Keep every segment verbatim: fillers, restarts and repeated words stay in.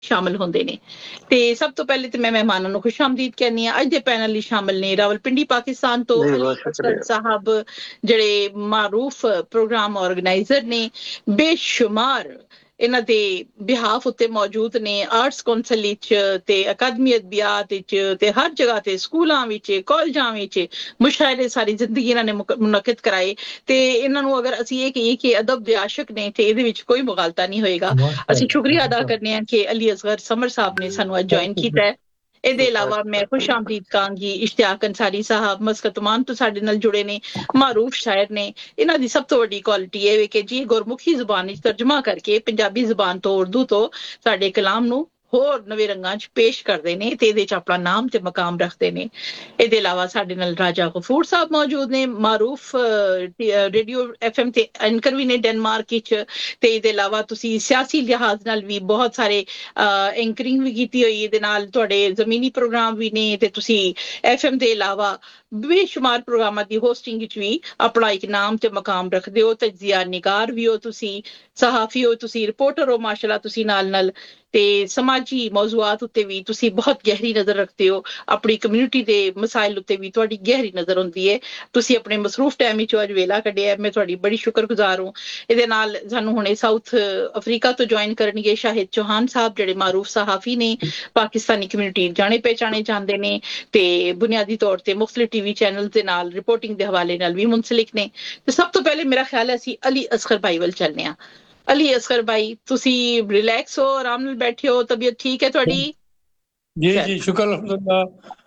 ਸ਼ਾਮਲ ਹੁੰਦੇ ਨੇ। ਤੇ ਸਭ ਤੋਂ ਪਹਿਲੇ ਤੇ ਮੈਂ ਮਹਿਮਾਨਾਂ ਨੂੰ ਖੁਸ਼ਾਮਦੀਦ ਕਹਿੰਦੀ ਹਾਂ। ਅੱਜ ਦੇ ਪੈਨਲ ਲਈ ਸ਼ਾਮਲ ਨੇ ਰਾਵਲਪਿੰਡੀ ਪਾਕਿਸਤਾਨ ਤੋਂ ਜੀ ਅਲੀ ਬਹੁਤ ਅਸਗਰ ਸ਼ੁਕਰੀਆ। ਸਾਹਿਬ, ਜਿਹੜੇ ਮਾਰੂਫ ਪ੍ਰੋਗਰਾਮ ਆਰਗੇਨਾਈਜ਼ਰ ਨੇ, ਬੇਸ਼ੁਮਾਰ ਇਹਨਾਂ ਦੇ ਬਿਹਾਫ ਉੱਤੇ ਮੌਜੂਦ ਨੇ, ਆਰਟਸ ਕੌਂਸਲ ਵਿੱਚ ਤੇ ਅਕਾਦਮੀ ਅਦਬੀਆਤ ਵਿੱਚ ਤੇ ਹਰ ਜਗ੍ਹਾ ਤੇ, ਸਕੂਲਾਂ ਵਿੱਚ, ਕਾਲਜਾਂ ਵਿੱਚ ਮੁਸ਼ਾਇਰੇ ਸਾਰੀ ਜ਼ਿੰਦਗੀ ਇਹਨਾਂ ਨੇ ਮੁਨੱਕਿਦ ਕਰਾਏ। ਤੇ ਇਹਨਾਂ ਨੂੰ ਅਗਰ ਅਸੀਂ ਇਹ ਕਹੀਏ ਕਿ ਅਦਬ ਦੇ ਆਸ਼ਿਕ ਨੇ ਤੇ ਇਹਦੇ ਵਿੱਚ ਕੋਈ ਮੁਗਾਲਤਾ ਨਹੀਂ ਹੋਏਗਾ। ਅਸੀਂ ਸ਼ੁਕਰੀਆ ਅਦਾ ਕਰਨੇ ਹਾਂ ਕਿ ਅਲੀ ਅਸਗਰ ਸਮਰ ਸਾਹਿਬ ਨੇ ਸਾਨੂੰ ਅੱਜ ਜੁਆਇਨ ਕੀਤਾ ਹੈ। ਇਹਦੇ ਇਲਾਵਾ ਮੈਂ ਖੁਸ਼ਾਮਦੀਦ ਕਹਾਂਗੀ ਇਸ਼ਤਿਆਕ ਅੰਸਾਰੀ ਸਾਹਿਬ ਮਸਕਤ ਓਮਾਨ ਤੋਂ ਸਾਡੇ ਨਾਲ ਜੁੜੇ ਨੇ, ਮਾਰੂਫ ਸ਼ਾਇਰ ਨੇ। ਇਹਨਾਂ ਦੀ ਸਭ ਤੋਂ ਵੱਡੀ ਕੁਆਲਿਟੀ ਇਹ ਵੇ ਕਿ ਜੀ ਗੁਰਮੁਖੀ ਜ਼ੁਬਾਨ ਵਿੱਚ ਤਰਜਮਾ ਕਰਕੇ ਪੰਜਾਬੀ ਜ਼ੁਬਾਨ ਤੋਂ, ਉਰਦੂ ਤੋਂ ਸਾਡੇ ਕਲਾਮ ਨੂੰ ਹੋਰ ਨਵੇਂ ਰੰਗਾਂ 'ਚ ਪੇਸ਼ ਕਰਦੇ ਨੇ ਤੇ ਇਹਦੇ 'ਚ ਆਪਣਾ ਨਾਮ ਤੇ ਮਕਾਮ ਰੱਖਦੇ ਨੇ। ਇਹਦੇ ਇਲਾਵਾ ਸਾਡੇ ਨਾਲ ਰਾਜਾ ਗਫੂਰ ਸਾਹਿਬ ਮੌਜੂਦ ਨੇ, ਮਾਰੂਫ ਰੇਡੀਓ ਐਫ ਐਮ ਤੇ ਐਂਕਰ ਵੀ ਨੇ ਡੈਨਮਾਰਕ ਵਿੱਚ। ਤੇ ਇਹਦੇ ਇਲਾਵਾ ਤੁਸੀਂ ਸਿਆਸੀ ਲਿਹਾਜ਼ ਨਾਲ ਵੀ ਬਹੁਤ ਸਾਰੇ ਐਂਕਰਿੰਗ ਵੀ ਕੀਤੀ ਹੋਈ, ਇਹਦੇ ਨਾਲ ਤੁਹਾਡੇ ਜ਼ਮੀਨੀ ਪ੍ਰੋਗਰਾਮ ਵੀ ਨੇ ਤੇ ਤੁਸੀਂ ਐਫ ਐਮ ਦੇ ਇਲਾਵਾ ਬੇਸ਼ੁਮਾਰ ਪ੍ਰੋਗਰਾਮਾਂ ਦੀ ਹੋਸਟਿੰਗ ਵਿੱਚ ਵੀ ਆਪਣਾ ਇੱਕ ਨਾਮ ਤੇ ਮਕਾਮ ਰੱਖਦੇ ਹੋ। ਤਜਜ਼ੀਆ ਨਿਗਾਰ ਵੀ ਹੋ ਤੁਸੀਂ, ਸਹਾਫੀ ਹੋ ਤੁਸੀਂ, ਰਿਪੋਰਟਰ ਹੋ ਮਾਸ਼ਾਅੱਲਾ ਤੁਸੀਂ ਨਾਲ ਨਾਲ, ਤੇ ਸਮਾਜੀ ਮੌਜ਼ੂਆਤ ਉੱਤੇ ਵੀ ਤੁਸੀਂ ਬਹੁਤ ਗਹਿਰੀ ਨਜ਼ਰ ਰੱਖਦੇ ਹੋ। ਆਪਣੀ ਕਮਿਊਨਿਟੀ ਦੇ ਮਸਾਇਲ ਉੱਤੇ ਵੀ ਤੁਹਾਡੀ ਗਹਿਰੀ ਨਜ਼ਰ ਹੁੰਦੀ ਹੈ। ਤੁਸੀਂ ਆਪਣੇ ਮਸਰੂਫ ਟਾਈਮ ਵਿੱਚੋਂ ਅੱਜ ਵੇਲਾ ਕੱਢਿਆ, ਮੈਂ ਤੁਹਾਡੀ ਬੜੀ ਸ਼ੁਕਰਗੁਜ਼ਾਰ ਹਾਂ। ਇਹਦੇ ਨਾਲ ਸਾਨੂੰ ਹੁਣੇ ਸਾਊਥ ਅਫਰੀਕਾ ਤੋਂ ਜੁਆਇਨ ਕਰਨਗੇ ਸ਼ਾਹਿਦ ਚੌਹਾਨ ਸਾਹਿਬ, ਜਿਹੜੇ ਮਾਰੂਫ ਸਹਾਫੀ ਨੇ, ਪਾਕਿਸਤਾਨੀ ਕਮਿਊਨਿਟੀ ਜਾਣੇ ਪਹਿਚਾਣੇ ਜਾਂਦੇ ਨੇ ਤੇ ਬੁਨਿਆਦੀ ਤੌਰ ਤੇ ਮੁਖਤਲਿਫ ਟੀਵੀ ਚੈਨਲ ਦੇ ਨਾਲ ਰਿਪੋਰਟਿੰਗ ਦੇ ਹਵਾਲੇ ਨਾਲ ਵੀ ਮੁਨਸਲਿਕ ਨੇ। ਤੇ ਸਭ ਤੋਂ ਪਹਿਲੇ ਮੇਰਾ ਖਿਆਲ ਹੈ ਅਸੀਂ ਅਲੀ ਅਸਗਰ ਭਾਈ ਵੱਲ ਚੱਲਦੇ ਹਾਂ। ਅਲੀ ਅਸਗਰ ਭਾਈ, ਤੁਸੀਂ ਰਿਲੈਕਸ ਹੋ, ਆਰਾਮ ਨਾਲ ਬੈਠੇ ਹੋ, ਤਬੀਅਤ ਠੀਕ ਹੈ ਤੁਹਾਡੀ? ਜੀ ਜੀ ਸ਼ੁਕਰ ਅਲਹਮਦੁਲਿਲਾ।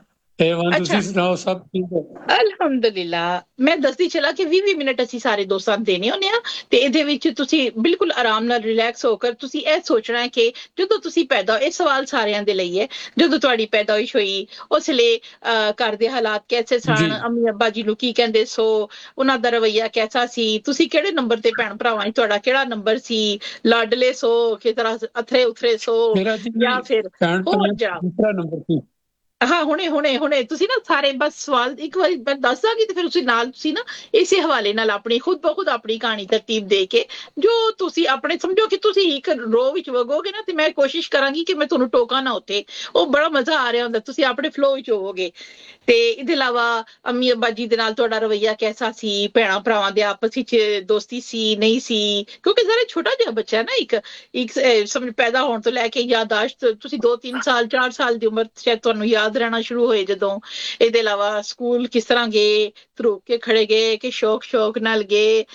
ਤੁਸੀਂ ਸੁਣਾਓ ਸਭ ਠੀਕ ਹੈ? ਅਲਹਮਦੁਲਿਲਾ। ਮੈਂ ਦੱਸਦੀ ਚਲਾ ਕਿ ਵੀਹ ਵੀਹ ਮਿੰਟ ਅਸੀਂ ਸਾਰੇ ਦੋਸਤਾਂ ਨੂੰ ਦੇਣੇ ਹੁੰਦੇ ਆ ਤੇ ਇਹਦੇ ਵਿੱਚ ਤੁਸੀਂ ਬਿਲਕੁਲ ਆਰਾਮ ਨਾਲ ਰਿਲੈਕਸ ਹੋ ਕਰ ਤੁਸੀਂ ਇਹ ਸੋਚਣਾ ਹੈ ਕਿ ਜਦੋਂ ਤੁਸੀਂ ਪੈਦਾ, ਇਹ ਸਵਾਲ ਸਾਰਿਆਂ ਦੇ ਲਈ ਹੈ, ਜਦੋਂ ਤੁਹਾਡੀ ਪੈਦਾਇਸ਼ ਹੋਈ ਉਸ ਲਈ ਘਰ ਦੇ ਹਾਲਾਤ ਕੈਸੇ ਸਨ, ਅੰਮੀ ਅੱਬਾ ਜੀ ਨੂੰ ਕੀ ਕਹਿੰਦੇ ਸੋ, ਉਹਨਾਂ ਦਾ ਰਵੱਈਆ ਕੈਸਾ ਸੀ, ਤੁਸੀਂ ਕਿਹੜੇ ਨੰਬਰ ਤੇ ਭੈਣ ਭਰਾਵਾਂ 'ਚ ਤੁਹਾਡਾ ਕਿਹੜਾ ਨੰਬਰ ਸੀ, ਲਾਡਲੇ ਸੋ ਕਿ ਤਰ੍ਹਾਂ ਅਥਰੇ ਉਥਰੇ ਸੋ ਜਾਂ ਫਿਰ ਹੋਰ ਜਾ ਨੰਬਰ ਸੀ? ਹਾਂ ਹੁਣੇ ਹੁਣੇ ਹੁਣੇ ਤੁਸੀਂ ਨਾ ਸਾਰੇ ਬਸ ਸਵਾਲ ਇੱਕ ਵਾਰੀ ਮੈਂ ਦੱਸ ਦਾਂਗੀ ਤੇ ਫਿਰ ਤੁਸੀਂ ਨਾਲ ਤੁਸੀਂ ਨਾ ਇਸੇ ਹਵਾਲੇ ਨਾਲ ਆਪਣੀ ਖੁਦ ਬ ਖੁਦ ਆਪਣੀ ਕਹਾਣੀ ਤਰਤੀਬ ਦੇ ਕੇ ਜੋ ਤੁਸੀਂ ਆਪਣੇ ਸਮਝੋ ਕਿ ਤੁਸੀਂ ਇੱਕ ਰੋ ਵਿੱਚ ਵਗੋਗੇ ਨਾ ਤੇ ਮੈਂ ਕੋਸ਼ਿਸ਼ ਕਰਾਂਗੀ ਕਿ ਮੈਂ ਤੁਹਾਨੂੰ ਟੋਕਾਂ ਨਾ ਉੱਥੇ, ਉਹ ਬੜਾ ਮਜ਼ਾ ਆ ਰਿਹਾ ਹੁੰਦਾ, ਤੁਸੀਂ ਆਪਣੇ ਫਲੋ ਵਿੱਚ ਹੋਵੋਗੇ। ਤੇ ਇਹਦੇ ਇਲਾਵਾ ਅੰਮੀ ਅੱਬਾ ਜੀ ਦੇ ਨਾਲ ਤੁਹਾਡਾ ਰਵੱਈਆ ਕੈਸਾ ਸੀ, ਭੈਣਾਂ ਭਰਾਵਾਂ ਦੇ ਆਪਸ ਵਿੱਚ ਦੋਸਤੀ ਸੀ ਨਹੀਂ ਸੀ, ਕਿਉਂਕਿ ਜ਼ਰਾ ਛੋਟਾ ਜਿਹਾ ਬੱਚਾ ਨਾ ਇੱਕ ਇੱਕ ਸਮਝ ਪੈਦਾ ਹੋਣ ਤੋਂ ਲੈ ਕੇ ਯਾਦਾਸ਼ਤ ਤੁਸੀਂ ਦੋ ਤਿੰਨ ਸਾਲ ਚਾਰ ਸਾਲ ਦੀ ਉਮਰ ਸ਼ਾਇਦ ਤੁਹਾਨੂੰ ਯਾਦ ਰਹਿਣਾ ਸ਼ੁਰੂ ਹੋਏ ਜਦੋਂ। ਇਹਦੇ ਇਲਾਵਾ ਸਕੂਲ ਕਿਸ ਤਰ੍ਹਾਂ ਗਏ, ਧਰੂਕ ਕੇ ਖੜੇ ਗਏ ਕਿ ਸ਼ੌਕ ਸ਼ੌਕ ਨਾਲ ਗਏ,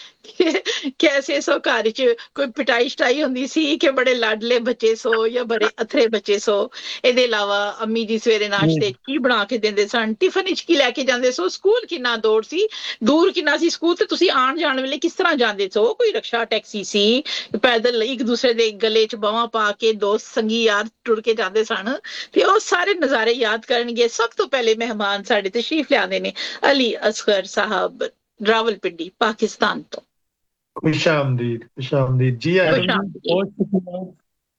ਕੈਸੇ ਸੋ ਘਰ 'ਚ ਕੋਈ ਪਿਟਾਈ ਸ਼ਟਾਈ ਹੁੰਦੀ ਸੀ ਕਿ ਬੜੇ ਲਾਡਲੇ ਬੱਚੇ ਸੋ ਜਾਂ ਬੜੇ ਅਥਰੇ ਬੱਚੇ ਸੋ। ਇਹਦੇ ਇਲਾਵਾ ਅੰਮੀ ਜੀ ਸਵੇਰੇ ਨਾਸ਼ਤੇ ਕੀ ਬਣਾ ਕੇ ਦਿੰਦੇ ਸਨ, ਟਿਫਨ ਵਿੱਚ ਕੀ ਲੈ ਕੇ ਜਾਂਦੇ ਸੋ, ਸਕੂਲ ਕਿੰਨਾ ਦੂਰ ਸੀ ਦੂਰ ਕਿੰਨਾ ਸੀ ਸਕੂਲ, ਤੇ ਤੁਸੀਂ ਆਉਣ ਜਾਣ ਵੇਲੇ ਕਿਸ ਤਰ੍ਹਾਂ ਜਾਂਦੇ ਸੋ, ਕੋਈ ਰਕਸ਼ਾ ਟੈਕਸੀ ਸੀ, ਪੈਦਲ ਇੱਕ ਦੂਸਰੇ ਦੇ ਗਲੇ 'ਚ ਬਾਹਾਂ ਪਾ ਕੇ ਦੋਸਤ ਸੰਗੀ ਯਾਰ ਟੁਰ ਕੇ ਜਾਂਦੇ ਸਨ। ਤੇ ਉਹ ਸਾਰੇ ਨਜ਼ਾਰੇ ਯਾਦ ਕਰਨਗੇ। ਸਭ ਤੋਂ ਪਹਿਲੇ ਮਹਿਮਾਨ ਸਾਡੇ ਤਸ਼ਰੀਫ ਲਿਆਉਂਦੇ ਨੇ ਅਲੀ ਅਸਗਰ ਸਾਹਿਬ ਰਾਵਲਪਿੰਡੀ ਪਾਕਿस्तान ਤੋਂ। खुशामदीद खुशामदीद जी। बहुत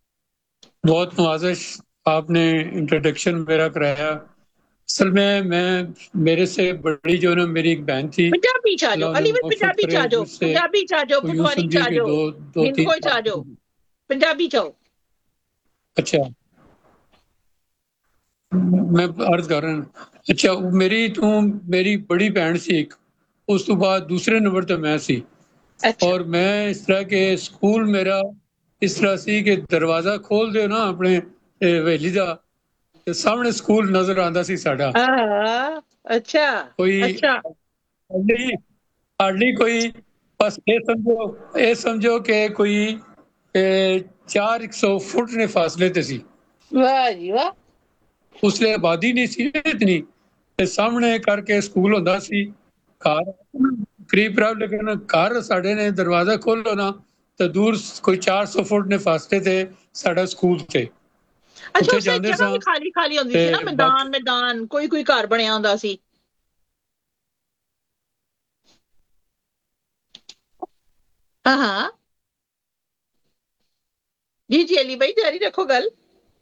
बहुत नवाजिश, आपने इंट्रोडक्शन मेरा कराया। असल में मैं मेरे से बड़ी जो ना मेरी एक बहन थी, पंजाबी चा जाओ अली भाई, पंजाबी चा जाओ, पंजाबी चा जाओ, पटवारी चा जाओ, हिंदको चा जाओ, पंजाबी चाओ। अच्छा मैं अर्ज कर रहा। अच्छा मेरी तो मेरी बड़ी बहन सी एक, उस तो बाद दूसरे नंबर ते मैं सी। अच्छा। और मैं इस तरह के स्कूल मेरा इस तरह सी कि दरवाजा खोल दे ना अपने हवेली दा ते सामने स्कूल नजर आंदा सी साडा। अच्छा कोई अच्छा हार्डली हार्डली कोई बस ये समझो ये समझो कि कोई चार एक सौ फुट ने फासले ते सी। वाह जी वाह। उसले आबादी नहीं सी इतनी ते सामने करके स्कूल होंदा सी। घर करीब करीब लेकिन घर साडे ने दरवाजा खोलो ना तो दूर कोई चार सौ फुट ने फासले ते साडा स्कूल थे। अच्छा उसे जगह भी खाली खाली होंदी सी ना, मैदान मैदान कोई कोई घर बनया होंदा सी। हाँ हाँ जी जी अली भाई जारी रखो गल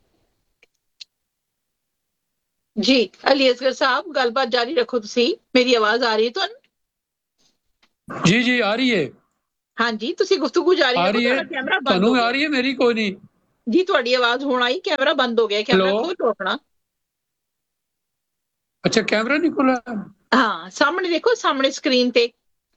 जी। अली असगर साहब गलबात जारी रखो तुसी। मेरी आवाज आ रही है तुहानू? जी जी आ रही है। हाँ जी तुसी गुफ्तगू जारी आ रखो, रही है तुहाडा कैमरा बंद तुहानू हो आ गया। रही है मेरी कोई नहीं? ਜੀ ਤੁਹਾਡੀ ਆਵਾਜ਼ ਹੁਣ ਆਈ, ਕੈਮਰਾ ਬੰਦ ਹੋ ਗਿਆ, ਕੈਮਰਾ Hello? ਖੋਲੋ ਆਪਣਾ। ਅੱਛਾ ਕੈਮਰਾ ਨਹੀਂ ਖੁੱਲਾ? ਹਾਂ ਸਾਹਮਣੇ ਦੇਖੋ, ਸਾਹਮਣੇ ਸਕਰੀਨ ਤੇ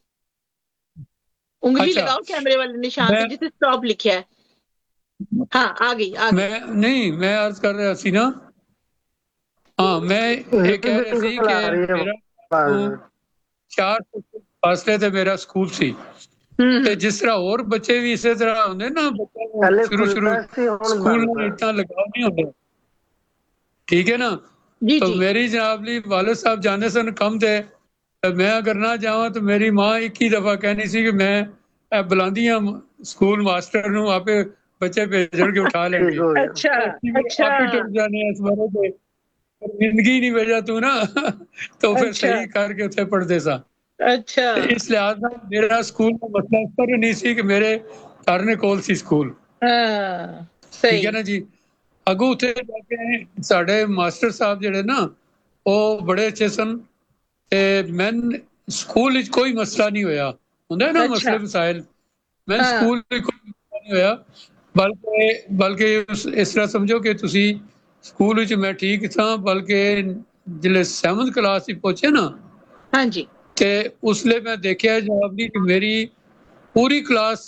ਉਂਗਲੀ ਅੱਛਾ। लगाओ कैमरे वाले निशान ਤੇ ਮੈਂ ਜਿੱਥੇ स्टॉप लिखा है। हाँ आ गई आ गई। ਮੈਂ ਨਹੀਂ ਮੈਂ ਅਰਜ਼ ਕਰ ਰਿਹਾ ਸੀ ਨਾ, ਹਾਂ ਮੈਂ ਇਹ ਕਹਿ ਰਿਹਾ ਸੀ ਕਿ ਮੇਰਾ ਤੋਂ ਚਾਰ ਫੁੱਟ ਫਾਸਲੇ ਤੇ ਮੇਰਾ ਸਕੂਲ ਸੀ, ਹੂੰ ਤੇ ਜਿਸ ਤਰ੍ਹਾਂ ਹੋਰ ਬੱਚੇ ਵੀ ਇਸੇ ਤਰ੍ਹਾਂ ਹੁੰਦੇ ਨਾ, ਬੱਚਿਆਂ ਨੂੰ ਸ਼ੁਰੂ ਸ਼ੁਰੂ ਸਕੂਲ ਨਾਲ ਇतना ਲਗਾव नहीं ਹੁੰਦਾ, ਠੀਕ ਹੈ ਨਾ। जी तो जी मेरी जनाबली वालिद साहब जाने सन कम थे, तो मैं अगर ना जावा तो मेरी माँ एक ही दफा कहनी सी कि मैं बुलांदी हाँ स्कूल मास्टर नूं, आपे बच्चे भेजण के उठा लेंगे, अच्छा अच्छा आप ही टुट जाने इस बारे पे जिंदगी नहीं भेजा तू ना तो फिर अच्छा सही करके उत्थे पढ़ते सा। अच्छा ते इस लिहाज नाल मेरा स्कूल का मसला इस पर नहीं सी कि मेरे घर ने कोल सी स्कूल, हाँ ठीक सही है ना जी। ਅੱਗੋਂ ਉੱਥੇ ਜਾ ਕੇ ਸਾਡੇ ਮਾਸਟਰ ਸਾਹਿਬ ਜਿਹੜੇ ਨਾ ਉਹ ਬੜੇ ਅੱਛੇ ਸਨ, ਤੇ ਮੈਂ ਸਕੂਲ ਵਿੱਚ ਕੋਈ ਮਸਲਾ ਨਹੀਂ ਹੋਇਆ, ਹੁੰਦਾ ਨਾ अच्छा ਮਸਲੇ ਮਸਾਇਲ, ਮੈਂ हाँ ਸਕੂਲ ਵਿੱਚ ਕੋਈ ਮਸਲਾ ਨਹੀਂ ਹੋਇਆ, ਬਲਕਿ ਬਲਕਿ ਉਸ- ਇਸ ਤਰ੍ਹਾਂ ਸਮਝੋ ਕਿ ਤੁਸੀਂ ਸਕੂਲ ਵਿੱਚ ਮੈਂ ਠੀਕ ਸਾਂ, ਬਲਕਿ ਜਿਹੜੇ ਸੈਵਨਥ ਕਲਾਸ ਵਿੱਚ ਪਹੁੰਚੇ ਨਾ, हाँ जी ਤੇ ਉਸਲੇ ਮੈਂ ਦੇਖਿਆ ਜਨਾਬ ਜੀ ਕਿ ਮੇਰੀ ਪੂਰੀ ਕਲਾਸ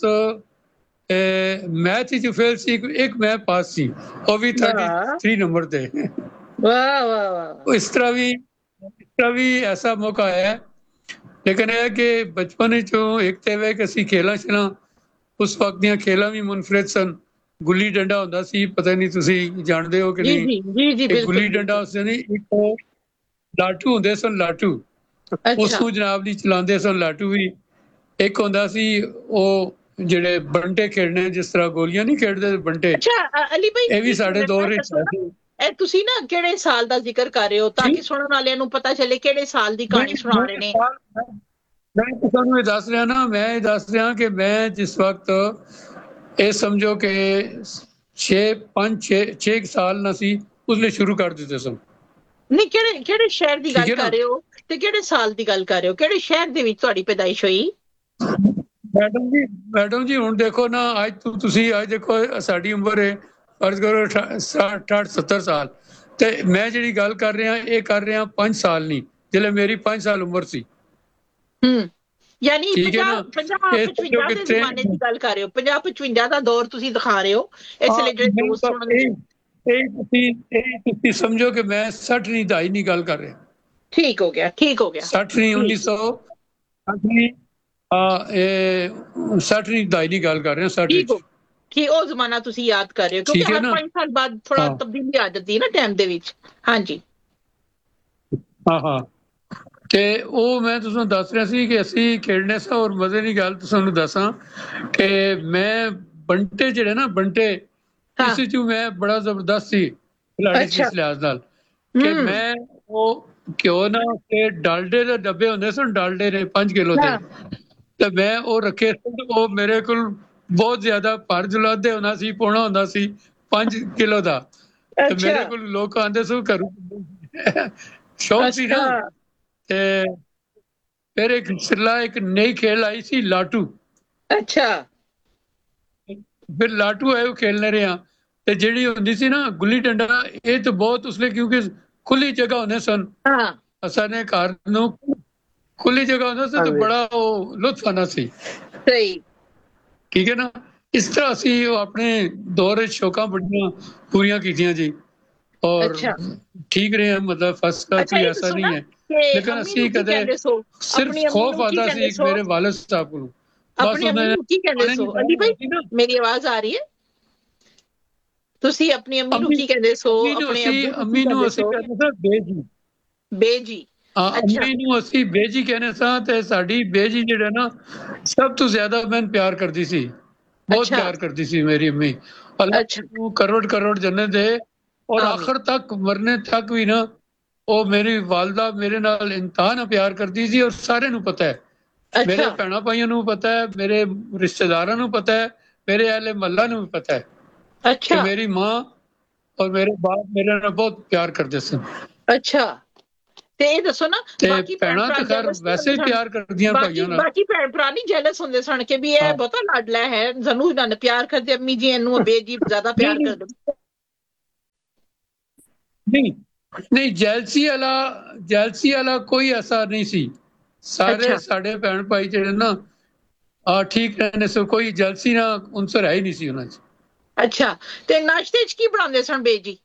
मैथ च फेल सी, एक मैं पास सी, और भी थर्टी वाह थ्री नंबर थे। वाह वाह वाह इस तरह भी इस तरह भी ऐसा मौका है, लेकिन है कि बचपन चो एक ते वे कि ਅਸੀਂ ਖੇਲਾਂ ਛਲਾਂ, ਉਸ ਵਕਤ ਦੀਆਂ ਖੇਲਾਂ ਵੀ ਮੁਨਫਰਦ ਸਨ। ਗੁੱਲੀ ਡੰਡਾ ਹੁੰਦਾ ਸੀ, ਪਤਾ ਨਹੀਂ ਤੁਸੀਂ ਜਾਣਦੇ ਹੋ ਕਿ जी ਨਹੀਂ, जी जी जी ਇੱਕ ਗੁੱਲੀ बिल्कुल ਡੰਡਾ बिल्कुल ਉਸਦੇ ਨਹੀਂ, ਇੱਕ ਲਾਟੂ ਹੁੰਦੇ ਸਨ, ਲਾਟੂ ਉਸ अच्छा ਨੂੰ ਜਨਾਬ ਦੀ ਚਲਾਉਂਦੇ ਸਨ, ਲਾਟੂ ਵੀ ਇੱਕ ਹੁੰਦਾ ਸੀ। ਉਹ ਜਿਹੜੇ ਬੰਟੇ ਖੇਡਣੇ, ਜਿਸ ਤਰ੍ਹਾਂ ਗੋਲੀਆਂ ਨਹੀਂ ਖੇਡਦੇ ਬੰਟੇ, अच्छा अ- अली भाई ਇਹ ਵੀ एक ਸਾਡੇ मिनट ਦੌਰ मैं ਵਿੱਚ दसो ਹੈ ना, ਸੀ। ਇਹ ਤੁਸੀਂ ਨਾ ਕਿਹੜੇ ਸਾਲ ਦਾ ਜ਼ਿਕਰ ਕਰ ਰਹੇ ਹੋ, ਤਾਂ ਜੀ ਕਿ ਸੁਣਨ ਵਾਲਿਆਂ ਨੂੰ ਪਤਾ ਚੱਲੇ ਕਿਹੜੇ ਸਾਲ ਦੀ ਕਹਾਣੀ ਨਹੀਂ ਸੁਣਾ ਰਹੇ ਮੈਂ ਨੇ। ਸਾਲ- ਮੈਂ ਮੈਂ ਤਾਂ ਤੁਹਾਨੂੰ ਇਹ ਦੱਸ ਰਿਹਾ ਨਾ, ਮੈਂ ਇਹ ਦੱਸ ਰਿਹਾ ਕਿ ਮੈਂ ਜਿਸ ਵਕਤ ਇਹ ਸਮਝੋ ਕਿ ਛੇ ਪੰਜ ਛੇ ਛੇ ਸਾਲ ਨਾ ਸੀ, ਉਸਲੇ ਸ਼ੁਰੂ ਕਰ ਦਿੱਤੇ ਸਨ, ਨਹੀਂ ਕਿਹੜੇ ਕਿਹੜੇ ਸ਼ਹਿਰ ਦੀ ਠੀਕ ਗੱਲ ਹੈ ਕਰ ਨਾ। ਰਹੇ ਹੋ, ਤੇ ਕਿਹੜੇ ਸਾਲ ਦੀ ਗੱਲ ਕਰ ਰਹੇ ਹੋ, ਕਿਹੜੇ ਸ਼ਹਿਰ ਦੇ ਵਿੱਚ ਤੁਹਾਡੀ ਪੈਦਾਇਸ਼ ਹੋਈ? ਮੈਡਮ ਜੀ ਮੈਡਮ ਜੀ ਹੁਣ ਦੇਖੋ ਨਾ, ਅੱਜ ਤੋਂ ਤੁਸੀਂ ਅੱਜ ਦੇਖੋ ਸਾਡੀ ਉਮਰ ਹੈ ਫਰਜ਼ ਕਰੋ ਅਠਾਹਠ ਸੱਤਰ ਸਾਲ, ਤੇ ਮੈਂ ਜਿਹੜੀ ਗੱਲ ਕਰ ਰਿਹਾ ਇਹ ਕਰ ਰਿਹਾ ਪੰਜ ਸਾਲ ਨਹੀਂ, ਜਿਹੜੇ ਮੇਰੀ ਪੰਜ ਸਾਲ ਉਮਰ ਸੀ, ਹੂੰ ਯਾਨੀ ਠੀਕ ਹੈ ਪੰਜਾਹ ਨਾ। ਪੰਜਾਹ ਇਹ ਪਚਵੰਜਾ ਸਮਝੋ ਦੇ ਕਿੱਥੇ ਜ਼ਮਾਨੇ ਦੀ ਗੱਲ ਕਰ ਰਹੇ ਹੋ, ਪੰਜਾਹ ਪਚਵੰਜਾ ਦਾ ਦੌਰ ਤੁਸੀਂ ਦਿਖਾ ਰਹੇ ਹੋ, ਇਸ ਲਈ ਜਿਹੜੇ ਨਹੀਂ ਦੋਸਤ ਬਸ ਸੁਣਨ ਇਹ ਇਹ ਤੁਸੀਂ ਇਹ ਤੁਸੀਂ ਸਮਝੋ ਕਿ ਮੈਂ ਸੱਠ ਨਹੀਂ ਦਾਈ ਨਹੀਂ ਗੱਲ ਕਰ ਰਿਹਾ, ਠੀਕ ਹੋ ਗਿਆ ਠੀਕ ਹੋ ਗਿਆ ਸੱਠ ਨਹੀਂ ਉੱਨੀ ਸੌ ਸੱਠ ਨਹੀਂ, ਆ ਇਹ ਸੱਠ ਨਹੀਂ ਦਾਈ ਨਹੀਂ ਗੱਲ ਕਰ ਰਿਹਾ, ਸੱਠ ਠੀਕ ਹੋ ਵਿੱਚ, ਕਿ ਉਹ ਜ਼ਮਾਨਾ ਤੁਸੀਂ ਯਾਦ ਕਰ ਰਹੇ ਹੋ, ਠੀਕ ਕਿਉਂਕਿ ਹੈ ਹਰ ਨਾ। ਪੰਜ ਸਾਲ ਬਾਅਦ ਥੋੜਾ ਹਾਂ ਤਬਦੀਲੀ ਆ ਜਾਂਦੀ ਹੈ ਨਾ ਟਾਈਮ ਦੇ ਵਿੱਚ। ਹਾਂਜੀ ਹਾਂ ਹਾਂ ਤੇ ਉਹ ਮੈਂ ਤੁਹਾਨੂੰ ਦੱਸ ਰਿਹਾ ਸੀ ਕਿ ਅਸੀਂ ਖੇਡਣੇ ਸਾਂ, ਔਰ ਮਜ਼ੇ ਦੀ ਗੱਲ ਤੁਹਾਨੂੰ ਦੱਸਾਂ ਕਿ ਮੈਂ ਬੰਟੇ ਜਿਹੜੇ ਨਾ ਬੰਟੇ, ਹਾਂ ਇਸ ਵਿੱਚ ਮੈਂ ਬੜਾ ਜ਼ਬਰਦਸਤ ਸੀ ਖਿਲਾੜੀ ਸੀ, ਅੱਛਾ ਇਸ ਲਿਹਾਜ਼ ਨਾਲ ਕਿ ਹੂੰ ਮੈਂ ਉਹ ਕਿਉਂ ਨਾ ਕਿ ਡਾਲਡੇ ਦੇ ਡੱਬੇ ਹੁੰਦੇ ਸਨ, ਡਾਲਡੇ ਦੇ ਪੰਜ ਕਿਲੋ ਦੇ, ਹਾਂ ਤੇ ਮੈਂ ਉਹ ਰੱਖੇ ਸਨ। ਉਹ ਮੇਰੇ ਕੋਲ ਬਹੁਤ ਜ਼ਿਆਦਾ ਭਰ ਜੁਲਾਦੇ ਹੁੰਦਾ ਸੀ, ਪਾਉਣਾ ਹੁੰਦਾ ਸੀ ਪੰਜ ਕਿਲੋ ਦਾ, ਤੇ ਮੇਰੇ ਅੱਛਾ ਕੋਲ ਲੋਕ ਆਉਂਦੇ ਸਨ ਘਰੋਂ, ਸ਼ੌਕ ਸੀ ਨਾ। ਅੱਛਾ ਤੇ ਫਿਰ ਇੱਕ ਸਿਰਲਾ ਇੱਕ ਨਈ ਖੇਲ ਆਈ ਸੀ, ਲਾਟੂ, ਅੱਛਾ ਫਿਰ ਲਾਟੂ ਆਏ ਉਹ ਖੇਲਨੇ ਰਹੇ ਹਾਂ, ਤੇ ਜਿਹੜੀ ਹੁੰਦੀ ਸੀ ਨਾ ਗੁੱਲੀ ਡੰਡਾ, ਇਹ ਤਾਂ ਬਹੁਤ ਉਸਲੇ ਕਿਉਂਕਿ ਖੁੱਲੀ ਜਗ੍ਹਾ ਹੁੰਦੇ ਸਨ, ਹਾਂ ਅਸਾਂ ਨੇ ਘਰ ਨੂੰ ਖੁੱਲੀ ਜਗ੍ਹਾ ਹੁੰਦਾ ਸੀ, ਤੇ ਬੜਾ ਉਹ ਲੁਤਫ ਆਉਂਦਾ ਸੀ, ਸਹੀ ਠੀਕ ਹੈ ਨਾ। ਇਸ ਤਰ੍ਹਾਂ ਅਸੀਂ ਉਹ ਆਪਣੇ ਦੌਰ ਵਿੱਚ ਸ਼ੌਕਾਂ ਬੜੀਆਂ ਪੂਰੀਆਂ ਕੀਤੀਆਂ ਜੀ, ਔਰ ਅੱਛਾ ਠੀਕ ਰਹੇ, ਮਤਲਬ ਫਸਟ ਕਲਾਸ ਅੱਛਾ ਕੋਈ ਇਹ ਐਸਾ ਦੱਸੋ ਨਹੀਂ ਨਾ ਹੈ, ਕਿ ਲੇਕਿਨ ਅੰਮੀ ਅਸੀਂ ਨੂੰ ਕੀ ਕਦੇ ਕਹਿੰਦੇ ਸੋ, ਸਿਰਫ ਆਪਣੀ ਅੰਮੀ ਖੌਫ ਨੂੰ ਕੀ ਆਉਂਦਾ ਕਹਿੰਦੇ ਸੀ ਸੋ, ਮੇਰੇ ਵਾਲਿਦ ਸਾਹਿਬ ਕੋਲੋਂ, ਬਸ ਆਪਣੀ ਅੰਮੀ ਉਹਨੇ ਨੂੰ ਕੀ ਕਹਿੰਦੇ ਆਣੇ ਸੋ? ਨਹੀਂ ਅਲੀ ਭਾਈ ਸੀ ਨਾ। ਮੇਰੀ ਆਵਾਜ਼ ਆ ਰਹੀ ਹੈ? ਤੁਸੀਂ ਆਪਣੀ ਅੰਮੀ ਨੂੰ ਅੰਮੀ ਕੀ ਕਹਿੰਦੇ ਸੋ, ਅੰਮੀ ਨੂੰ ਆਪਣੇ ਅਸੀਂ ਅੱਬੂ ਨੂੰ ਕੀ ਅੰਮੀ ਨੂੰ ਕਹਿੰਦੇ ਅਸੀਂ ਸੋ? ਕਹਿੰਦੇ ਸਾਂ ਬੇਜੀ, ਬੇਜੀ ਹਾਂ ਅੱਛਾ ਅੰਮੀ ਨੂੰ ਅਸੀਂ ਬੇਜੀ ਕਹਿੰਦੇ ਸਾਂ, ਤੇ ਸਾਡੀ ਬੇਜੀ ਜਿਹੜਾ ਨਾ ਸਭ ਤੋਂ ਜ਼ਿਆਦਾ ਮੈਨੂੰ ਪਿਆਰ ਕਰਦੀ ਸੀ, ਬਹੁਤ ਅੱਛਾ ਪਿਆਰ ਕਰਦੀ ਸੀ ਮੇਰੀ ਅੰਮੀ, ਅੱਲਾਹ ਅੱਛਾ ਨੂੰ ਕਰੋੜ ਕਰੋੜ ਜन्नत दे, और ਆਮੀਨ आखिर तक मरने तक भी ना ਉਹ ਮੇਰੀ ਵਾਲਦਾ ਮੇਰੇ ਨਾਲ ਇੰਤਹਾ ਨਾ ਪਿਆਰ ਕਰਦੀ ਸੀ, ਔਰ ਸਾਰਿਆਂ ਨੂੰ ਪਤਾ ਹੈ, ਮੇਰੇ ਅੱਛਾ ਭੈਣਾਂ ਭਾਈਆਂ ਨੂੰ ਪਤਾ ਹੈ, ਮੇਰੇ ਰਿਸ਼ਤੇਦਾਰਾਂ ਨੂੰ ਪਤਾ ਹੈ, ਮੇਰੇ ਅਹਲੇ ਮਹੱਲਾ ਨੂੰ ਵੀ ਪਤਾ ਹੈ ਕਿ ਅੱਛਾ ਮੇਰੀ ਮਾਂ ਔਰ ਮੇਰੇ ਬਾਪ ਮੇਰੇ ਨਾਲ ਬਹੁਤ ਪਿਆਰ ਕਰਦੇ ਸਨ। ਅੱਛਾ ਤੇ ਇਹ ਦੱਸੋ ਨਾ ਤੇ ਬਾਕੀ ਭੈਣ ਭੈਣਾਂ ਭਰਾ ਤਾਂ ਖੈਰ jealous ਨਹੀਂ ਵੈਸੇ ਹੀ ਹੁੰਦੇ ਸਨ? ਪਿਆਰ ਕਰਦੀਆਂ ਬਾਕੀ ਭਾਈਆਂ ਨਾਲ। ਬਾਕੀ ਭੈਣ ਭਰਾ ਨਹੀਂ ਜੈਲਸ ਹੁੰਦੇ ਸਨ ਕਿ ਵੀ ਇਹ ਹਾਂ। ਬਹੁਤਾ ਲਾਡਲਾ ਹੈ, ਸਾਨੂੰ ਇਹਨਾਂ ਨੇ ਪਿਆਰ ਕਰਦੇ, ਅੰਮੀ ਜੀ ਇਹਨੂੰ ਬੇਜੀ ਜ਼ਿਆਦਾ ਪਿਆਰ ਨਹੀਂ ਕਰਦੇ? ਨਹੀਂ ਨਹੀਂ ਜੈਲਸੀ ਵਾਲਾ ਜੈਲਸੀ ਵਾਲਾ ਕੋਈ ਐਸਾ ਨਹੀਂ ਸੀ। ਸਾਰੇ ਅੱਛਾ ਸਾਡੇ ਭੈਣ ਭਾਈ ਜਿਹੜੇ ਨਾ ਆ ਠੀਕ ਰਹਿੰਦੇ ਸੋ, ਕੋਈ ਜੈਲਸੀ ਨਾ ਉਨਸਰ ਹੈ ਹੀ ਨਹੀਂ ਸੀ ਉਹਨਾਂ 'ਚ। ਅੱਛਾ, ਤੇ ਨਾਸ਼ਤੇ 'ਚ ਕੀ ਬਣਾਉਂਦੇ ਸਨ ਬੇਜੀ?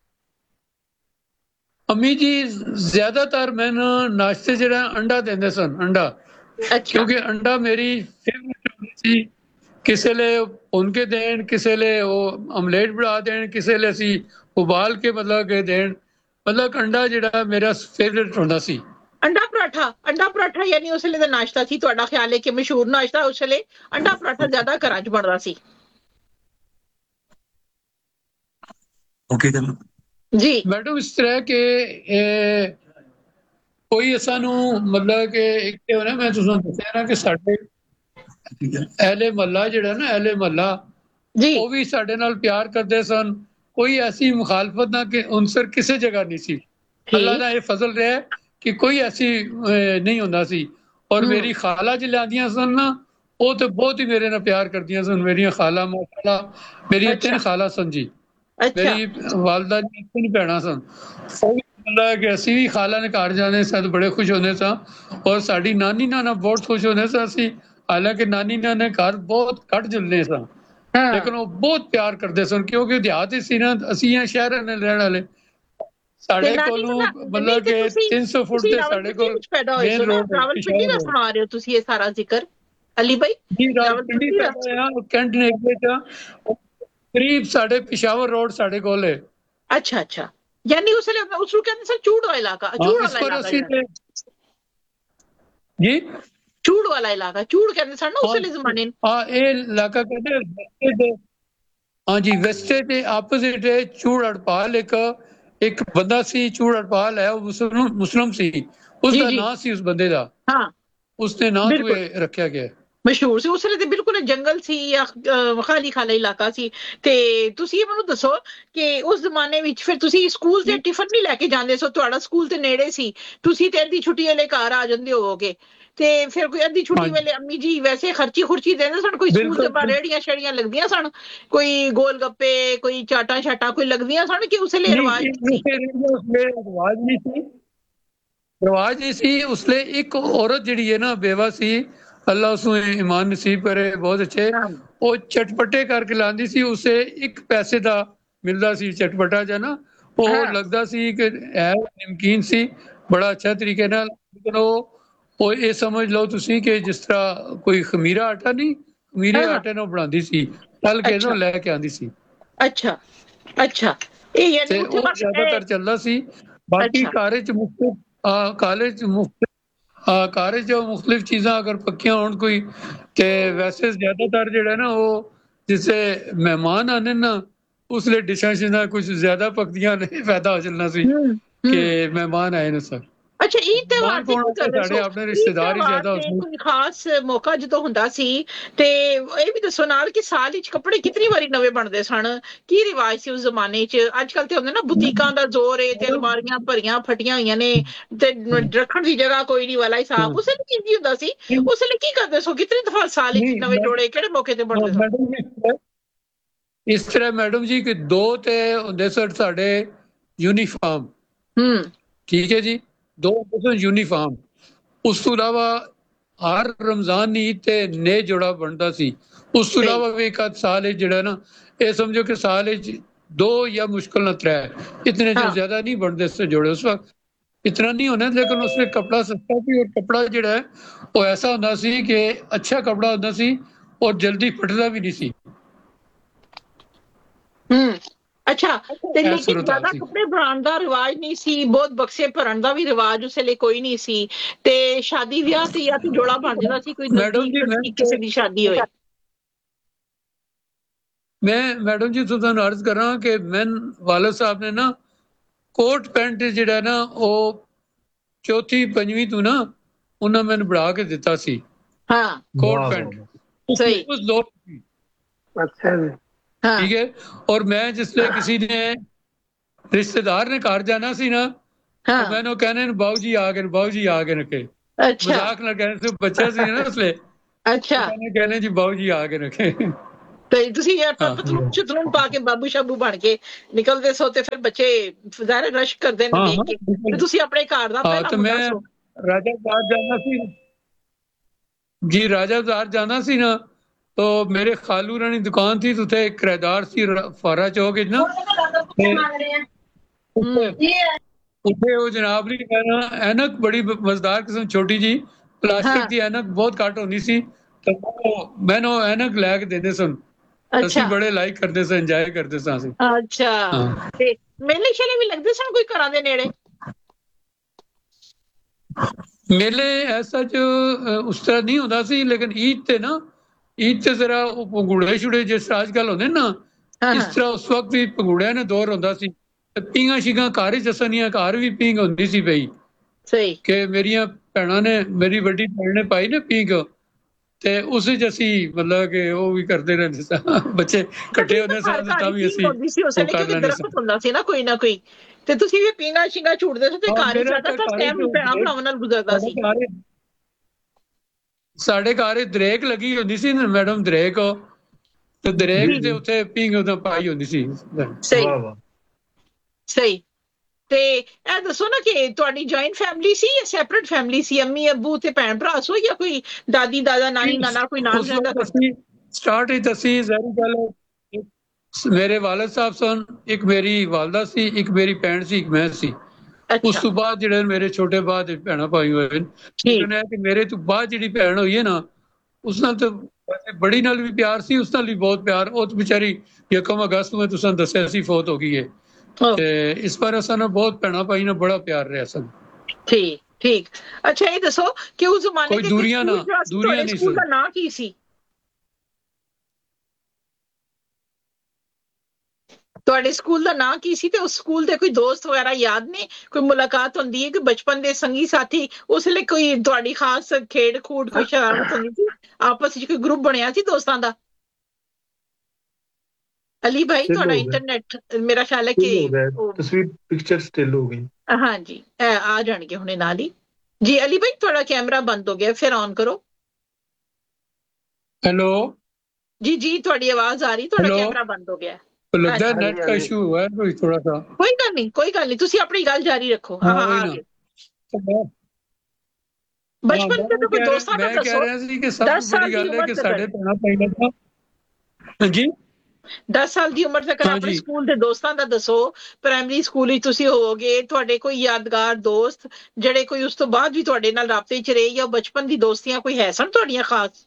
ਅੰਮੀ ਜੀ ਜ਼ਿਆਦਾਤਰ ਮੈਨੂੰ ਨਾਸ਼ਤੇ ਜਿਹੜਾ ਅੰਡਾ ਦਿੰਦੇ ਸਨ, ਅੰਡਾ, ਅੱਛਾ ਕਿਉਂਕਿ ਅੰਡਾ ਮੇਰੀ ਫੇਵਰੇਟ ਹੁੰਦੀ ਸੀ। ਕਿਸੇ ਲਈ ਭੁੰਨ ਕੇ ਦੇਣ, ਕਿਸੇ ਲਈ ਉਹ ਆਮਲੇਟ ਬਣਾ ਦੇਣ, ਕਿਸੇ ਲਈ ਅਸੀਂ ਉਬਾਲ ਕੇ ਮਤਲਬ ਕਿ ਦੇਣ, ਮਤਲਬ ਅੰਡਾ ਜਿਹੜਾ ਮੇਰਾ ਫੇਵਰੇਟ ਹੁੰਦਾ ਸੀ। ਅੰਡਾ ਪਰਾਠਾ, ਅੰਡਾ ਪਰਾਠਾ ਯਾਨੀ ਉਸ ਵੇਲੇ ਦਾ ਨਾਸ਼ਤਾ ਸੀ, ਤੁਹਾਡਾ ਖਿਆਲ ਹੈ ਕਿ ਮਸ਼ਹੂਰ ਨਾਸ਼ਤਾ ਉਸ ਵੇਲੇ ਅੰਡਾ ਪਰਾਠਾ ਜ਼ਿਆਦਾ ਘਰਾਂ 'ਚ ਬਣਦਾ ਸੀ? ਓਕੇ ਜੀ ਮੈਡਮ, ਇਸ ਤਰ੍ਹਾਂ ਕਿ ਇਹ ਕੋਈ ਸਾਨੂੰ ਮਤਲਬ ਕਿ ਇੱਕ ਤੇ ਹੋਣਾ, ਮੈਂ ਤੁਹਾਨੂੰ ਦੱਸਿਆ ਨਾ ਕਿ ਸਾਡੇ ਅਹਿਲੇ ਮਹੱਲਾ ਜਿਹੜਾ ਨਾ, ਅਹਿਲੇ ਮਹੱਲਾ ਜੀ ਉਹ ਵੀ ਸਾਡੇ ਨਾਲ ਪਿਆਰ ਕਰਦੇ ਸਨ। ਕੋਈ ਐਸੀ ਮੁਖਾਲਫਤ ਨਾ ਕਿ ਉਨਸਰ ਕਿਸੇ ਜਗ੍ਹਾ ਨਹੀਂ ਸੀ। ਅੱਲਾ ਦਾ ਇਹ ਫਜ਼ਲ ਰਿਹਾ ਕਿ ਕੋਈ ਐਸੀ ਨਹੀਂ ਹੁੰਦਾ ਸੀ। ਔਰ ਮੇਰੀ ਖਾਲਾ ਚ ਲਿਆਂਦੀਆਂ ਸਨ ਨਾ, ਉਹ ਤੇ ਬਹੁਤ ਹੀ ਮੇਰੇ ਨਾਲ ਪਿਆਰ ਕਰਦੀਆਂ ਸਨ। ਮੇਰੀਆਂ ਖਾਲਾ ਮਾਸ਼ਾਅੱਲਾ, ਮੇਰੀਆਂ ਤਿੰਨ ਖਾਲਾ ਸਨ ਜੀ। ਮੇਰੀ ਵਾਲਦਾ ਦੀਆਂ ਤਿੰਨ ਭੈਣਾਂ ਸਨ। ਮਤਲਬ ਕਿ ਅਸੀਂ ਵੀ ਖਾਲਾ ਨੇ ਘਰ ਜਾਂਦੇ ਸਾਂ, ਬੜੇ ਖੁਸ਼ ਹੁੰਦੇ ਸਾਂ। ਔਰ ਸਾਡੀ ਨਾਨੀ ਨਾਨਾ ਬਹੁਤ ਖੁਸ਼ ਹੁੰਦੇ ਸਾਂ ਅਸੀਂ, ਹਾਲਾਂਕਿ ਨਾਨੀ ਨਾਨੇ ਘਰ ਬਹੁਤ ਘੱਟ ਜੁਲਦੇ ਸਾਂ, ਲੇਕਿਨ ਉਹ ਬਹੁਤ ਪਿਆਰ ਕਰਦੇ ਸਨ ਕਿਉਂਕਿ ਦਿਹਾਤ ਸੀ ਨਾ, ਅਸੀਂ ਆ ਸ਼ਹਿਰਾਂ ਨੇ ਰਹਿਣ ਵਾਲੇ। ਸਾਡੇ ਕੋਲੋਂ ਮਤਲਬ ਕਿ ਤਿੰਨ ਸੌ ਫੁੱਟ ਤੇ ਸਾਡੇ ਕੋਲ ਮੇਨ ਰੋਡ ਰਾਵਲਪਿੰਡੀ ਦਾ ਸੁਣਾ ਰਹੇ ਹੋ ਤੁਸੀਂ ਇਹ ਸਾਰਾ ਜ਼ਿਕਰ ਅਲੀ ਭਾਈ? ਜੀ ਰਾਵਲਪਿੰਡੀ ਦਾ ਕੈਂਟ ਨੇ ਕਰੀਬ ਸਾਡੇ ਪਿਸ਼ਾਵਰ ਰੋਡ ਸਾਡੇ ਕੋਲ ਹੈ। ਅੱਛਾ ਅੱਛਾ, ਯਾਨੀ ਉਸ ਵੇਲੇ ਉਸ ਨੂੰ ਕਹਿੰਦੇ ਸਨ ਚੂੜ ਵਾਲਾ ਇਲਾਕਾ, ਚੂੜ ਵਾਲਾ ਇਲਾਕਾ ਜੀ, ਚੂੜ ਵਾਲਾ ਇਲਾਕਾ, ਚੂੜ ਕਹਿੰਦੇ ਸਨ ਨਾ ਉਸ ਵੇਲੇ ਜ਼ਮਾਨੇ ਨੂੰ। ਹਾਂ, ਇਹ ਇਲਾਕਾ ਕਹਿੰਦੇ ਹਾਂ ਜੀ, ਵੈਸਟੇ ਤੇ ਆਪੋਜ਼ਿਟ ਹੈ ਚੂੜ ਹੜਪਾਲ। ਇੱਕ ਇੱਕ ਬੰਦਾ ਸੀ ਚੂੜ ਹੜਪਾਲ ਹੈ, ਉਹ ਮੁਸਲਮ ਮੁਸਲਮ ਸੀ, ਉਸਦਾ ਨਾਂ ਸੀ ਉਸ ਬੰਦੇ ਦਾ, ਹਾਂ ਉਸਦੇ ਨਾਂ ਤੋਂ ਇਹ ਰੱਖਿਆ ਗਿਆ, ਮਸ਼ਹੂਰ ਸੀ। ਉਸ ਵੇਲੇ ਤੇ ਬਿਲਕੁਲ ਜੰਗਲ ਸੀ ਜਾਂ ਖਾਲੀ ਖਾਲੀ ਇਲਾਕਾ ਸੀ। ਤੇ ਤੁਸੀਂ ਇਹ ਮੈਨੂੰ ਦੱਸੋ ਕਿ ਉਸ ਜ਼ਮਾਨੇ ਵਿੱਚ ਫਿਰ ਤੁਸੀਂ ਸਕੂਲ ਤੇ ਟਿਫਨ ਨਹੀਂ ਲੈ ਕੇ ਜਾਂਦੇ ਸੋ? ਤੁਹਾਡਾ ਸਕੂਲ ਤੇ ਨੇੜੇ ਸੀ, ਤੁਸੀਂ ਤੇ ਅੱਧੀ ਛੁੱਟੀ ਵੇਲੇ ਘਰ ਆ ਜਾਂਦੇ ਹੋਵੋਗੇ, ਤੇ ਫਿਰ ਕੋਈ ਅੱਧੀ ਛੁੱਟੀ ਵੇਲੇ ਅੰਮੀ ਜੀ ਵੈਸੇ ਖਰਚੀ ਖੁਰਚੀ ਦਿੰਦੇ ਸਨ? ਕੋਈ ਸਕੂਲ ਦੇ ਬਾਹਰ ਰੇੜੀਆਂ ਸ਼ੇੜੀਆਂ ਲੱਗਦੀਆਂ ਸਨ, ਕੋਈ ਗੋਲ ਗੱਪੇ, ਕੋਈ ਚਾਟਾਂ ਛਾਟਾਂ ਕੋਈ ਲੱਗਦੀਆਂ ਸਨ ਕਿ ਉਸ ਵੇਲੇ ਰਿਵਾਜ ਨਹੀਂ ਸੀ? ਰਿਵਾਜ ਨਹੀਂ ਸੀ, ਰਿਵਾਜ ਨਹੀਂ ਸੀ ਉਸ ਲਈ। ਇੱਕ ਔਰਤ ਜਿਹੜੀ ਹੈ ਨਾ, ਬੇਵਾ ਸੀ, ਅੱਲਾ ਉਸਨੂੰ ਈਮਾਨ ਨਸੀਬ ਕਰੇ, ਬਹੁਤ ਅੱਛੇ, ਉਹ ਚਟਪਟੇ ਕਰਕੇ ਲਾਉਂਦੀ ਸੀ। ਉਸੇ ਇੱਕ ਪੈਸੇ ਦਾ ਮਿਲਦਾ ਸੀ ਚਟਪਟਾ ਜਿਹਾ ਨਾ, ਉਹ ਲੱਗਦਾ ਸੀ ਕਿ ਹੈ ਨਮਕੀਨ ਸੀ, ਬੜਾ ਅੱਛਾ ਤਰੀਕੇ ਨਾਲ। ਲੇਕਿਨ ਉਹ ਉਹ ਇਹ ਸਮਝ ਲਓ ਤੁਸੀਂ ਕਿ ਜਿਸ ਤਰ੍ਹਾਂ ਕੋਈ ਖਮੀਰਾ ਆਟਾ ਨਹੀਂ, ਖਮੀਰੇ ਆਟੇ ਨਾਲ ਬਣਾਉਂਦੀ ਸੀ, ਤਲ ਕੇ ਨਾ ਲੈ ਕੇ ਆਉਂਦੀ ਸੀ। ਅੱਛਾ ਅੱਛਾ, ਇਹ ਯਾਨੀ ਉਹ ਜ਼ਿਆਦਾਤਰ ਚੱਲਦਾ ਸੀ। ਬਾਕੀ ਘਰ ਚ ਮੁਖਤਲਿਫ ਕਾਲਜ ਚ ਮੁਖਤਲਿਫ ਘਰ ਚ ਮੁਖਤਲਿਫ ਚੀਜ਼ਾਂ ਅਗਰ ਪੱਕੀਆਂ ਹੋਣ ਕੋਈ, ਤੇ ਵੈਸੇ ਜ਼ਿਆਦਾਤਰ ਜਿਹੜਾ ਨਾ ਉਹ ਜਿਸੇ ਮਹਿਮਾਨ ਆਨੇ ਨਾ, ਉਸ ਲਈ ਡਿਸ਼ਾਂ ਸ਼ਿਸ਼ਾਂ ਕੁਝ ਜ਼ਿਆਦਾ ਪੱਕਦੀਆਂ ਨਹੀਂ, ਫਾਇਦਾ ਹੋ ਚੱਲਣਾ ਸੀ ਕਿ ਮਹਿਮਾਨ ਆਏ ਨੇ ਸਰ। ਅੱਛਾ, ਈਦ ਤਿਉਹਾਰ ਸਾਡੇ ਆਪਣੇ ਰਿਸ਼ਤੇਦਾਰ ਹੀ ਜ਼ਿਆਦਾ ਕੋਈ ਖਾਸ ਮੌਕਾ ਜਦੋਂ ਹੁੰਦਾ ਸੀ, ਤੇ ਇਹ ਵੀ ਦੱਸੋ ਨਾਲ ਕਿ ਸਾਲ ਵਿੱਚ ਕੱਪੜੇ ਕਿਤਨੀ ਵਾਰੀ ਨਵੇਂ ਬਣਦੇ ਸਨ? ਕੀ ਰਿਵਾਜ ਸੀ ਉਸ ਜ਼ਮਾਨੇ 'ਚ? ਅੱਜ ਕੱਲ ਤੇ ਹੁੰਦੇ ਨਾ ਬੁਟੀਕਾਂ ਦਾ ਜ਼ੋਰ ਏ ਤੇ ਅਲਮਾਰੀਆਂ ਭਰੀਆਂ ਫਟੀਆਂ ਹੋਈਆਂ ਨੇ ਤੇ ਰੱਖਣ ਦੀ ਜਗ੍ਹਾ ਕੋਈ ਨਹੀਂ ਵਾਲਾ ਹਿਸਾਬ। ਉਸ ਵੇਲੇ ਕੀ ਹੁੰਦਾ ਸੀ? ਉਸ ਵੇਲੇ ਕੀ ਕਰਦੇ ਸੋ? ਕਿਤਨੀ ਦਫਾ ਸਾਲ ਵਿੱਚ ਨਵੇਂ ਜੋੜੇ ਕਿਹੜੇ ਮੌਕੇ ਤੇ ਬਣਦੇ ਸਨ? ਇਸ ਤਰ੍ਹਾਂ ਮੈਡਮ ਜੀ ਕਿ ਦੋ ਤੇ ਹੁੰਦੇ ਸਨ ਸਾਡੇ ਯੂਨੀਫਾਰਮ, ਹੂੰ ਠੀਕ ਹੈ ਜੀ, ਦੋ ਯੂਨੀਫਾਰਮ। ਉਸ ਤੋਂ ਇਲਾਵਾ ਹਰ ਰਮਜ਼ਾਨ ਈਦ ਤੇ ਨਏ ਜੋੜਾ ਬਣਦਾ ਸੀ। ਉਸ ਤੋਂ ਇਲਾਵਾ ਵੀ ਇੱਕ ਅੱਧ ਸਾਲ ਜਿਹੜਾ ਨਾ, ਇਹ ਸਮਝੋ ਕਿ ਸਾਲ ਵਿੱਚ ਦੋ ਜਾਂ ਮੁਸ਼ਕਿਲ ਨਾਲ ਤਰੇ, ਇਤਨੇ ਜੋ ਜ਼ਿਆਦਾ ਨਹੀਂ ਬਣਦੇ ਸੀ ਜੋੜੇ ਉਸ ਵਕਤ, इतना नहीं होना। लेकिन उसमें कपड़ा सस्ता ਸੀ और कपड़ा ਜਿਹੜਾ ਹੈ ਉਹ ਐਸਾ ਹੁੰਦਾ ਸੀ ਕਿ ਅੱਛਾ ਕਪੜਾ ਹੁੰਦਾ ਸੀ ਔਰ ਜਲਦੀ ਫਟਦਾ ਵੀ ਨਹੀਂ ਸੀ। ਹੂੰ, ਅੱਛਾ, ਤੇ ਲੇਕਿਨ ਜ਼ਿਆਦਾ ਕੱਪੜੇ ਬਣਾਉਣ ਦਾ ਰਿਵਾਜ ਨਹੀਂ ਸੀ, ਬਹੁਤ ਬਕਸੇ ਭਰਨ ਦਾ ਵੀ ਰਿਵਾਜ ਉਸ ਵੇਲੇ ਕੋਈ ਨਹੀਂ ਸੀ, ਤੇ ਸ਼ਾਦੀ ਵਿਆਹ ਤੇ ਜਾਂ ਤੇ ਜੋੜਾ ਬਣ ਜਾਂਦਾ ਸੀ, ਕੋਈ ਨਜ਼ਦੀਕ ਕਿਸੇ ਦੀ ਸ਼ਾਦੀ ਹੋਏ। ਮੈਂ ਮੈਡਮ ਜੀ ਤੁਹਾਨੂੰ ਅਰਜ਼ ਕਰਾਂ ਕਿ ਮੈਂ ਵਾਲਦ ਸਾਹਿਬ ਨੇ ਨਾ ਕੋਟ ਪੈਂਟ ਜਿਹੜਾ ਨਾ ਉਹ ਚੌਥੀ ਪੰਜਵੀਂ ਤੋਂ ਨਾ ਉਹਨਾਂ ਮੈਨੂੰ ਬਣਾ ਕੇ ਦਿੱਤਾ ਸੀ। ਹਾਂ, ਕੋਟ ਪੈਂਟ ਸਹੀ ਉਸ ਦੌਰ ਦੀ। ਅੱਛਾ ਜੀ, ठीक है। और मैं जिसले किसी ने रिश्तेदार ने घर जाना सी ना, ਹਾਂ ਮੈਨੂੰ ਕਹਿੰਦੇ ਨੇ ਬਾਊ ਜੀ ਆ ਗਏ ਨੇ, ਬਾਊ ਜੀ ਆ ਗਏ ਨੇ ਕੇ ਅੱਛਾ ਮਜ਼ਾਕ ਨਾਲ ਕਹਿੰਦੇ ਸੀ, ਬੱਚਾ ਸੀ ਨਾ ਉਸਲੇ ਅੱਛਾ ਕਹਿੰਦੇ ਕਹਿੰਦੇ ਜੀ ਬਾਊ ਜੀ ਆ ਗਏ ਨੇ ਕੇ ਤੇ ਤੁਸੀਂ ਇਹ ਹਾਂ ਪਤਲੂਨ ਚਤਲੂਨ ਪਾ ਕੇ ਬਾਬੂ ਸ਼ਾਬੂ ਬਣ ਕੇ ਨਿਕਲਦੇ ਸੋ ਤੇ ਫਿਰ ਬੱਚੇ ਜ਼ਾਹਿਰ ਰਸ਼ ਕਰਦੇ ਨੇ ਹਾਂ ਦੇਖ ਹਾਂ ਕੇ ਤੇ ਬਿਲਕੁਲ। ਤੁਸੀਂ ਆਪਣੇ ਘਰ ਦਾ ਹਾਂ ਪਹਿਲਾ ਤੇ ਮੁੰਡਾ ਮੈਂ ਸੋ ਰਾਜਾ ਬਾਜ਼ਾਰ ਜਾਣਾ ਸੀ ਜੀ, ਰਾਜਾ ਬਾਜ਼ਾਰ जाना सी ना तो मेरे खालू रानी दुकान थी तो उथे एक किराएदार सी र- फारा चौक विच ना ते उथे ਹੂੰ उथे वो जनाब ने कहना ऐनक बड़ी ब- मजेदार किस्म छोटी जी ਹਾਂ प्लास्टिक दी ऐनक बहुत घट होनी सी तो वो- मैंने वो ऐनक लै के देने सन, ਅੱਛਾ ਅਸੀਂ ਬੜੇ ਲਾਈਕ ਕਰਦੇ ਸਾਂ, ਇੰਜੋਏ ਕਰਦੇ ਸਾਂ ਅਸੀਂ। ਅੱਛਾ ਹਾਂ ਤੇ ਮੇਲੇ ਸ਼ੇਲੇ ਵੀ ਲੱਗਦੇ ਸਨ ਕੋਈ ਘਰਾਂ ਦੇ ਨੇੜੇ ਮੇਲੇ ਐਸਾ ਚ ਉਸ ਤਰ੍ਹਾਂ ਨਹੀਂ ਹੁੰਦਾ ਸੀ, ਲੇਕਿਨ ਈਦ ਤੇ ਨਾ ਈਦ ਤੇ ਜ਼ਰਾ ਉਹ ਪੰਗੂੜੇ ਛੁੜੇ ਜਿਸ ਤਰ੍ਹਾਂ ਅੱਜ ਕੱਲ ਹੁੰਦੇ ਨਾ, ਹਾਂ ਇਸ ਹਾਂ ਤਰ੍ਹਾਂ ਉਸ ਵਕਤ ਵੀ ਪੰਗੂੜਿਆਂ ਨੇ ਦੌਰ ਹੁੰਦਾ ਸੀ ਤੇ ਪੀਂਘਾਂ ਸ਼ੀਂਘਾਂ ਘਰ ਹੀ ਜਸਨੀਆਂ, ਘਰ ਵੀ ਪੀਂਘ ਹੁੰਦੀ ਸੀ ਪਈ ਸਹੀ ਕਿ ਮੇਰੀਆਂ ਭੈਣਾਂ ਨੇ, ਮੇਰੀ ਵੱਡੀ ਭੈਣ ਨੇ ਪਾਈ ਨਾ ਪੀਂਘ ਤੇ ਉਸ ਵਿੱਚ ਅਸੀਂ ਮਤਲਬ ਕਿ ਉਹ ਵੀ ਕਰਦੇ ਰਹਿੰਦੇ ਸਾਂ ਬੱਚੇ ਇਕੱਠੇ ਹੁੰਦੇ ਤਕਰੀਬਨ ਸਾਂ ਹਰ ਤੇ ਘਰ ਤਾਂ ਹੀ ਵੀ ਪੀਂਘ ਅਸੀਂ ਹੁੰਦੀ ਸੀ ਉਸ ਉਹ ਵੇਲੇ ਕਰ ਕਿਉਂਕਿ ਲੈਂਦੇ ਸਾਂ। ਦਰਖਤ ਹੁੰਦਾ ਸੀ ਨਾ ਕੋਈ ਨਾ ਕੋਈ ਤੇ ਤੁਸੀਂ ਵੀ ਪੀਂਘਾਂ ਸ਼ੀਂਘਾਂ ਝੂਟਦੇ ਸੀ ਤੇ ਹਾਂ ਘਰ ਹੀ ਮੇਰਾ ਜ਼ਿਆਦਾਤਰ ਤਾਂ ਘਰ ਟਾਈਮ ਭੈਣਾਂ ਭਰਾਵਾਂ ਨਾਲ ਗੁਜ਼ਰਦਾ ਸਾਡੇ ਸੀ ਘਰ ਸਾਡੇ ਘਰ ਇਹ ਦਰੇਕ ਲੱਗੀ ਹੁੰਦੀ ਸੀ ਨਾ ਮੈਡਮ, ਦਰੇਕ ਤੇ ਜੀ ਦਰੇਕ ਦੇ ਜੀ ਉੱਤੇ ਪੀਂਘ ਉਦੋਂ ਪਾਈ ਹੁੰਦੀ ਸੀ। ਸਹੀ ਵਾਹ ਵਾਹ ਸਹੀ ਤੇ ਇਹ ਦੱਸੋ ਨਾ ਕਿ ਤੁਹਾਡੀ ਜੁਆਇੰਟ ਫੈਮਿਲੀ ਸੀ ਜਾਂ ਸੈਪਰੇਟ ਫੈਮਿਲੀ ਸੀ, ਅੰਮੀ ਅੱਬੂ ਤੇ ਭੈਣ ਭਰਾ ਸੋ ਜਾਂ ਕੋਈ ਦਾਦੀ ਦਾਦਾ ਨਾਨੀ ਨਾਨਾ ਕੋਈ ਨਾਲ ਉਸ ਰਹਿੰਦਾ ਵਕਤ ਸੀ ਅਸੀਂ ਸਟਾਰਟ ਹੀ ਅਸੀਂ ਜ਼ਰੀ ਗੱਲ ਮੇਰੇ ਵਾਲਦ ਸਾਹਿਬ ਸਨ, ਇੱਕ ਮੇਰੀ ਵਾਲਦਾ ਸੀ, ਇੱਕ ਮੇਰੀ ਭੈਣ ਸੀ, ਇੱਕ ਮੈਂ ਸੀ। ਉਸ ਅੱਛਾ ਤੋਂ ਬਾਅਦ ਜਿਹੜੇ ਮੇਰੇ ਛੋਟੇ ਬਾਅਦ ਭੈਣਾਂ ਭਾਈ ਹੋਏ ਨੇ, ਠੀਕ ਲੇਕਿਨ ਇਹ ਕਿ ਮੇਰੇ ਤੋਂ ਬਾਅਦ ਜਿਹੜੀ ਭੈਣ ਹੋਈ ਹੈ ਨਾ ਉਸ ਨਾਲ ਤਾਂ ਵੈਸੇ ਬੜੀ ਨਾਲ ਵੀ ਪਿਆਰ ਸੀ, ਉਸ ਨਾਲ ਵੀ ਬਹੁਤ ਪਿਆਰ। ਉਹ ਤਾਂ ਵਿਚਾਰੀ ਯਕਮ ਅਗਸਤ ਨੂੰ ਤੁਸੀਂ ਦੱਸਿਆ ਸੀ ਫੌਤ ਹੋ ਗਈ ਹੈ ਓ ਤੇ ਇਸ ਪਰ ਅਸਾਂ ਨਾਲ ਬਹੁਤ ਭੈਣਾਂ ਭਾਈ ਨਾਲ ਬੜਾ ਪਿਆਰ ਰਿਹਾ ਸਨ, ਠੀਕ ਠੀਕ ਅੱਛਾ ਇਹ ਦੱਸੋ ਕਿ ਉਸ ਜ਼ਮਾਨੇ ਕੋਈ ਦੇ ਵਿੱਚ ਦੂਰੀਆਂ ਸਕੂਲ ਨਾ ਜਿਹੜਾ ਸੀ ਦੂਰੀਆਂ ਤੁਹਾਡੇ ਨਹੀਂ ਸਕੂਲ ਸਨ। ਦਾ ਨਾਂ ਕੀ ਸੀ? ਤੁਹਾਡੇ ਸਕੂਲ ਦਾ ਨਾਂ ਕੀ ਸੀ ਤੇ ਉਸ ਸਕੂਲ ਦੇ ਕੋਈ ਦੋਸਤ ਵਗੈਰਾ ਯਾਦ ਨੇ? ਕੋਈ ਮੁਲਾਕਾਤ ਹੁੰਦੀ ਹੈ ਕਿ ਬਚਪਨ ਦੇ ਸੰਗੀ ਸਾਥੀ ਉਸ ਲਈ ਕੋਈ ਤੁਹਾਡੀ ਖਾਸ ਖੇਡ ਖੂਡ ਕੋਈ ਸ਼ਰਾਰਤ ਹੁੰਦੀ ਸੀ, ਆਪਸ ਵਿੱਚ ਕੋਈ ਗਰੁੱਪ ਬਣਿਆ ਸੀ ਦੋਸਤਾਂ ਦਾ? ਅਲੀ ਭਾਈ स्टिल ਤੁਹਾਡਾ हो गया, ਇੰਟਰਨੈਟ ਮੇਰਾ ਖਿਆਲ ਹੈ ਕਿ स्टिल हो गया, ਉਹ तस्वीर पिक्चर स्टिल हो गई। ਹਾਂਜੀ ਇਹ ਆ ਜਾਣਗੇ ਹੁਣੇ ਨਾਲ ਹੀ। ਜੀ ਅਲੀ ਭਾਈ ਤੁਹਾਡਾ ਕੈਮਰਾ ਬੰਦ ਹੋ ਗਿਆ, ਫਿਰ ਔਨ ਕਰੋ। ਹੈਲੋ ਜੀ ਜੀ ਤੁਹਾਡੀ ਆਵਾਜ਼ ਆ ਰਹੀ, ਤੁਹਾਡਾ ਹੈਲੋ, ਕੈਮਰਾ ਬੰਦ ਹੋ ਗਿਆ। लगता है ਹਾਂਜੀ नेट का इशू हुआ है कोई थोड़ा सा। ਕੋਈ ਗੱਲ ਨਹੀਂ ਕੋਈ ਗੱਲ ਨਹੀਂ ਤੁਸੀਂ ਆਪਣੀ ਗੱਲ ਜਾਰੀ ਰੱਖੋ। ਹਾਂ हाँ ਹਾਂ वही ਆ ना, ਗਏ। तो मैं हाँ ਬਚਪਨ मैं ਦੇ ਤਾਂ ਕੋਈ कह रहा ਦੋਸਤਾਂ ਦਾ मैं कह ਦੱਸੋ। रहा ਸੀ कि सब दस तो साल बड़ी ਦੀ गल है ਉਮਰ कि ਤੱਕ साढ़े भैणा भाईयां ਦਾ ਹਾਂਜੀ ਦਸ ਸਾਲ ਦੀ ਉਮਰ ਤੱਕ हाँ ਆਪਣੇ जी ਸਕੂਲ ਦੇ ਦੋਸਤਾਂ ਦਾ ਦੱਸੋ। ਪ੍ਰਾਇਮਰੀ ਸਕੂਲ ਵਿੱਚ ਤੁਸੀਂ ਹੋਵੋਗੇ, ਤੁਹਾਡੇ ਕੋਈ ਯਾਦਗਾਰ ਦੋਸਤ ਜਿਹੜੇ ਕੋਈ ਉਸ ਤੋਂ ਬਾਅਦ ਵੀ ਤੁਹਾਡੇ ਨਾਲ ਰਾਬਤੇ 'ਚ ਰਹੇ, ਜਾਂ ਬਚਪਨ ਦੀ ਦੋਸਤੀਆਂ ਕੋਈ ਹੈ ਸਨ ਤੁਹਾਡੀਆਂ ਖਾਸ?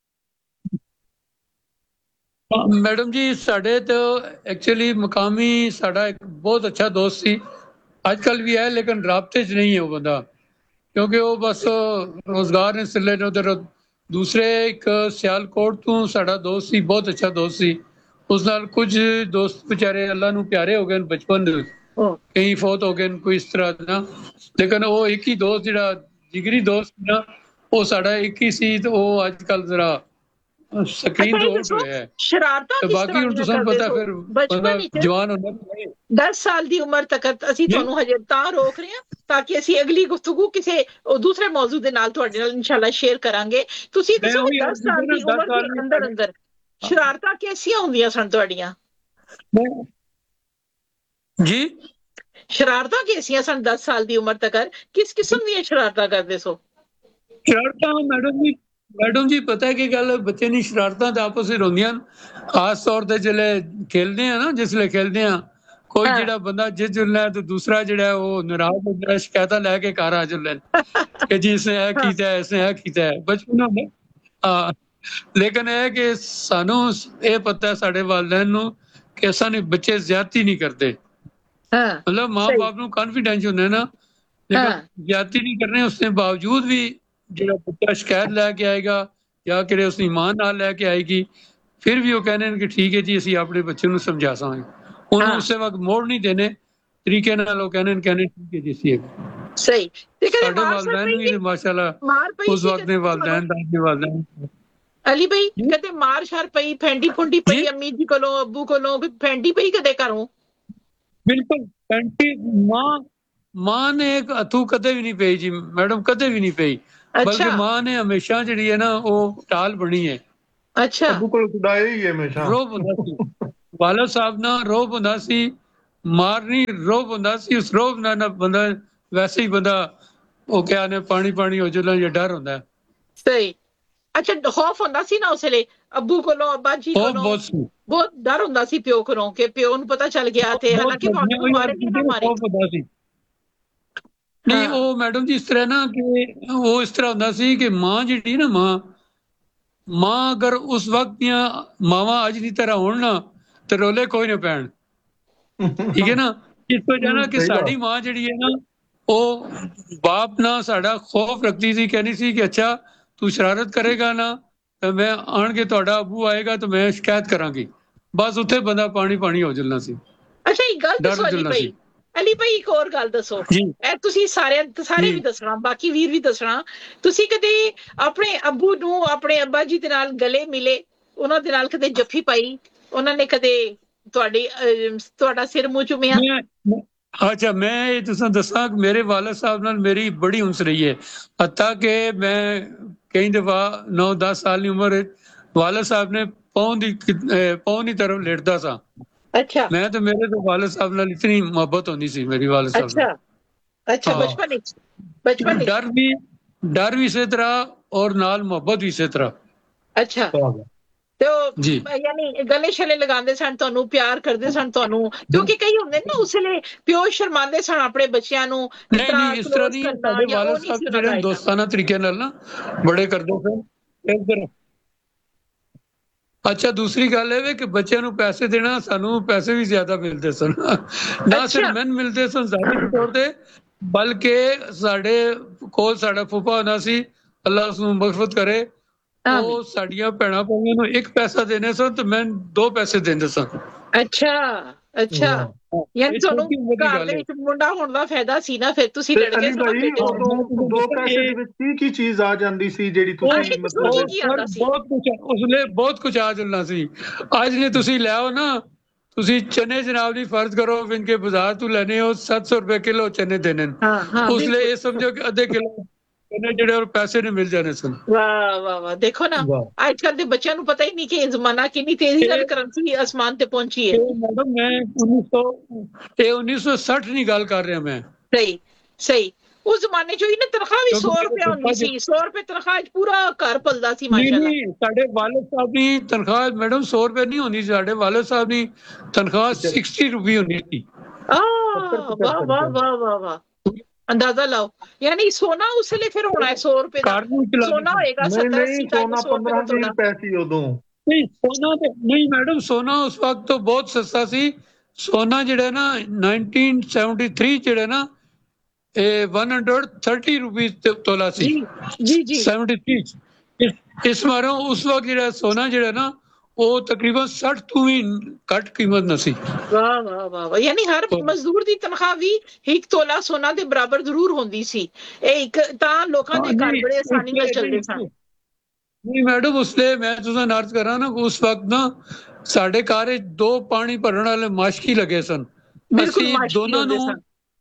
ਮੈਡਮ ਜੀ ਸਾਡੇ ਤਾਂ ਐਕਚੁਅਲੀ ਮੁਕਾਮੀ ਸਾਡਾ ਇੱਕ ਬਹੁਤ ਅੱਛਾ ਦੋਸਤ ਸੀ, ਅੱਜ ਕੱਲ ਵੀ ਹੈ ਲੇਕਿਨ ਰਾਬਤੇ 'ਚ ਨਹੀਂ ਹੈ ਉਹ ਬੰਦਾ, ਕਿਉਂਕਿ ਉਹ ਬਸ ਰੋਜ਼ਗਾਰ ਨੇ ਸਿਲੇ ਨੇ ਉਧਰ। ਦੂਸਰੇ ਇੱਕ ਸਿਆਲਕੋਟ ਤੋਂ ਸਾਡਾ ਦੋਸਤ ਸੀ, ਬਹੁਤ ਅੱਛਾ ਦੋਸਤ ਸੀ, ਉਸ ਨਾਲ ਕੁਝ ਦੋਸਤ ਵਿਚਾਰੇ ਅੱਲਾ ਨੂੰ ਪਿਆਰੇ ਹੋ ਗਏ ਨੇ ਬਚਪਨ ਦੇ, ਉਹ ਕਈ ਫੌਤ ਹੋ ਗਏ ਨੇ ਕੋਈ ਇਸ ਤਰ੍ਹਾਂ ਦਾ, ਲੇਕਿਨ ਉਹ ਇੱਕ ਹੀ ਦੋਸਤ ਜਿਹੜਾ ਜਿਗਰੀ ਦੋਸਤ ਨਾ ਉਹ ਸਾਡਾ ਇੱਕ ਹੀ ਸੀ ਤੇ ਉਹ ਅੱਜ ਕੱਲ ਜ਼ਰਾ ਸਕਰੀਨ ਅੱਛਾ ਤੋਂ ਇਹ ਆਊਟ ਦੱਸੋ ਹੋਇਆ ਹੈ ਸ਼ਰਾਰਤਾਂ ਤੇ ਕਿਸ ਬਾਕੀ ਤਰ੍ਹਾਂ ਹੁਣ ਦੀਆਂ ਤੁਹਾਨੂੰ ਕਰਦੇ ਪਤਾ ਸੋ ਫਿਰ ਬੰਦਾ ਬਚਪਨ ਵਿੱਚ? ਜਵਾਨ ਹੁੰਦਾ ਨਹੀਂ। ਦਸ ਸਾਲ ਦੀ ਉਮਰ ਤੱਕ ਅਸੀਂ ਜੀ ਤੁਹਾਨੂੰ ਹਜੇ ਤਾਂ ਰੋਕ ਰਹੇ ਹਾਂ ਤਾਂ ਕਿ ਅਸੀਂ ਅਗਲੀ ਗੁਫ਼ਤਗੂ ਕਿਸੇ ਉਹ ਦੂਸਰੇ ਮੌਜੂ ਦੇ ਨਾਲ ਤੁਹਾਡੇ ਨਾਲ ਇਨਸ਼ਾਅੱਲਾ ਸ਼ੇਅਰ ਕਰਾਂਗੇ। ਤੁਸੀਂ ਮੈਂ ਦੱਸੋ ਕਿ ਉਹੀ ਦਸ ਅਰਜ਼ ਕੀਤਾ ਸਾਲ ਨਾ ਦੀ ਦਸ ਉਮਰ ਦੇ ਸਾਲ ਵੀ ਅੰਦਰ ਸਾਡੇ ਅੰਦਰ ਸ਼ਰਾਰਤਾਂ ਕੈਸੀਆਂ ਹੁੰਦੀਆਂ ਸਨ ਤੁਹਾਡੀਆਂ? ਮੈਂ- ਜੀ ਸ਼ਰਾਰਤਾਂ ਕੈਸੀਆਂ ਸਨ ਦਸ ਸਾਲ ਦੀ ਉਮਰ ਤੱਕ? ਕਿਸ ਕਿਸਮ ਦੀਆਂ ਸ਼ਰਾਰਤਾਂ ਕਰਦੇ ਸੋ? ਸ਼ਰਾਰਤਾਂ ਮੈਡਮ ਜੀ ਮੈਡਮ ਜੀ ਪਤਾ ਕੀ ਗੱਲ, ਬੱਚੇ ਦੀ ਸ਼ਰਾਰਤਾਂ ਤਾਂ ਆਪਸ ਵਿੱਚ ਹੁੰਦੀਆਂ ਹਨ, ਖਾਸ ਤੌਰ ਤੇ ਜਿਹੜੇ ਖੇਲਦੇ ਆ ਨਾ, ਜਿਸਲੇ ਖੇਲਦੇ ਆ ਕੋਈ ਹਾਂ ਜਿਹੜਾ ਬੰਦਾ ਜਿੱਤ ਜੁਲਣਾ ਤੇ ਦੂਸਰਾ ਜਿਹੜਾ ਉਹ ਨਾਰਾਜ਼ ਹੁੰਦਾ ਹੈ, ਸ਼ਿਕਾਇਤਾਂ ਲੈ ਕੇ ਘਰ ਆ ਜੁਲਣ ਕਿ ਜੀ ਇਸਨੇ ਇਹ ਹਾਂ ਕੀਤਾ ਹੈ, ਇਸਨੇ ਇਹ ਕੀਤਾ ਹੈ ਬਚਪਨ ਹੁੰਦਾ। ਹਾਂ ਲੇਕਿਨ ਇਹ ਕਿ ਸਾਨੂੰ ਇਹ ਪਤਾ ਹੈ ਸਾਡੇ ਵਾਲਿदैन ਨੂੰ ਕਿ ਸਾਨੂੰ ਬੱਚੇ ਜ਼ਿਆਦਤੀ ਨਹੀਂ ਕਰਦੇ, ਹਾਂ मतलब माँ ਸਹੀ बाप ਨੂੰ कॉन्फिडेंस ਹੁੰਦਾ ਨਾ, ਲੇਕਿਨ ਹਾਂ ਜ਼ਿਆਦਤੀ ਨਹੀਂ ਕਰਨੇ। ਉਸਦੇ ਬਾਵਜੂਦ ਵੀ ਜਿਹੜਾ ਬੱਚਾ ਸ਼ਿਕਾਇਤ ਲੈ ਕੇ ਆਏਗਾ ਜਾਂ ਕਿਰੇ ਉਸ ਦੀ ਮਾਂ ਨਾਲ ਲੈ ਕੇ ਆਏਗੀ, ਫਿਰ ਵੀ ਉਹ ਕਹਿੰਦੇ ਨੇ ਕਿ ਠੀਕ ਹੈ ਜੀ ਅਸੀਂ ਆਪਣੇ ਬੱਚੇ ਨੂੰ ਸਮਝਾ ਸਾਂਗੇ, ਉਹਨੂੰ ਹਾਂ ਉਸੇ ਵਕਤ ਮੋੜ ਨਹੀਂ ਦੇਣੇ ਤਰੀਕੇ ਨਾਲ। ਉਹ ਕਹਿੰਦੇ ਨੇ ਕਹਿੰਦੇ ਠੀਕ ਹੈ ਜੀ ਅਸੀਂ ਸਹੀ ਤੇ ਕਦੇ ਸਾਡੇ ਮਾਰ ਸਰ ਵਾਲਿदैन ਵੀ ਪਈ ਮਾਸ਼ਾਅੱਲਾ ਮਾਰ ਪਈ ਉਸ ਸੀ ਵਕਤ ਦੇ ਕਦੇ ਤੁਹਾਨੂੰ? ਵਾਲਿदैन ਦਾਦੇ ਵਾਲਿदैन ਅਲੀ ਭਾਈ ਕਦੇ ਮਾਰ ਸ਼ਾਰ ਪਈ, ਫੈਂਡੀ ਫੁੰਡੀ ਜੀ ਪਈ ਅੰਮੀ ਜੀ ਕੋਲੋਂ ਅੱਬੂ ਕੋਲੋਂ, ਕੋਈ ਫੈਂਡੀ ਪਈ ਕਦੇ ਘਰੋਂ? ਬਿਲਕੁਲ ਪੈਂਟੀ ਮਾਂ ਮਾਂ ਨੇ ਇੱਕ ਹੱਥੂ ਕਦੇ ਵੀ ਨਹੀਂ ਪਈ ਜੀ ਮੈਡਮ, ਕਦੇ ਵੀ ਨਹੀਂ ਪਈ, ਬਲਕਿ ਅੱਛਾ ਮਾਂ ਨੇ ਹਮੇਸ਼ਾ ਜਿਹੜੀ ਹੈ ਨਾ ਉਹ ਢਾਲ ਬਣੀ ਹੈ। ਅੱਛਾ ਅੱਬੂ ਕੋਲ ਖੁਦਾਇਆ ਹੀ ਹੈ ਹਮੇਸ਼ਾ। ਰੋਬ ਹੁੰਦਾ ਸੀ ਵਾਲਾ ਸਾਹਿਬ ਨਾਲ, ਰੋਬ ਹੁੰਦਾ ਸੀ, ਮਾਰਨੀ ਰੋਬ ਹੁੰਦਾ ਸੀ। ਉਸ ਰੋਬ ਨਾਲ ਨਾ ਬੰਦਾ ਵੈਸੇ ਹੀ ਬੰਦਾ ਉਹ ਕਿਹਾ ਨੇ ਪਾਣੀ ਪਾਣੀ ਹੋ ਜਾਂਦਾ ਜਾਂ ਡਰ ਹੁੰਦਾ। ਸਹੀ। ਅੱਛਾ ਖੌਫ ਹੁੰਦਾ ਸੀ ਨਾ ਉਸ ਵੇਲੇ ਅੱਬੂ ਕੋਲੋਂ, ਅੱਬਾ ਜੀ ਉਹ ਕੋਲੋਂ, ਬਹੁਤ ਸੀ, ਬਹੁਤ ਡਰ ਹੁੰਦਾ ਸੀ ਪਿਓ ਕੋਲੋਂ ਕਿ ਪਿਓ ਨੂੰ ਪਤਾ ਚੱਲ ਗਿਆ ਤੇ ਬਹੁਤ ਹਾਲਾਂਕਿ ਤੁਹਾਨੂੰ ਮਾਰੇ ਕਿ ਨਾ ਮਾਰੇ। ਖੌਫ ਹੁੰਦਾ ਸੀ। ਨਹੀਂ ਹਾਂ ਉਹ ਮੈਡਮ ਜੀ ਇਸ ਤਰ੍ਹਾਂ ਨਾ ਕਿ ਉਹ ਇਸ ਤਰ੍ਹਾਂ ਹੁੰਦਾ ਸੀ ਕਿ ਮਾਂ ਜਿਹੜੀ ਨਾ ਮਾਂ ਮਾਂ ਅਗਰ ਉਸ ਵਕਤ ਦੀਆਂ ਮਾਵਾਂ ਅੱਜ ਦੀ ਤਰ੍ਹਾਂ ਹੋਣ ਨਾ ਤੇ ਰੋਲੇ ਕੋਈ ਨਾ ਪੈਣ, ਠੀਕ ਹੈ ਨਾ। ਇਸ ਵਜ੍ਹਾ ਨਾਲ ਕਿ ਸਹੀ ਗੱਲ। ਸਾਡੀ ਮਾਂ ਜਿਹੜੀ ਹੈ ਨਾ ਉਹ ਬਾਪ ਨਾਲ ਸਾਡਾ ਖੌਫ ਰੱਖਦੀ ਸੀ, ਕਹਿੰਦੀ ਸੀ ਕਿ ਅੱਛਾ ਤੂੰ ਸ਼ਰਾਰਤ ਕਰੇਗਾ ਨਾ ਤਾਂ ਮੈਂ ਆਣ ਕੇ ਤੁਹਾਡਾ ਅੱਬੂ ਆਏਗਾ ਤਾਂ ਮੈਂ ਸ਼ਿਕਾਇਤ ਕਰਾਂਗੀ, ਬਸ ਉੱਥੇ ਬੰਦਾ ਪਾਣੀ ਪਾਣੀ ਹੋ ਜਲਣਾ ਸੀ, ਅੱਛਾ ਇੱਕ ਗੱਲ ਡਰ ਦੱਸੋ ਅਲੀ ਜਲਣਾ ਭਾਈ, ਸੀ ਅਲੀ ਭਾਈ ਇੱਕ ਹੋਰ ਗੱਲ ਦੱਸੋ। ਜੀ। ਇਹ ਤੁਸੀਂ ਸਾਰਿਆਂ ਸਾਰੇ ਜੀ ਵੀ ਦੱਸਣਾ, ਬਾਕੀ ਵੀਰ ਵੀ ਦੱਸਣਾ, ਤੁਸੀਂ ਕਦੇ ਆਪਣੇ ਅੱਬੂ ਨੂੰ ਆਪਣੇ ਅੱਬਾ ਜੀ ਦੇ ਨਾਲ ਗਲੇ ਮਿਲੇ, ਉਹਨਾਂ ਦੇ ਨਾਲ ਕਦੇ ਜੱਫੀ ਪਾਈ, ਉਹਨਾਂ ਨੇ ਕਦੇ ਤੁਹਾਡੀ ਅਹ, ਤੁਹਾਡਾ ਸਿਰ ਮੂੰਹ ਚੁੰਮਿਆ? ਮੈਂ ਮੈਂ- ਅੱਛਾ ਮੈਂ ਇਹ ਤੁਸੀਂ ਦੱਸਾਂ ਕਿ ਮੇਰੇ ਵਾਲਦ ਸਾਹਿਬ ਨਾਲ ਮੇਰੀ ਬੜੀ ਹੁੰਸ ਰਹੀ ਹੈ, ਹੱਤਾ ਕਿ ਮੈਂ ਕਈ ਦਫਾ ਨੌ ਦਸ ਸਾਲ ਦੀ ਉਮਰ ਵਿੱਚ ਵਾਲਦ ਸਾਹਿਬ ਨੇ ਪੌਂ ਦੀ ਪੌਂ ਦੀ ਤਰਫ ਲੇਟਦਾ ਸਾਂ ਅੱਛਾ ਮੈਂ, ਤੇ ਮੇਰੇ ਤੋਂ ਵਾਲਦ ਸਾਹਿਬ ਨਾਲ ਇਤਨੀ ਮੁਹੱਬਤ ਹੁੰਦੀ ਸੀ ਮੇਰੀ ਵਾਲਦ ਸਾਹਿਬ ਨਾਲ। ਅੱਛਾ ਅੱਛਾ ਹਾਂ। ਬਚਪਨ ਵਿੱਚ ਬਚਪਨ ਵਿੱਚ ਡਰ ਵੀ ਡਰ ਵੀ ਇਸੇ ਤਰ੍ਹਾਂ ਔਰ ਨਾਲ ਮੁਹੱਬਤ ਵੀ ਇਸੇ ਤਰ੍ਹਾਂ। ਅੱਛਾ ਤੇ ਉਹ ਜੀ ਯਾਨੀ ਗਲੇ ਛਲੇ ਲਗਾਉਂਦੇ ਸਨ ਤੁਹਾਨੂੰ, ਪਿਆਰ ਕਰਦੇ ਸਨ ਤੁਹਾਨੂੰ, ਕਿਉਂਕਿ ਕਈ ਹੁੰਦੇ ਨੇ ਨਾ ਉਸ ਵੇਲੇ ਪਿਓ ਸ਼ਰਮਾਉਂਦੇ ਸਨ ਆਪਣੇ ਬੱਚਿਆਂ ਨੂੰ ਇਸ ਨਹੀਂ ਤਰ੍ਹਾਂ ਨਹੀਂ ਇਸ ਤਰ੍ਹਾਂ close ਨਹੀਂ, ਕਰਨਾ, ਸਾਡੇ ਜਾਂ ਉਹ ਵਾਲਦ ਨਹੀਂ ਸਾਹਿਬ ਸੀ ਉਹਨਾਂ ਜਿਹੜੇ ਦਾ ਇੰਨਾ। ਦੋਸਤਾਨਾ ਤਰੀਕੇ ਨਾਲ ਨਾ ਬੜੇ ਕਰਦੇ ਸਨ ਇੱਧਰ। ਅੱਛਾ ਦੂਸਰੀ ਗੱਲ ਇਹ ਵੇ ਕਿ ਬੱਚਿਆਂ ਨੂੰ ਪੈਸੇ ਦੇਣਾ, ਸਾਨੂੰ ਪੈਸੇ ਵੀ ਜ਼ਿਆਦਾ ਮਿਲਦੇ ਸਨ ਨਾ ਸਿਰਫ ਅੱਛਾ ਮੈਨੂੰ ਮਿਲਦੇ ਸਨ ਜ਼ਾਹਿਰੀ ਤੌਰ ਤੇ, ਬਲਕਿ ਸਾਡੇ ਕੋਲ ਸਾਡਾ ਫੁੱਫਾ ਹੁੰਦਾ ਸੀ, ਅੱਲਾ ਉਸ ਨੂੰ ਮਗਫਰਤ ਕਰੇ, ਆਮੀਨ। ਉਹ ਸਾਡੀਆਂ ਭੈਣਾਂ ਭਾਈਆਂ ਨੂੰ ਇੱਕ ਪੈਸਾ ਦੇਣੇ ਸਨ ਤੇ ਮੈਂ ਦੋ ਪੈਸੇ ਦਿੰਦੇ ਸਨ। ਅੱਛਾ ਅੱਛਾ ਯਾਨੀ ਇਹ ਤੁਹਾਨੂੰ ਛੋਟੀ ਉਮਰ ਦੀ ਘਰ ਗੱਲ ਦੇ ਹੈ। ਵਿੱਚ ਮੁੰਡਾ ਹੋਣ ਦਾ ਫਾਇਦਾ ਸੀ ਨਾ, ਫਿਰ ਤੁਸੀਂ ਤੇ ਲੜਕੇ ਅਲੀ ਸਨ ਨਾ ਭਾਈ ਬੇਟੇ ਨੂੰ। ਉਦੋਂ ਦੋ ਪੈਸੇ ਦੇ ਵਿੱਚ ਕੀ ਕੀ ਚੀਜ਼ ਆ ਜਾਂਦੀ ਸੀ ਜਿਹੜੀ ਉਹ ਤੁਸੀਂ ਇੱਕ ਮਤਲਬ ਸੋਚ ਕੀ ਆਉਂਦਾ ਸੀ। ਬਹੁਤ ਕੁਝ ਉਸਲੇ ਬਹੁਤ ਕੁਝ ਆ ਚੱਲਣਾ ਸੀ। ਅੱਜ ਨੇ ਤੁਸੀਂ ਲਿਆਓ ਨਾ, ਤੁਸੀਂ ਚਨੇ ਜਨਾਬ ਦੀ ਫਰਜ਼ ਕਰੋ ਵਿਨ ਕੇ ਬਾਜ਼ਾਰ ਤੋਂ ਲੈਣੇ ਹੋ ਸੱਤ ਸੌ ਰੁਪਏ ਕਿਲੋ ਚਨੇ ਦੇਣੇ, ਹਾਂ ਹਾਂ ਉਸਲੇ ਬਿਲਕੁਲ। ਇਹ ਸਮਝੋ ਕਿ ਅੱਧੇ ਕਿਲੋ ਚਨੇ ਜਿਹੜੇ ਉਹ ਪੈਸੇ ਨੇ ਮਿਲ ਜਾਣੇ ਸਨ। ਵਾਹ ਵਾਹ ਵਾਹ, ਦੇਖੋ ਨਾ ਵਾਹ। ਅੱਜ ਕੱਲ ਦੇ ਬੱਚਿਆਂ ਨੂੰ ਪਤਾ ਹੀ ਨਹੀਂ ਕਿ ਇਹ ਜ਼ਮਾਨਾ ਕਿੰਨੀ ਤੇਜ਼ੀ ਨਾਲ ਇਹ- ਕਰੰਸੀ ਅਸਮਾਨ ਤੇ ਪਹੁੰਚੀ ਹੈ। ਇਹ ਮੈਡਮ ਮੈਂ ਉੱਨੀ ਸੌ ਇਹ ਉੱਨੀ ਸੌ ਸੱਠ ਦੀ ਗੱਲ ਕਰ ਰਿਹਾ ਮੈਂ। ਸਹੀ ਸਹੀ। ਉਸ ਜ਼ਮਾਨੇ 'ਚ ਹੀ ਨਾ ਤਨਖਾਹ ਵੀ ਕਿਉਂਕਿ ਸੌ ਮੇਰੇ ਰੁਪਇਆ ਹੁੰਦੀ ਪਾਪਾ ਜੀ- ਸੀ, ਸੌ ਰੁਪਏ ਤਨਖਾਹ 'ਚ ਪੂਰਾ ਘਰ ਪਲਦਾ ਸੀ ਨਹੀਂ ਮਾਸ਼ਾਅੱਲਾ। ਨਹੀਂ ਸਾਡੇ ਵਾਲਦ ਸਾਹਿਬ ਦੀ ਤਨਖਾਹ ਮੈਡਮ ਸੌ ਰੁਪਏ ਨਹੀਂ ਹੁੰਦੀ ਸੀ, ਸਾਡੇ ਵਾਲਦ ਸਾਹਿਬ ਦੀ ਤਨਖਾਹ ਸਾਠ ਰੁਪਏ ਹੁੰਦੀ ਸੀ। ਆਹ ਵਾਹ ਵਾਹ ਵਾਹ ਵਾਹ ਵਾਹ, ਅੰਦਾਜ਼ਾ ਲਾਓ। ਯਾਨੀ ਸੋਨਾ ਉਸ ਵੇਲੇ ਫਿਰ ਹੋਣਾ ਹੈ ਸੌ ਰੁਪਏ ਦਾ, ਘਰ ਨੂੰ ਚਲਾਉਂਦੇ ਸੋਨਾ ਸੀ। ਹੋਏਗਾ ਨਹੀਂ ਸੱਤਰ ਨਹੀਂ ਅੱਸੀ ਸੋਨਾ ਸੌ ਰੁਪਏ ਪੰਦਰਾਂ ਦਾ ਵੀਹ ਤੋਲਾ। ਰੁਪਏ ਸੀ ਉਦੋਂ। ਨਹੀਂ ਸੋਨਾ ਤੇ ਨਹੀਂ ਮੈਡਮ, ਸੋਨਾ ਉਸ ਵਕਤ ਤੋਂ ਬਹੁਤ ਸਸਤਾ ਸੀ। ਸੋਨਾ ਜਿਹੜਾ ਨਾ ਨਾਈਨਟੀਨ ਸੈਵਨਟੀ ਥ੍ਰੀ ਜਿਹੜਾ ਨਾ ਇਹ ਇੱਕ ਸੌ ਤੀਸ ਰੁਪਏ ਤੋਲਾ ਸੀ ਜੀ ਜੀ ਜੀ ਸੈਵਨਟੀ ਥ੍ਰੀ। ਇਸ ਇਸ ਮਾਰੋਂ ਉਸ ਵਕਤ ਜਿਹੜਾ ਸੋਨਾ ਜਿਹੜਾ ਨਾ ਉਹ ਤਕਰੀਬਨ ਸੱਠ ਤੋਂ ਵੀ ਘੱਟ ਕੀਮਤ ਨਾ ਸੀ। ਵਾਹ ਵਾਹ ਵਾਹ ਵਾਹ, ਯਾਨੀ ਹਰ ਮਜ਼ਦੂਰ ਦੀ ਤਨਖਾਹ ਵੀ ਇੱਕ ਤੋਲਾ ਸੋਨਾ ਦੇ ਬਰਾਬਰ ਜ਼ਰੂਰ ਹੁੰਦੀ ਸੀ। ਇਹ ਇੱਕ ਤਾਂ ਲੋਕਾਂ ਦੇ ਘਰ ਬੜੇ ਆਸਾਨੀ ਨਾਲ ਚੱਲਦੇ ਸਨ। ਨਹੀਂ ਮੈਡਮ ਉਸਲੇ ਮੈਂ ਤੁਹਾਨੂੰ ਅਰਜ਼ ਕਰਾਂ ਨਾ ਉਸ ਵਕਤ ਨਾ ਸਾਡੇ ਘਰ ਵਿੱਚ ਦੋ ਪਾਣੀ ਭਰਨ ਵਾਲੇ ਮਾਸ਼ਕੀ ਲੱਗੇ ਸਨ। ਬਿਲਕੁਲ ਅਸੀਂ ਮਾਸ਼ਕੀ ਦੋਨਾਂ ਹੁੰਦੇ ਨੂੰ ਸਨ।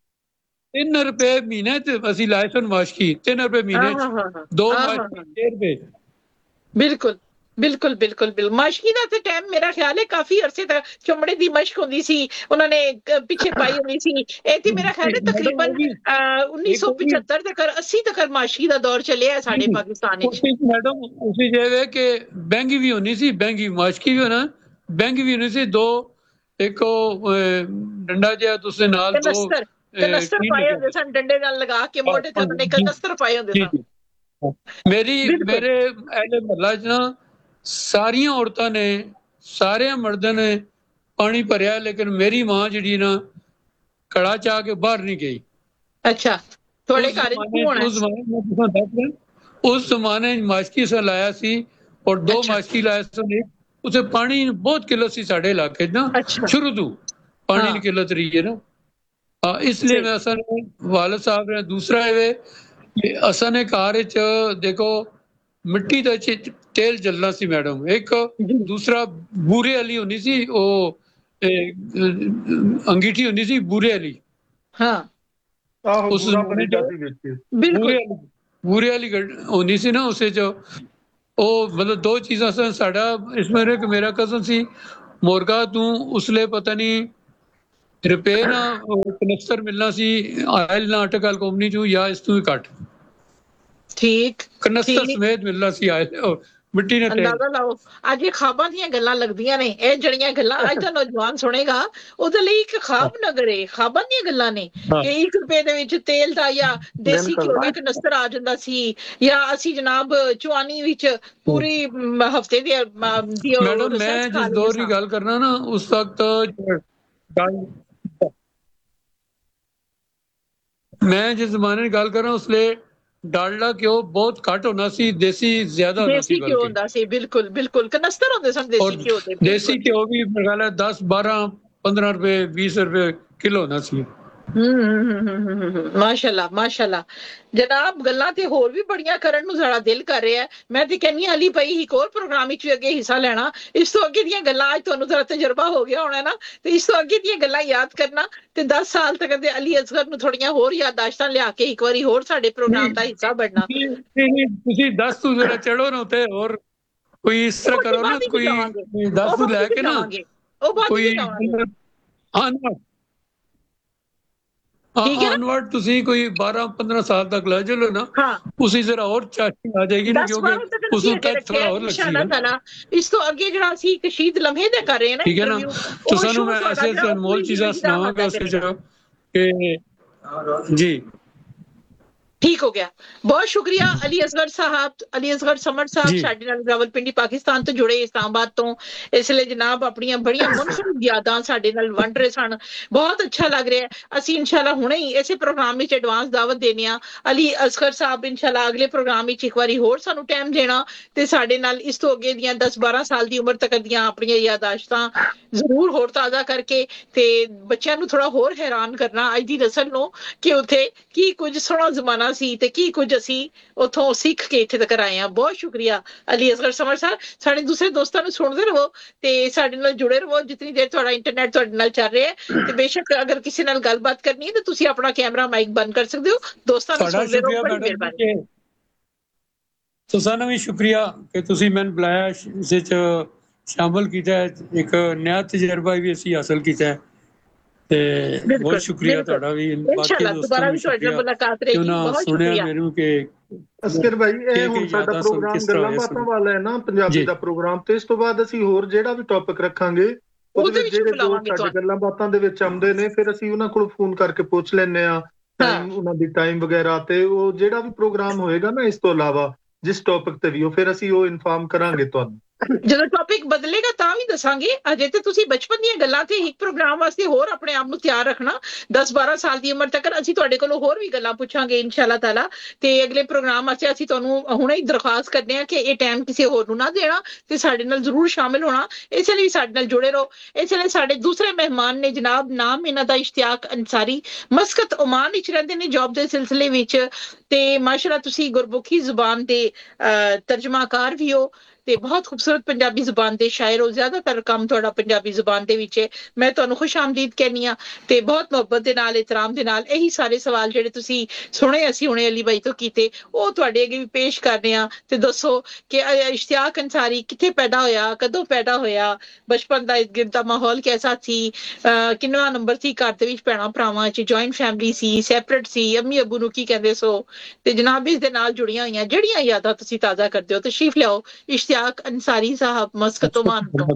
ਤਿੰਨ ਰੁਪਏ ਮਹੀਨੇ ਤੇ ਅਸੀਂ ਲਾਏ ਸਨ ਮਾਸ਼ਕੀ, ਤਿੰਨ ਰੁਪਏ ਮਹੀਨੇ ਹਾਂ, ਹਾਂ, ਹਾਂ, ਚ ਦੋ ਹਾਂ, ਹਾਂ, ਮਾਸ਼ਕੀ ਹਾਂ। ਛੇ ਰੁਪਏ। ਬਿਲਕੁਲ ਬਿਲਕੁਲ ਬਿਲਕੁਲ ਬਿਲਕੁਲ। ਮਸ਼ਕੀ ਦਾ ਤੇ ਟਾਈਮ ਮੇਰਾ ਖਿਆਲ ਹੈ ਕਾਫੀ ਅਰਸੇ ਤੱਕ ਚਮੜੇ ਦੀ ਮਸ਼ਕ ਹੁੰਦੀ ਸੀ, ਉਹਨਾਂ ਨੇ ਕ- ਪਿੱਛੇ ਪਾਈ ਹੁੰਦੀ ਸੀ। ਇਹ ਤੇ ਮੇਰਾ ਖਿਆਲ ਹੈ ਤਕਰੀਬਨ ਉੱਨੀ ਸੌ ਪਚੱਤਰ ਤੱਕ अस्सी ਤੱਕ ਮਸ਼ਕੀ ਦਾ ਦੌਰ ਚੱਲਿਆ ਹੈ ਸਾਡੇ ਪਾਕਿਸਤਾਨ ਵਿੱਚ। ਮੈਡਮ ਉਸੇ ਜਿਵੇਂ ਕਿ ਬੈਂਗੀ ਵੀ ਹੋਣੀ ਸੀ, ਬੈਂਗੀ ਮਾਸ਼ਕੀ ਵੀ ਹੋਣਾ, ਬੈਂਗੀ ਵੀ ਹੋਣੀ ਸੀ ਦੋ, ਇੱਕ ਉਹ ਅਹ, ਡੰਡਾ ਜਿਹਾ ਤੁਸੀਂ ਨਾਲ ਦੋ ਕਨਸਤਰ ਕਨਸਤਰ ਕੀ ਪਾਏ ਲੱਗਿਆ? ਹੁੰਦੇ ਸਨ, ਡੰਡੇ ਨਾਲ ਲਗਾ ਕੇ ਮੋਢੇ ਤੇ ਉਹਨਾਂ ਨੇ ਕਨਸਤਰ ਪਾਏ ਹੁੰਦੇ ਜੀ, ਸਨ। ਜੀ। ਮੇਰੀ ਬਿਲਕੁਲ। ਮੇਰੇ ਇਹਦੇ ਮਹੱਲਾ 'ਚ ਨਾ ਸਾਰੀਆਂ ਔਰਤਾਂ ਨੇ ਸਾਰਿਆਂ ਮਰਦਾਂ ਨੇ ਪਾਣੀ ਭਰਿਆ, ਲੇਕਿਨ ਮੇਰੀ ਮਾਂ ਜਿਹੜੀ ਨਾ ਕੜਾ ਚਾਹ ਕੇ ਬਾਹਰ ਨਹੀਂ ਗਈ। ਅੱਛਾ ਤੁਹਾਡੇ ਉਸ ਘਰ ਵਿੱਚ ਜ਼ਮਾਨੇ- ਕੌਣ ਹੈ? ਉਸ ਜ਼ਮਾਨੇ ਮੈਂ ਤੁਹਾਨੂੰ ਦੱਸ ਰਿਹਾ, ਉਸ ਜ਼ਮਾਨੇ 'ਚ ਮਾਸ਼ਕੀ ਸੇ ਲਾਇਆ ਸੀ ਔਰ ਦੋ ਅੱਛਾ। ਮਾਸ਼ਕੀ ਲਾਇਆ ਸੀ। ਉਸੇ ਪਾਣੀ ਬਹੁਤ ਕਿੱਲਤ ਸੀ ਸਾਡੇ ਇਲਾਕੇ 'ਚ ਨਾ ਅੱਛਾ। ਸ਼ੁਰੂ ਤੋਂ ਪਾਣੀ ਹਾਂ। ਦੀ ਕਿੱਲਤ ਰਹੀ ਹੈ ਨਾ। ਹਾਂ ਇਸ ਲਈ ਮੈਂ ਅਸਾਂ ਵਾਲਦ ਸਾਹਿਬ ਨੇ ਦੂਸਰਾ ਇਹ ਕਿ ਅਸਾਂ ਨੇ ਘਰ ਵਿੱਚ ਦੇਖੋ ਮਿੱਟੀ ਦਾ ਚ- ਤੇਲ ਜਲਣਾ ਸੀ ਮੈਡਮ, ਇੱਕ ਦੂਸਰਾ ਬੂਰੇ ਵਾਲੀ ਹੁੰਦੀ ਸੀ ਉਹ ਇਹ, ਅਹ, ਅੰਗੀਠੀ ਹੁੰਦੀ ਸੀ ਬੂਰੇ ਵਾਲੀ। ਹਾਂ ਆਹੋ ਉਸ ਬੂਰਾ ਜ਼ਮਾਨੇ ਭਰੀਦਾ ਚ ਸੀ ਵਿੱਚ। ਬਿਲਕੁਲ ਬੂਰੇ ਬੂਰੇ ਵਾਲੀ ਗੱਡ ਹੁੰਦੀ ਸੀ ਨਾ ਉਸੇ ਚ। ਉਹ ਮਤਲਬ ਦੋ ਚੀਜ਼ਾਂ ਸਨ। ਸਾਡਾ ਇਸ ਮੇਰੇ ਇੱਕ ਮੇਰਾ ਕਜ਼ਨ ਸੀ ਮੋਰਗਾ ਤੋਂ, ਉਸਲੇ ਪਤਾ ਨਹੀਂ ਰੁਪਏ ਨਾ ਕਨੈਕਟਰ ਮਿਲਣਾ ਸੀ ਆਇਲ ਨਾਟਕ ਵਾਲ ਕੰਪਨੀ ਚੋਂ, ਜਾਂ ਇਸ ਤੋਂ ਵੀ ਘੱਟ ਠੀਕ ਕਨੈਕਟਰ ਠੀਕ ਸਮੇਤ ਮਿਲਣਾ ਸੀ ਆਇਲ ਮਿੱਟੀ ਨੇ ਤੇਲ। ਅੰਦਾਜ਼ਾ ਲਾਓ। ਅੱਜ ਇਹ ਖਾਬਾਂ ਦੀਆਂ ਗੱਲਾਂ ਲੱਗਦੀਆਂ ਨੇ, ਇਹ ਜਿਹੜੀਆਂ ਗੱਲਾਂ ਅੱਜ ਦਾ ਨੌਜਵਾਨ ਸੁਣੇਗਾ ਉਹਦੇ ਲਈ ਇੱਕ ਖਾਬ ਨਗਰ ਏ, ਖਾਬਾਂ ਦੀਆਂ ਗੱਲਾਂ ਨੇ ਹਾਂ ਕਿ ਇੱਕ ਰੁਪਏ ਦੇ ਵਿੱਚ ਤੇਲ ਦਾ ਜਾਂ ਦੇਸੀ ਬਿਲਕੁਲ ਘਿਓ ਦਾ ਕਨਸਤਰ ਆ ਜਾਂਦਾ ਸੀ, ਜਾਂ ਅਸੀਂ ਜਨਾਬ ਚੁਆਨੀ ਵਿੱਚ ਪੂਰੀ ਹਫਤੇ ਦੀ ਅਮ, ਦੀ ਉਹ ਮੈਡਮ ਰਿਸਰਚ ਮੈਂ ਖਾ ਜਿਸ ਲਈਏ ਦੌਰ ਦੀ ਸਾਂ। ਗੱਲ ਕਰਨਾ ਨਾ ਉਸ ਵਕਤ ਗੱਲ ਮੈਂ ਜਿਸ ਜ਼ਮਾਨੇ ਦੀ ਗੱਲ ਕਰਾਂ ਉਸਲੇ ਡਾਲਡਾ ਘਿਓ ਬਹੁਤ ਘੱਟ ਹੋਣਾ ਸੀ, ਦੇਸੀ ਜ਼ਿਆਦਾ ਹੋਣਾ ਸੀ ਦੇਸੀ ਘਿਓ ਬਲਕਿ। ਹੁੰਦਾ ਸੀ, ਬਿਲਕੁਲ ਬਿਲकुल ਕਨਸਤਰ ਹੁੰਦੇ ਸਨ ਦੇਸੀ ਔਰ ਘਿਓ ਦੇ, ਦੇਸੀ ਬਿਲਕੁਲ। ਘਿਓ ਵੀ ਮੇਰਾ ਖਿਆਲ ਹੈ ਦਸ ਬਾਰਾਂ ਪੰਦਰਾਂ ਰੁਪਏ ਵੀਸ ਰੁਪਏ ਕਿਲੋ ਹੋਣਾ ਸੀ। ਹੂੰ ਹੂੰ ਹੂੰ ਹੂੰ ਹੂੰ ਮਾਸ਼ਾਅੱਲਾ ਮਾਸ਼ਾਅੱਲਾ ਜਨਾਬ, ਗੱਲਾਂ ਤੇ ਹੋਰ ਵੀ ਬੜੀਆਂ ਕਰਨ ਨੂੰ ਸਾਡਾ ਦਿਲ ਕਰ ਰਿਹਾ ਹੈ। ਮੈਂ ਤੇ ਕਹਿੰਨੀ ਅਲੀ ਭਾਈ ਇੱਕ ਹੋਰ ਪ੍ਰੋਗਰਾਮ ਵਿੱਚ ਵੀ ਅੱਗੇ ਹਿੱਸਾ ਲੈਣਾ। ਇਸ ਤੋਂ ਅੱਗੇ ਦੀਆਂ ਗੱਲਾਂ ਅੱਜ ਤੁਹਾਨੂੰ ਜ਼ਰਾ ਤਜਰਬਾ ਹੋ ਗਿਆ ਹੋਣਾ ਨਾ, ਤੇ ਇਸ ਤੋਂ ਅੱਗੇ ਦੀਆਂ ਗੱਲਾਂ ਯਾਦ ਕਰਨਾ ਤੇ ਦਸ ਸਾਲ ਤੱਕ ਦੇ ਅਲੀ ਅਸਗਰ ਨੂੰ ਥੋੜੀਆਂ ਹੋਰ ਯਾਦਾਸ਼ਤਾਂ ਲਿਆ ਕੇ ਇੱਕ ਵਾਰੀ ਹੋਰ ਸਾਡੇ ਪ੍ਰੋਗਰਾਮ ਦਾ ਹਿੱਸਾ ਬਣਨਾ। ਨਹੀਂ, ਨਹੀਂ, ਤੁਸੀਂ ਦੱਸ ਤੂੰ ਜਰਾ ਚੜੋ ਨਾ ਉੱਤੇ, ਹੋਰ ਕੋਈ ਇਸ ਤਰ੍ਹਾਂ ਉਹ ਤੇ ਕਰੋ ਨਾ, ਬਾਅਦ ਵਿੱਚ ਕੋਈ ਜਾਵਾਂਗੇ, ਦਸ ਉਹ ਤੂੰ ਬਾਅਦ ਲੈ ਵਿੱਚ ਕੇ ਨਾ ਜਾਵਾਂਗੇ, ਉਹ ਬਾਅਦ ਵਿੱਚ ਕੋਈ ਜਾਵਾਂਗੇ। ਠੀਕ ਹੈ ਨਾ? ਅਨਵਰਡ ਤੁਸੀਂ ਕੋਈ ਬਾਰਾਂ ਪੰਦਰਾਂ ਸਾਲ ਤੱਕ ਲੈ ਚਲੋ ਨਾ, ਹਾਂ ਉਸੇ ਜ਼ਰਾ ਹੋਰ ਚਾਸ਼ਨੀ ਆ ਜਾਏਗੀ ਨਾ, ਦਸ ਕਿਉਂਕਿ ਬਾਰਾਂ ਤੱਕ ਉਸ ਅਸੀਂ ਨੂੰ ਅੱਗੇ ਟੱਚ ਰੱਖਿਆ ਥੋੜਾ ਹੋਰ ਇਨਸ਼ਾਅੱਲਾ ਲੱਗੇਗਾ। ਤਾਲਾ। ਇਸ ਤੋਂ ਅੱਗੇ ਜਿਹੜਾ ਅਸੀਂ ਇੱਕ ਸ਼ਹੀਦ ਲਮਹੇ ਦੇ ਕਰ ਰਹੇ ਹਾਂ ਨਾ ਠੀਕ ਹੈ ਨਾ, ਇੰਟਰਵਿਊ, तो ਉਹ ਸਾਨੂੰ ਸ਼ੋਅ ਮੈਂ ਤੁਹਾਡਾ ऐसे ਜਿਹੜਾ ऐसे ਉਹ अनमोल ਪੂਰੀ चीज़ां ਜ਼ਿੰਦਗੀ ਦਾ सुनावांगा ਵਾਅਦਾ उसके ਕਰੇਗਾ। कि जी ਠੀਕ ਹੋ ਗਿਆ। ਬਹੁਤ ਸ਼ੁਕਰੀਆ ਅਲੀ ਅਸਗਰ ਸਾਹਿਬ, ਅਲੀ ਅਸਗਰ ਸਮਰ ਸਾਹਿਬ जी ਸਾਡੇ ਨਾਲ ਰਾਵਲਪਿੰਡੀ ਪਾਕਿਸਤਾਨ ਤੋਂ ਜੁੜੇ, ਇਸਲਾਮਾਬਾਦ ਤੋਂ। ਇਸ ਲਈ ਜਨਾਬ ਆਪਣੀਆਂ ਬੜੀਆਂ ਮੁਨਫਰਦ ਯਾਦਾਂ ਸਾਡੇ ਨਾਲ ਵੰਡ ਰਹੇ ਸਨ। ਬਹੁਤ ਅੱਛਾ ਲੱਗ ਰਿਹਾ। ਅਸੀਂ ਇਨਸ਼ਾਅੱਲਾ ਹੁਣੇ ਹੀ ਇਸੇ ਪ੍ਰੋਗਰਾਮ ਵਿੱਚ ਐਡਵਾਂਸ ਦਾਵਤ ਦੇਣੀ ਆ ਅਲੀ ਅਸਗਰ ਸਾਹਿਬ, ਇਨਸ਼ਾਅੱਲਾ ਅਗਲੇ ਪ੍ਰੋਗਰਾਮ ਵਿੱਚ ਇੱਕ ਵਾਰੀ ਹੋਰ ਸਾਨੂੰ ਟਾਈਮ ਦੇਣਾ ਤੇ ਸਾਡੇ ਨਾਲ ਇਸ ਤੋਂ ਅੱਗੇ ਦੀਆਂ ਦਸ ਬਾਰਾਂ ਸਾਲ ਦੀ ਉਮਰ ਤੱਕ ਦੀਆਂ ਆਪਣੀਆਂ ਯਾਦਾਸ਼ਤਾਂ ਜ਼ਰੂਰ ਹੋਰ ਤਾਜ਼ਾ ਕਰਕੇ ਤੇ ਬੱਚਿਆਂ ਨੂੰ ਥੋੜਾ ਹੋਰ ਹੈਰਾਨ ਕਰਨਾ, ਅੱਜ ਦੀ ਨਸਲ ਨੂੰ, ਕਿ ਉੱਥੇ ਕੀ ਕੁਝ ਸੋਹਣਾ ਜ਼ਮਾਨਾ ਸੀ ਤੇ ਕੀ ਕੁਝ ਅਸੀਂ ਉੱਥੋਂ ਸਿੱਖ ਕੇ ਇੱਥੇ ਤੱਕ ਆਏ ਹਾਂ। ਬਹੁਤ ਸ਼ੁਕਰੀਆ ਅਲੀ ਅਸਗਰ ਸਮਰ ਸਾਹਿਬ। ਸਾਡੇ ਦੂਸਰੇ ਦੋਸਤਾਂ ਨੂੰ ਸੁਣਦੇ ਰਹੋ ਤੇ ਸਾਡੇ ਨਾਲ ਜੁੜੇ ਰਹੋ ਜਿੰਨੀ ਦੇਰ ਤੁਹਾਡਾ ਇੰਟਰਨੈਟ ਤੁਹਾਡੇ ਨਾਲ ਚੱਲ ਰਿਹਾ ਹੈ। ਤੇ ਬੇਸ਼ੱਕ ਅਗਰ ਕਿਸੇ ਨਾਲ ਗੱਲਬਾਤ ਕਰਨੀ ਹੈ ਤਾਂ ਤੁਸੀਂ ਆਪਣਾ ਕੈਮਰਾ ਮਾਈਕ ਬੰਦ ਕਰ ਸਕਦੇ ਹੋ। ਦੋਸਤਾਂ ਨੂੰ ਤੁਹਾਡਾ ਸੁਣਦੇ ਰਹੋ, ਸ਼ੁਕਰੀਆ ਬੜੀ ਮੈਡਮ ਜੀ, ਮਿਹਰਬਾਨੀ। ਕਿ ਤੁਸਾਂ ਨੂੰ ਵੀ ਸ਼ੁਕਰੀਆ ਕਿ ਤੁਸੀਂ ਮੈਨੂੰ ਬੁਲਾਇਆ, ਇਸ ਵਿੱਚ ਸ਼ਾਮਲ ਕੀਤਾ, ਇੱਕ ਨया ਤਜਰਬਾ ਵੀ ਅਸੀਂ ਹਾਸਲ ਕੀਤਾ ਹੈ। ਤੇ ਬਹੁਤ ਬਿਲਕੁਲ ਸ਼ੁਕਰੀਆ ਬਿਲਕੁਲ ਤੁਹਾਡਾ ਵੀ, ਬਾਕੀ ਇਨਸ਼ਾਅੱਲਾ ਦੋਸਤਾਂ ਦੁਬਾਰਾ ਨੂੰ ਵੀ ਵੀ ਤੁਹਾਡੇ ਨਾਲ ਸ਼ੁਕਰੀਆ ਮੁਲਾਕਾਤ ਕਿ ਰਹੇਗੀ। ਉਹਨਾਂ ਬਹੁਤ ਸੁਣਿਆ ਸ਼ੁਕਰੀਆ। ਮੈਨੂੰ ਕਿ ਅਸਕਰ ਭਾਈ, ਇਹ ਕਿ ਹੁਣ ਕਿ ਸਾਡਾ ਯਾਦਾਂ ਸੁਣ ਪ੍ਰੋਗਰਾਮ ਕਿਸ ਤਰ੍ਹਾਂ ਗੱਲਾਂ ਹੋਇਆ ਬਾਤਾਂ ਸੁਣ ਵਾਲਾ ਹੈ ਨਾ, ਪੰਜਾਬੀ ਜੀ ਦਾ ਪ੍ਰੋਗਰਾਮ, ਤੇ ਇਸ ਤੋਂ ਬਾਅਦ ਅਸੀਂ ਹੋਰ ਜਿਹੜਾ ਵੀ ਟੌਪਿਕ ਰੱਖਾਂਗੇ ਉਹਦੇ ਉਹਦੇ ਵਿੱਚ ਵਿੱਚ ਵੀ ਜਿਹੜੇ ਦੋਸਤ ਬੁਲਾਵਾਂਗੇ ਸਾਡੇ ਤੁਹਾਨੂੰ। ਗੱਲਾਂ ਬਾਤਾਂ ਦੇ ਵਿੱਚ ਆਉਂਦੇ ਨੇ, ਫਿਰ ਅਸੀਂ ਉਹਨਾਂ ਕੋਲ ਫੋਨ ਕਰਕੇ ਪੁੱਛ ਲੈਂਦੇ ਆ ਹਾਂ ਟਾਈਮ, ਉਹਨਾਂ ਦੀ ਟਾਈਮ ਵਗੈਰਾ, ਤੇ ਉਹ ਜਿਹੜਾ ਵੀ ਪ੍ਰੋਗਰਾਮ ਹੋਏਗਾ ਨਾ ਇਸ ਤੋਂ ਇਲਾਵਾ ਜਿਸ ਟੌਪਿਕ ਤੇ ਵੀ, ਉਹ ਫਿਰ ਅਸੀਂ ਉਹ ਇਨਫਾਰਮ ਕਰਾਂਗੇ ਤੁਹਾਨੂੰ। ਜਦੋਂ ਟੌਪਿਕ ਬਦਲੇਗਾ ਤਾਂ ਵੀ ਦੱਸਾਂਗੇ। ਅਜੇ ਤੇ ਤੁਸੀਂ ਬਚਪਨ ਦੀਆਂ ਗੱਲਾਂ ਤੇ ਇੱਕ ਪ੍ਰੋਗਰਾਮ ਵਾਸਤੇ ਹੋਰ ਆਪਣੇ ਆਪ ਨੂੰ ਤਿਆਰ ਰੱਖਣਾ। ਦਸ ਬਾਰਾਂ ਸਾਲ ਦੀ ਉਮਰ ਤੱਕ ਅਸੀਂ ਤੁਹਾਡੇ ਕੋਲੋਂ ਹੋਰ ਵੀ ਗੱਲਾਂ ਪੁੱਛਾਂਗੇ ਇਨਸ਼ਾਅੱਲਾ ਤਾਲਾ। ਤੇ ਅਗਲੇ ਪ੍ਰੋਗਰਾਮ ਵਾਸਤੇ ਅਸੀਂ ਤੁਹਾਨੂੰ ਹੁਣੇ ਹੀ ਦਰਖਾਸਤ ਕਰਦੇ ਹਾਂ ਕਿ ਇਹ ਟਾਈਮ ਕਿਸੇ ਹੋਰ ਨੂੰ ਨਾ ਦੇਣਾ ਤੇ ਸਾਡੇ ਨਾਲ ਜ਼ਰੂਰ ਸ਼ਾਮਿਲ ਹੋਣਾ। ਇਸ ਲਈ ਸਾਡੇ ਨਾਲ ਜੁੜੇ ਰਹੋ। ਇਸ ਲਈ ਸਾਡੇ ਦੂਸਰੇ ਮਹਿਮਾਨ ਨੇ ਜਨਾਬ, ਨਾਮ ਇਹਨਾਂ ਦਾ ਇਸ਼ਤਿਆਕ ਅੰਸਾਰੀ, ਮਸਕਤ ਓਮਾਨ ਵਿੱਚ ਰਹਿੰਦੇ ਨੇ ਜੌਬ ਦੇ ਸਿਲਸਿਲੇ ਵਿੱਚ, ਤੇ ਮਾਸ਼ਾਅੱਲਾ ਤੁਸੀਂ ਗੁਰਮੁਖੀ ਜ਼ੁਬਾਨ ਦੇ ਤਰਜਮਾਕਾਰ ਵੀ ਹੋ ਤੇ ਬਹੁਤ ਖੂਬਸੂਰਤ ਪੰਜਾਬੀ ਜ਼ੁਬਾਨ ਦੇ ਸ਼ਾਇਰ ਹੋ। ਜ਼ਿਆਦਾਤਰ ਕੰਮ ਤੁਹਾਡਾ ਪੰਜਾਬੀ ਜ਼ੁਬਾਨ ਦੇ ਵਿੱਚ ਹੈ। ਮੈਂ ਤੁਹਾਨੂੰ ਖੁਸ਼ ਆਮਦੀਦ ਕਹਿੰਦੀ ਹਾਂ ਤੇ ਬਹੁਤ ਮੁਹੱਬਤ ਦੇ ਨਾਲ, ਇਤਰਾਮ ਦੇ ਨਾਲ ਇਹੀ ਸਾਰੇ ਸਵਾਲ ਜਿਹੜੇ ਤੁਸੀਂ ਸੁਣੇ ਅਸੀਂ ਹੁਣੇ ਅਲੀ ਬਾਈ ਤੋਂ ਕੀਤੇ, ਉਹ ਤੁਹਾਡੇ ਅੱਗੇ ਵੀ ਪੇਸ਼ ਕਰਦੇ ਹਾਂ। ਤੇ ਦੱਸੋ ਕਿ ਇਸ਼ਤਿਆਕ ਅੰਸਾਰੀ ਕਿੱਥੇ ਪੈਦਾ ਹੋਇਆ, ਕਦੋਂ ਪੈਦਾ ਹੋਇਆ, ਬਚਪਨ ਦਾ ਇਰਦ ਗਿਰਦ ਦਾ ਮਾਹੌਲ ਕੈਸਾ ਸੀ, ਕਿੰਨਵਾਂ ਨੰਬਰ ਸੀ ਘਰ ਦੇ ਵਿੱਚ, ਭੈਣਾਂ ਭਰਾਵਾਂ ਚ ਜੁਆਇੰਟ ਫੈਮਿਲੀ ਸੀ, ਸੈਪਰੇਟ ਸੀ, ਅੰਮੀ ਅੱਬੂ ਨੂੰ ਕੀ ਕਹਿੰਦੇ ਸੋ, ਤੇ ਜਨਾਬ ਇਸ ਦੇ ਨਾਲ ਜੁੜੀਆਂ ਹੋਈਆਂ ਜਿਹੜੀਆਂ ਯਾਦਾਂ ਤੁਸੀਂ ਤਾਜ਼ਾ ਕਰਦੇ ਹੋ, ਤਸ਼ਰੀਫ ਲਿਆਓ ਇਸ਼ਤਿਆਕ ਅੰਸਾਰੀ ਸਾਹਿਬ ਮਸਕਤ ओमान ਤੋਂ।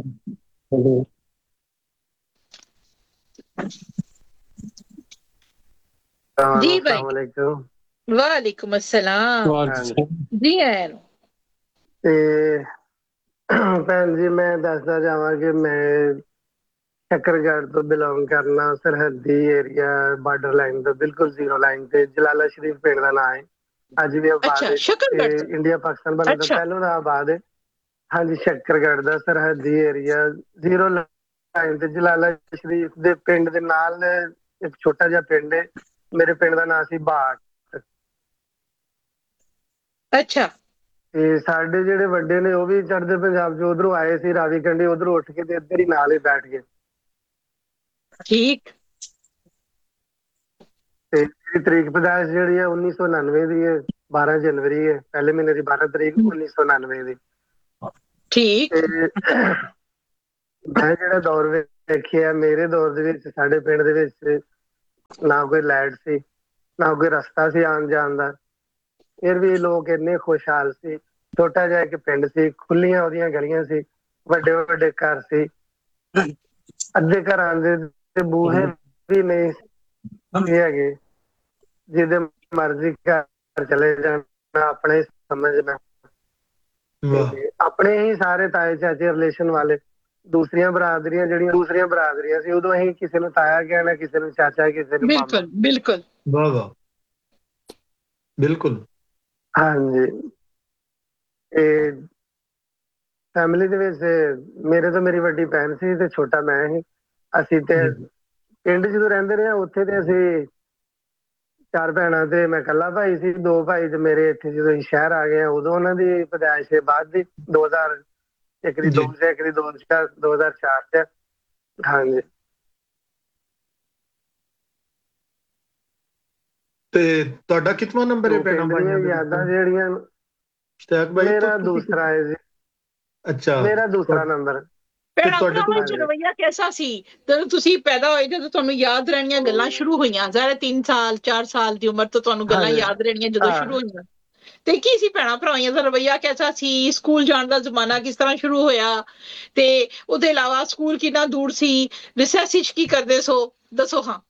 ਜੀ ਭਾਈ, ਵਾलेकुम अस्सलाम जी है। ਤੇ ਭੈਣ ਜੀ, ਮੈਂ ਦੱਸਦਾ ਜਾਵਾਂ ਕਿ ਮੈਂ ਸ਼ੱਕਰਗੜ੍ਹ ਤੋਂ ਬਿਲੋਂਗ ਕਰਨਾ, ਸਰਹੱਦੀ ਏਰੀਆ, ਬਾਰਡਰ ਲਾਈਨ ਤੋਂ ਬਿਲਕੁਲ ਜ਼ੀਰੋ ਲਾਈਨ ਤੇ, ਜਲਾਲਾ ਸ਼ਰੀਫ ਪਿੰਡ ਦਾ ਨਾਂ ਹੈ। ਅੱਜ ਵੀ ਆਬਾਦ ਅੱਛਾ ਹੈ, ਸ਼ੱਕਰਗੜ੍ਹ ਤੋਂ। ਇੰਡੀਆ ਪਾਕਿਸਤਾਨ ਬਣਨ ਤੋਂ ਅੱਛਾ ਪਹਿਲੋਂ ਦਾ ਆਬਾਦ ਹੈ। ਹਾਂਜੀ, ਸ਼ੱਕਰਗੜ੍ਹ ਦਾ ਸਰਹੱਦੀ ਏਰੀਆ, ਜ਼ੀਰੋ ਲਾਈਨ ਤੇ, ਜਲਾਲਾ ਸ਼ਰੀਫ ਦੇ ਪਿੰਡ ਦੇ ਨਾਲ ਇੱਕ ਛੋਟਾ ਜਿਹਾ ਪਿੰਡ ਹੈ। ਮੇਰੇ ਪਿੰਡ ਦਾ ਨਾਂ ਸੀ ਬਾਟ। ਅੱਛਾ। ਤੇ ਸਾਡੇ ਜਿਹੜੇ ਵੱਡੇ ਨੇ ਉਹ ਵੀ ਚੜ੍ਹਦੇ ਪੰਜਾਬ ਚ ਉਧਰੋਂ ਆਏ ਸੀ, ਰਾਵੀ ਕੰਡੀ, ਉਧਰੋਂ ਉੱਠ ਕੇ ਤੇ ਇੱਧਰ ਹੀ ਨਾਲ ਹੀ ਬੈਠ ਗਏ। ਠੀਕ। ਤੇ ਮੇਰੀ ਤਰੀਕ ਪੈਦਾਇਸ਼ ਜਿਹੜੀ ਹੈ ਉੱਨੀ ਸੌ ਉਨਾਨਵੇਂ ਦੀ ਹੈ, ਬਾਰਾਂ ਜਨਵਰੀ ਹੈ, ਪਹਿਲੇ ਮਹੀਨੇ ਦੀ ਬਾਰਾਂ ਤਰੀਕ ਉੱਨੀ ਸੌ ਉਨਾਨਵੇਂ ਦੀ। ਠੀਕ। ਤੇ ਮੈਂ ਜਿਹੜਾ ਦੌਰ ਵੇਖਿਆ, ਮੇਰੇ ਦੌਰ ਦੇ ਵਿੱਚ ਸਾਡੇ ਪਿੰਡ ਦੇ ਵਿੱਚ ਨਾ ਕੋਈ ਲਾਈਟ ਸੀ, ਨਾ ਕੋਈ ਰਸਤਾ ਸੀ ਆਉਣ ਜਾਣ ਦਾ, ਫਿਰ ਵੀ ਲੋਕ ਇੰਨੇ ਖੁਸ਼ਹਾਲ ਸੀ। ਛੋਟਾ ਜਿਹਾ ਇੱਕ ਪਿੰਡ ਸੀ, ਖੁੱਲੀਆਂ ਉਹਦੀਆਂ ਗਲੀਆਂ ਸੀ, ਵੱਡੇ ਵੱਡੇ ਘਰ ਸੀ, ਅੱਧੇ ਘਰਾਂ ਦੇ ਤੇ ਬੂਹੇ ਵੀ ਨਹੀਂ ਸੀ ਹੈਗੇ, ਜਿਹਦੇ ਮਰਜ਼ੀ ਘਰ ਚਲੇ ਜਾਣਾ, ਆਪਣੇ ਸਮਝਣਾ। ਆਪਣੇ ਹੀ ਸਾਰੇ ਤਾਏ ਚਾਚੇ ਰਿਲੇਸ਼ਨ ਵਾਲੇ, ਦੂਸਰੀਆਂ ਬਰਾਦਰੀਆਂ ਜਿਹੜੀਆਂ ਦੂਸਰੀਆਂ ਬਰਾਦਰੀਆਂ ਸੀ, ਉਦੋਂ ਅਸੀਂ ਕਿਸੇ ਨੂੰ ਤਾਇਆ ਕਹਿਣਾ, ਕਿਸੇ ਨੂੰ ਚਾਚਾ, ਕਿਸੇ ਨੂੰ ਮਾਮਾ। ਬਿਲਕੁਲ ਬਿਲਕੁਲ। ਵਾਹ ਵਾਹ, ਬਿਲਕੁਲ। ਹਾਂਜੀ, ਇਹ ਫੈਮਿਲੀ ਦੇ ਵਿੱਚ ਮੇਰੇ ਤੋਂ ਮੇਰੀ ਵੱਡੀ ਭੈਣ ਸੀ ਤੇ ਛੋਟਾ ਮੈਂ ਸੀ। ਅਸੀਂ ਤੇ ਪਿੰਡ ਜਦੋਂ ਰਹਿੰਦੇ ਰਹੇ ਉੱਥੇ ਤੇ ਅਸੀਂ ਚਾਰ ਭੈਣਾਂ ਤੇ ਮੈਂ ਇਕੱਲਾ ਭਾਈ ਸੀ। ਦੋ ਭਾਈ ਤੇ ਮੇਰੇ ਇੱਥੇ ਜਦੋਂ ਅਸੀਂ ਸ਼ਹਿਰ ਆ ਗਏ ਉਦੋਂ ਉਹਨਾਂ ਦੀ ਪੈਦਾਇਸ਼ ਬਾਅਦ ਦੀ, ਦੋ ਹਜ਼ਾਰ ਇੱਕ ਦੀ ਦੋ ਚ, ਇੱਕ ਦੀ ਦੋ ਚ, ਦੋ ਹਜ਼ਾਰ ਚਾਰ ਚ। ਹਾਂਜੀ। ਤੇ ਤੁਹਾਡਾ ਕਿਤਨਾ ਨੰਬਰ ਹੈ ਭੈਣਾਂ ਭਾਈਆਂ ਦੇ ਯਾਦਾਂ ਜਿਹੜੀਆਂ? ਇਸ਼ਤਿਆਕ ਭਾਈ ਮੇਰਾ ਦੂਸਰਾ ਹੈ ਜੀ। ਅੱਛਾ, ਮੇਰਾ ਦੂਸਰਾ ਨੰਬਰ। ਭੈਣਾਂ ਭਰਾਵਾਂ ਚ ਰਵੱਈਆ ਕੈਸਾ ਸੀ ਜਦੋਂ ਤੁਸੀਂ ਪੈਦਾ ਹੋਏ, ਜਦੋਂ ਤੁਹਾਨੂੰ ਯਾਦ ਰਹਿਣੀਆਂ ਗੱਲਾਂ ਸ਼ੁਰੂ ਹੋਈਆਂ? ਜ਼ਾਹਿਰ ਤਿੰਨ ਸਾਲ ਚਾਰ ਸਾਲ ਦੀ ਉਮਰ ਤੋਂ ਤੁਹਾਨੂੰ ਗੱਲਾਂ ਯਾਦ ਰਹਿਣੀਆਂ ਜਦੋਂ ਸ਼ੁਰੂ ਹੋਈਆਂ, ਤੇ ਕੀ ਸੀ ਭੈਣਾਂ ਭਰਾਵਾਂ ਦਾ ਰਵੱਈਆ ਕੈਸਾ ਸੀ? ਸਕੂਲ ਜਾਣ ਦਾ ਜ਼ਮਾਨਾ ਕਿਸ ਤਰ੍ਹਾਂ ਸ਼ੁਰੂ ਹੋਇਆ, ਤੇ ਉਹਦੇ ਇਲਾਵਾ ਸਕੂਲ ਕਿੰਨਾ ਦੂਰ ਸੀ, ਰਿਸੈਸ ਵਿੱਚ ਕੀ ਕਰਦੇ ਸੋ, ਦੱਸੋ ਹਾਂ।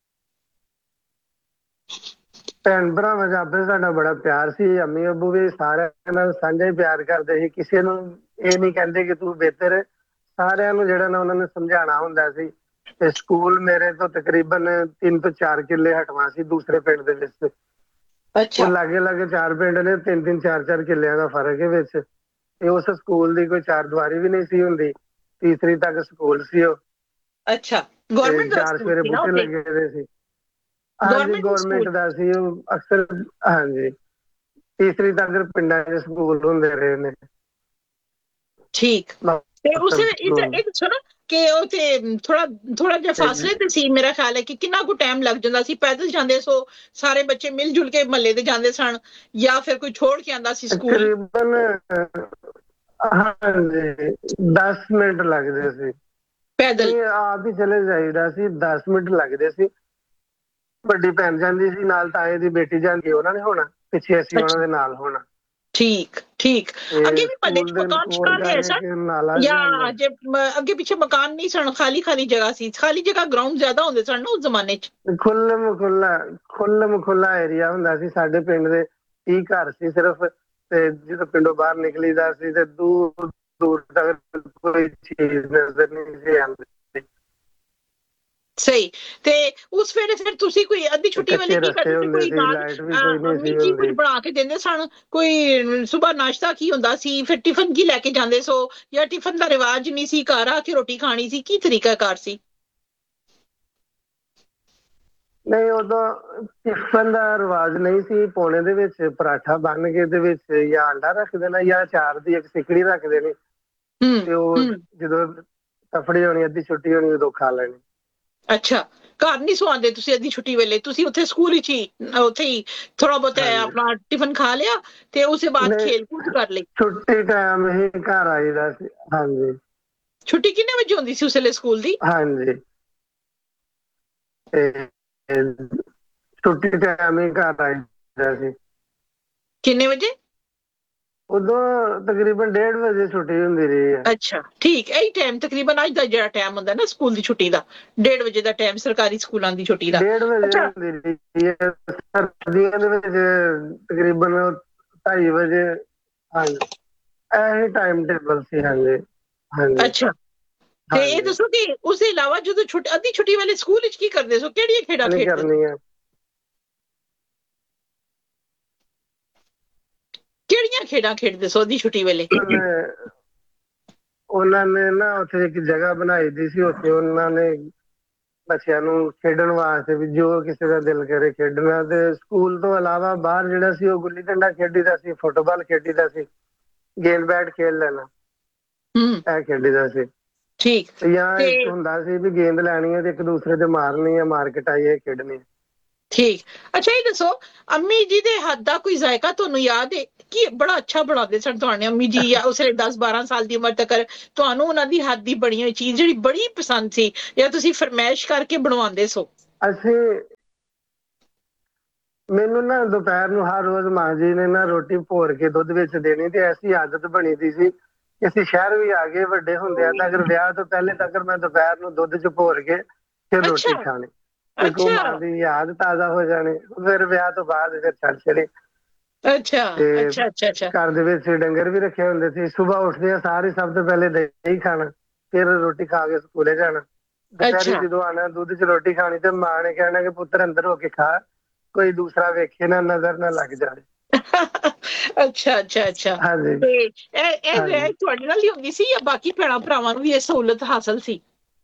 ਭੈਣ ਭਰਾਵਾਂ ਚ ਆਪੇ ਸਾਡਾ ਬੜਾ ਪਿਆਰ ਸੀ। ਅੰਮੀ ਅੱਬੂ ਵੀ ਸਾਰਿਆਂ ਨਾਲ ਸਾਂਝਾ ਹੀ ਪਿਆਰ ਕਰਦੇ ਸੀ, ਕਿਸੇ ਨੂੰ ਇਹ ਨਹੀਂ ਕਹਿੰਦੇ ਕਿ ਤੂੰ ਬਿਹਤਰ। ਸਾਰਿਆਂ ਨੂੰ ਜਿਹੜਾ ਨਾ ਉਹਨਾਂ ਨੇ ਸਮਝਾਉਣਾ ਹੁੰਦਾ ਸੀ। ਤੇ ਸਕੂਲ ਮੇਰੇ ਤੋਂ ਤਕਰੀਬਨ ਤਿੰਨ ਤੋਂ ਚਾਰ ਕਿੱਲੇ ਹਟਵਾ ਸੀ ਦੂਸਰੇ ਪਿੰਡ ਦੇ ਵਿੱਚ। ਅੱਛਾ। ਉਹ ਲਾਗੇ ਲਾਗੇ ਚਾਰ ਪਿੰਡ ਨੇ, ਤਿੰਨ ਤਿੰਨ ਚਾਰ ਚਾਰ ਕਿੱਲਿਆਂ ਦਾ ਫਰਕ ਹੈ ਵਿੱਚ। ਤੇ ਉਸ ਸਕੂਲ ਦੀ ਕੋਈ ਚਾਰ ਦੀਵਾਰੀ ਵੀ ਨਹੀਂ ਸੀ ਹੁੰਦੀ, ਤੀਸਰੀ ਤੱਕ ਸਕੂਲ ਸੀ ਉਹ। ਅੱਛਾ, ਗਵਰਨਮੈਂਟ ਦਾ ਚਾਰ ਸਕੂਲ ਸਵੇਰੇ ਸੀ ਨਾ ਬੂਟੇ ਉੱਥੇ? ਲੱਗੇ ਹੋਏ ਸੀ। ਹਾਂਜੀ, ਗੌਰਮੈਂਟ ਦਾ ਸੀ ਉਹ ਅਕਸਰ। ਹਾਂਜੀ, ਤੀਸਰੀ ਤੱਕ ਪਿੰਡਾਂ ਦੇ ਸਕੂਲ ਹੁੰਦੇ ਰਹੇ ਨੇ। ਠੀਕ। ਤੇ ਉਸੇ ਇੱਕ ਸੁਣ ਕਿ ਉਹ ਤੇ ਥੋੜਾ ਥੋੜਾ ਜਿਹਾ ਫਾਸਲੇ ਤੇ ਸੀ, ਮੇਰਾ ਖਿਆਲ ਹੈ ਕਿ ਕਿੰਨਾ ਕੁ ਟਾਈਮ ਲੱਗ ਜਾਂਦਾ ਸੀ? ਪੈਦਲ ਜਾਂਦੇ ਸੋ ਸਾਰੇ ਬੱਚੇ ਮਿਲ ਜੁਲ ਕੇ ਮਹੱਲੇ ਦੇ ਜਾਂਦੇ ਸਨ, ਜਾਂ ਫਿਰ ਕੋਈ ਛੋੜ ਕੇ ਆਂਦਾ ਸੀ ਸਕੂਲ? ਤਕਰੀਬਨ ਹਾਂਜੀ ਦਸ ਮਿੰਟ ਲੱਗਦੇ ਸੀ ਪੈਦਲ। ਆਪ ਹੀ ਚਲੇ ਜਾਈਦਾ ਸੀ, ਦਸ ਮਿੰਟ ਲੱਗਦੇ ਸੀ। ਵੱਡੀ ਭੈਣ ਜਾਂਦੀ ਸੀ ਨਾਲ, ਤਾਏ ਦੀ ਬੇਟੀ ਜਾਂਦੀ, ਉਹਨਾਂ ਨੇ ਹੋਣਾ ਪਿੱਛੇ, ਅਸੀਂ ਉਹਨਾਂ ਦੇ ਨਾਲ ਹੋਣਾ। ਠੀਕ ਠੀਕ। ਅੱਗੇ ਵੀ ਮਹੱਲੇ ਚ ਮਕਾਨ ਸ਼ਕਾਨ ਹੈ ਸਨ, ਜਾਂ ਜੇ ਅੱਗੇ ਪਿੱਛੇ ਮਕਾਨ ਨਹੀਂ ਸਨ, ਖਾਲੀ ਖਾਲੀ ਜਗ੍ਹਾ ਸੀ? ਖਾਲੀ ਜਗ੍ਹਾ ਗਰਾਊਂਡ ਜ਼ਿਆਦਾ ਹੁੰਦੇ ਸਨ ਨਾ ਉਸ ਜ਼ਮਾਨੇ ਚ। ਖੁੱਲਮ ਖੁੱਲਾ ਖੁੱਲਮ ਖੁੱਲਾ ਏਰੀਆ ਹੁੰਦਾ ਸੀ। ਸਾਡੇ ਪਿੰਡ ਦੇ ਤੀਹ ਘਰ ਸੀ ਸਿਰਫ, ਤੇ ਜਦੋਂ ਪਿੰਡੋਂ ਬਾਹਰ ਨਿਕਲੀਦਾ ਸੀ ਤੇ ਦੂਰ ਦੂਰ ਤੱਕ ਕੋਈ ਚੀਜ਼ ਨਜ਼ਰ ਨਹੀਂ ਸੀ ਆਉਂਦੀ। ਸਹੀ। ਤੇ ਉਸ ਵੇਲੇ ਫਿਰ ਤੁਸੀਂ ਕੋਈ ਅੱਧੀ ਛੁੱਟੀ ਵੇਲੇ ਕੀ ਕਰਦੇ ਸੀ? ਕੋਈ ਨਾਲ ਮੰਮੀ ਜੀ ਕੁਝ ਬਣਾ ਕੇ ਦਿੰਦੇ ਸਨ? ਕੋਈ ਸੁਬਾਹ ਨਾਸ਼ਤਾ ਕੀ ਹੁੰਦਾ ਸੀ? ਫਿਰ ਟਿਫਨ ਕੀ ਲੈ ਕੇ ਜਾਂਦੇ ਸੋ, ਜਾਂ ਟਿਫਨ ਦਾ ਰਿਵਾਜ ਨਹੀਂ ਸੀ, ਘਰ ਆ ਕੇ ਰੋਟੀ ਖਾਣੀ ਸੀ? ਕੀ ਤਰੀਕਾ ਕਾਰ ਸੀ? ਨਹੀਂ, ਉਦੋਂ ਟਿਫਨ ਦਾ ਰਿਵਾਜ ਨਹੀਂ ਸੀ। ਪੌਣੇ ਦੇ ਵਿੱਚ ਪਰਾਠਾ ਬੰਨ ਕੇ ਦੇ ਵਿੱਚ ਜਾਂ ਆਂਡਾ ਰੱਖ ਦੇਣਾ, ਜਾਂ ਚਾਰ ਦੀ ਇੱਕ ਸਿਕੜੀ ਰੱਖ ਦੇਣੀ, ਤੇ ਉਹ ਜਦੋਂ ਤਫੜੀ ਹੋਣੀ, ਅੱਧੀ ਛੁੱਟੀ ਹੋਣੀ, ਉਦੋਂ ਖਾ ਲੈਣੀ। ਅੱਛਾ, ਘਰ ਨਹੀਂ ਸਵਾਉਂਦੇ ਤੁਸੀਂ ਅੱਧੀ ਛੁੱਟੀ ਵੇਲੇ? ਤੁਸੀਂ ਉੱਥੇ ਸਕੂਲ ਵਿੱਚ ਹੀ ਉੱਥੇ ਹੀ ਥੋੜਾ ਬਹੁਤ ਆਪਣਾ ਟਿਫਨ ਖਾ ਲਿਆ ਤੇ ਉਸੇ ਬਾਅਦ ਖੇਲ ਕੂਦ ਕਰ ਲਈ? ਛੁੱਟੀ ਟਾਈਮ ਹੀ ਘਰ ਆਈਦਾ ਸੀ। ਹਾਂਜੀ। ਛੁੱਟੀ ਕਿੰਨੇ ਵਜੇ ਹੁੰਦੀ ਸੀ ਉਸ ਵੇਲੇ ਸਕੂਲ ਦੀ? ਹਾਂਜੀ, ਛੁੱਟੀ ਟਾਈਮ ਹੀ ਘਰ ਆਈਦਾ ਸੀ। ਕਿੰਨੇ ਵਜੇ? ਉਦੋਂ ਤਕਰੀਬਨ ਡੇਢ ਵਜੇ ਛੁੱਟੀ ਹੁੰਦੀ ਰਹੀ ਹੈ। ਅੱਛਾ ਠੀਕ। ਇਹੀ ਟਾਈਮ ਤਕਰੀਬਨ ਅੱਜ ਦਾ ਜਿਹੜਾ ਟਾਈਮ ਹੁੰਦਾ ਨਾ ਸਕੂਲ ਦੀ ਛੁੱਟੀ ਦਾ, ਡੇਢ ਵਜੇ ਦਾ ਟਾਈਮ ਸਰਕਾਰੀ ਸਕੂਲਾਂ ਦੀ ਛੁੱਟੀ ਦਾ। ਡੇਢ ਵਜੇ ਹੁੰਦੀ ਰਹੀ ਹੈ। ਸਰਦੀਆਂ ਦੇ ਵਿੱਚ ਤਕਰੀਬਨ ਢਾਈ ਵਜੇ। ਹਾਂਜੀ, ਇਹ ਟਾਈਮ ਟੇਬਲ ਸੀ। ਹਾਂਜੀ ਹਾਂਜੀ। ਅੱਛਾ, ਤੇ ਇਹ ਦੱਸੋ ਕਿ ਉਸ ਦੇ ਇਲਾਵਾ ਜਦੋਂ ਛੁੱਟੀ ਅੱਧੀ ਛੁੱਟੀ ਵੇਲੇ ਸਕੂਲ ਵਿੱਚ ਕੀ ਕਰਦੇ ਸੋ? ਕਿਹੜੀਆਂ ਖੇਡਾਂ ਖੇਡਦੇ ਹੋ? ਕਿਹੜੀਆਂ ਖੇਡਾਂ ਖੇਡਦੇ ਸੋ ਅੱਧੀ ਛੁੱਟੀ ਵੇਲੇ? ਉਹਨਾਂ ਨੇ ਨਾ ਉੱਥੇ ਇੱਕ ਜਗ੍ਹਾ ਬਣਾਈ ਦੀ ਸੀ, ਉੱਥੇ ਉਹਨਾਂ ਨੇ ਬੱਚਿਆਂ ਨੂੰ ਖੇਡਣ ਵਾਸਤੇ ਵੀ ਜੋ ਕਿਸੇ ਦਾ ਦਿਲ ਕਰੇ ਖੇਡਣਾ। ਤੇ ਸਕੂਲ ਤੋਂ ਇਲਾਵਾ ਬਾਹਰ ਜਿਹੜਾ ਸੀ ਉਹ ਗੁੱਲੀ ਡੰਡਾ ਖੇਡੀਦਾ ਸੀ, ਫੁੱਟਬਾਲ ਖੇਡੀਦਾ ਸੀ, ਗੇਂਦ ਬੈਟ ਖੇਡ ਲੈਣਾ, ਇਹ ਖੇਡੀਦਾ ਸੀ। ਠੀਕ। ਜਾਂ ਇੱਕ ਹੁੰਦਾ ਸੀ ਵੀ ਗੇਂਦ ਲੈਣੀ ਹੈ ਤੇ ਇੱਕ ਦੂਸਰੇ ਤੇ ਮਾਰਨੀ ਹੈ, ਮਾਰ ਕਟਾਈ ਹੈ ਖੇਡਣੀ। ਠੀਕ। ਅੱਛਾ ਇਹ ਦੱਸੋ, ਅੰਮੀ ਜੀ ਦੇ ਹੱਥ ਦਾ ਕੋਈ ਜ਼ਾਇਕਾ ਤੁਹਾਨੂੰ ਯਾਦ ਹੈ ਕਿ ਬੜਾ ਅੱਛਾ ਬਣਾਉਂਦੇ ਸਨ ਤੁਹਾਡੇ ਅੰਮੀ ਜੀ, ਜਾਂ ਉਸ ਵੇਲੇ ਦਸ ਬਾਰਾਂ ਸਾਲ ਦੀ ਉਮਰ ਤੱਕ ਤੁਹਾਨੂੰ ਉਹਨਾਂ ਦੀ ਹੱਥ ਦੀ ਬਣੀ ਹੋਈ ਚੀਜ਼ ਜਿਹੜੀ ਬੜੀ ਪਸੰਦ ਸੀ, ਜਾਂ ਤੁਸੀਂ ਫਰਮਾਇਸ਼ ਕਰਕੇ ਬਣਵਾਉਂਦੇ ਸੋ? ਅਸੀਂ ਮੈਨੂੰ ਨਾ ਦੁਪਹਿਰ ਨੂੰ ਹਰ ਰੋਜ਼ ਮਾਂ ਜੀ ਨੇ ਨਾ ਰੋਟੀ ਭੋਰ ਕੇ ਦੁੱਧ ਵਿੱਚ ਦੇਣੀ, ਤੇ ਐਸੀ ਆਦਤ ਬਣੀ ਦੀ ਸੀ ਕਿ ਅਸੀਂ ਸ਼ਹਿਰ ਵੀ ਆ ਗਏ ਵੱਡੇ ਹੁੰਦਿਆਂ ਤਾਂ ਅਗਰ ਵਿਆਹ ਤੋਂ ਪਹਿਲੇ ਤੱਕ ਮੈਂ ਦੁਪਹਿਰ ਨੂੰ ਦੁੱਧ ਚ ਭੋਰ ਕੇ ਫਿਰ ਰੋਟੀ ਅੱਛਾ ਖਾਣੀ, ਇੱਕ ਉਹ ਮਾਂ ਅੱਛਾ ਦੀ ਯਾਦ ਤਾਜ਼ਾ ਹੋ ਜਾਣੀ। ਫਿਰ ਵਿਆਹ ਤੋਂ ਬਾਅਦ ਫਿਰ ਛੱਡ ਛੜੇ। ਅੱਛਾ ਤੇ ਅੱਛਾ ਅੱਛਾ ਅੱਛਾ ਘਰ ਦੇ ਵਿੱਚ ਡੰਗਰ ਵੀ ਰੱਖੇ ਹੁੰਦੇ ਸੀ, ਸੁਬਾਹ ਉੱਠਦੇ ਆ ਸਾਰੇ ਸਭ ਤੋਂ ਪਹਿਲੇ ਦਹੀਂ ਖਾਣਾ, ਫਿਰ ਰੋਟੀ ਖਾ ਕੇ ਸਕੂਲੇ ਜਾਣਾ। ਦੁਪਹਿਰੀ ਅੱਛਾ ਜਦੋਂ ਆਣਾ ਦੁੱਧ ਚ ਰੋਟੀ ਖਾਣੀ ਤੇ ਮਾਂ ਨੇ ਕਹਿਣਾ ਕਿ ਪੁੱਤਰ ਅੰਦਰ ਹੋ ਕੇ ਖਾ, ਕੋਈ ਦੂਸਰਾ ਵੇਖੇ ਨਾ, ਨਜ਼ਰ ਨਾ ਲੱਗ ਜਾਵੇ। ਅੱਛਾ ਅੱਛਾ ਅੱਛਾ। ਹਾਂਜੀ ਤੇ ਇਹ ਇਹ ਹਾਂਜੀ। ਰਹਿ ਤੁਹਾਡੇ ਨਾਲ ਹੀ ਹੁੰਦੀ ਸੀ ਜਾਂ ਬਾਕੀ ਭੈਣਾਂ ਭਰਾਵਾਂ ਨੂੰ ਵੀ ਇਹ ਸਹੂਲਤ ਹਾਸਲ ਸੀ?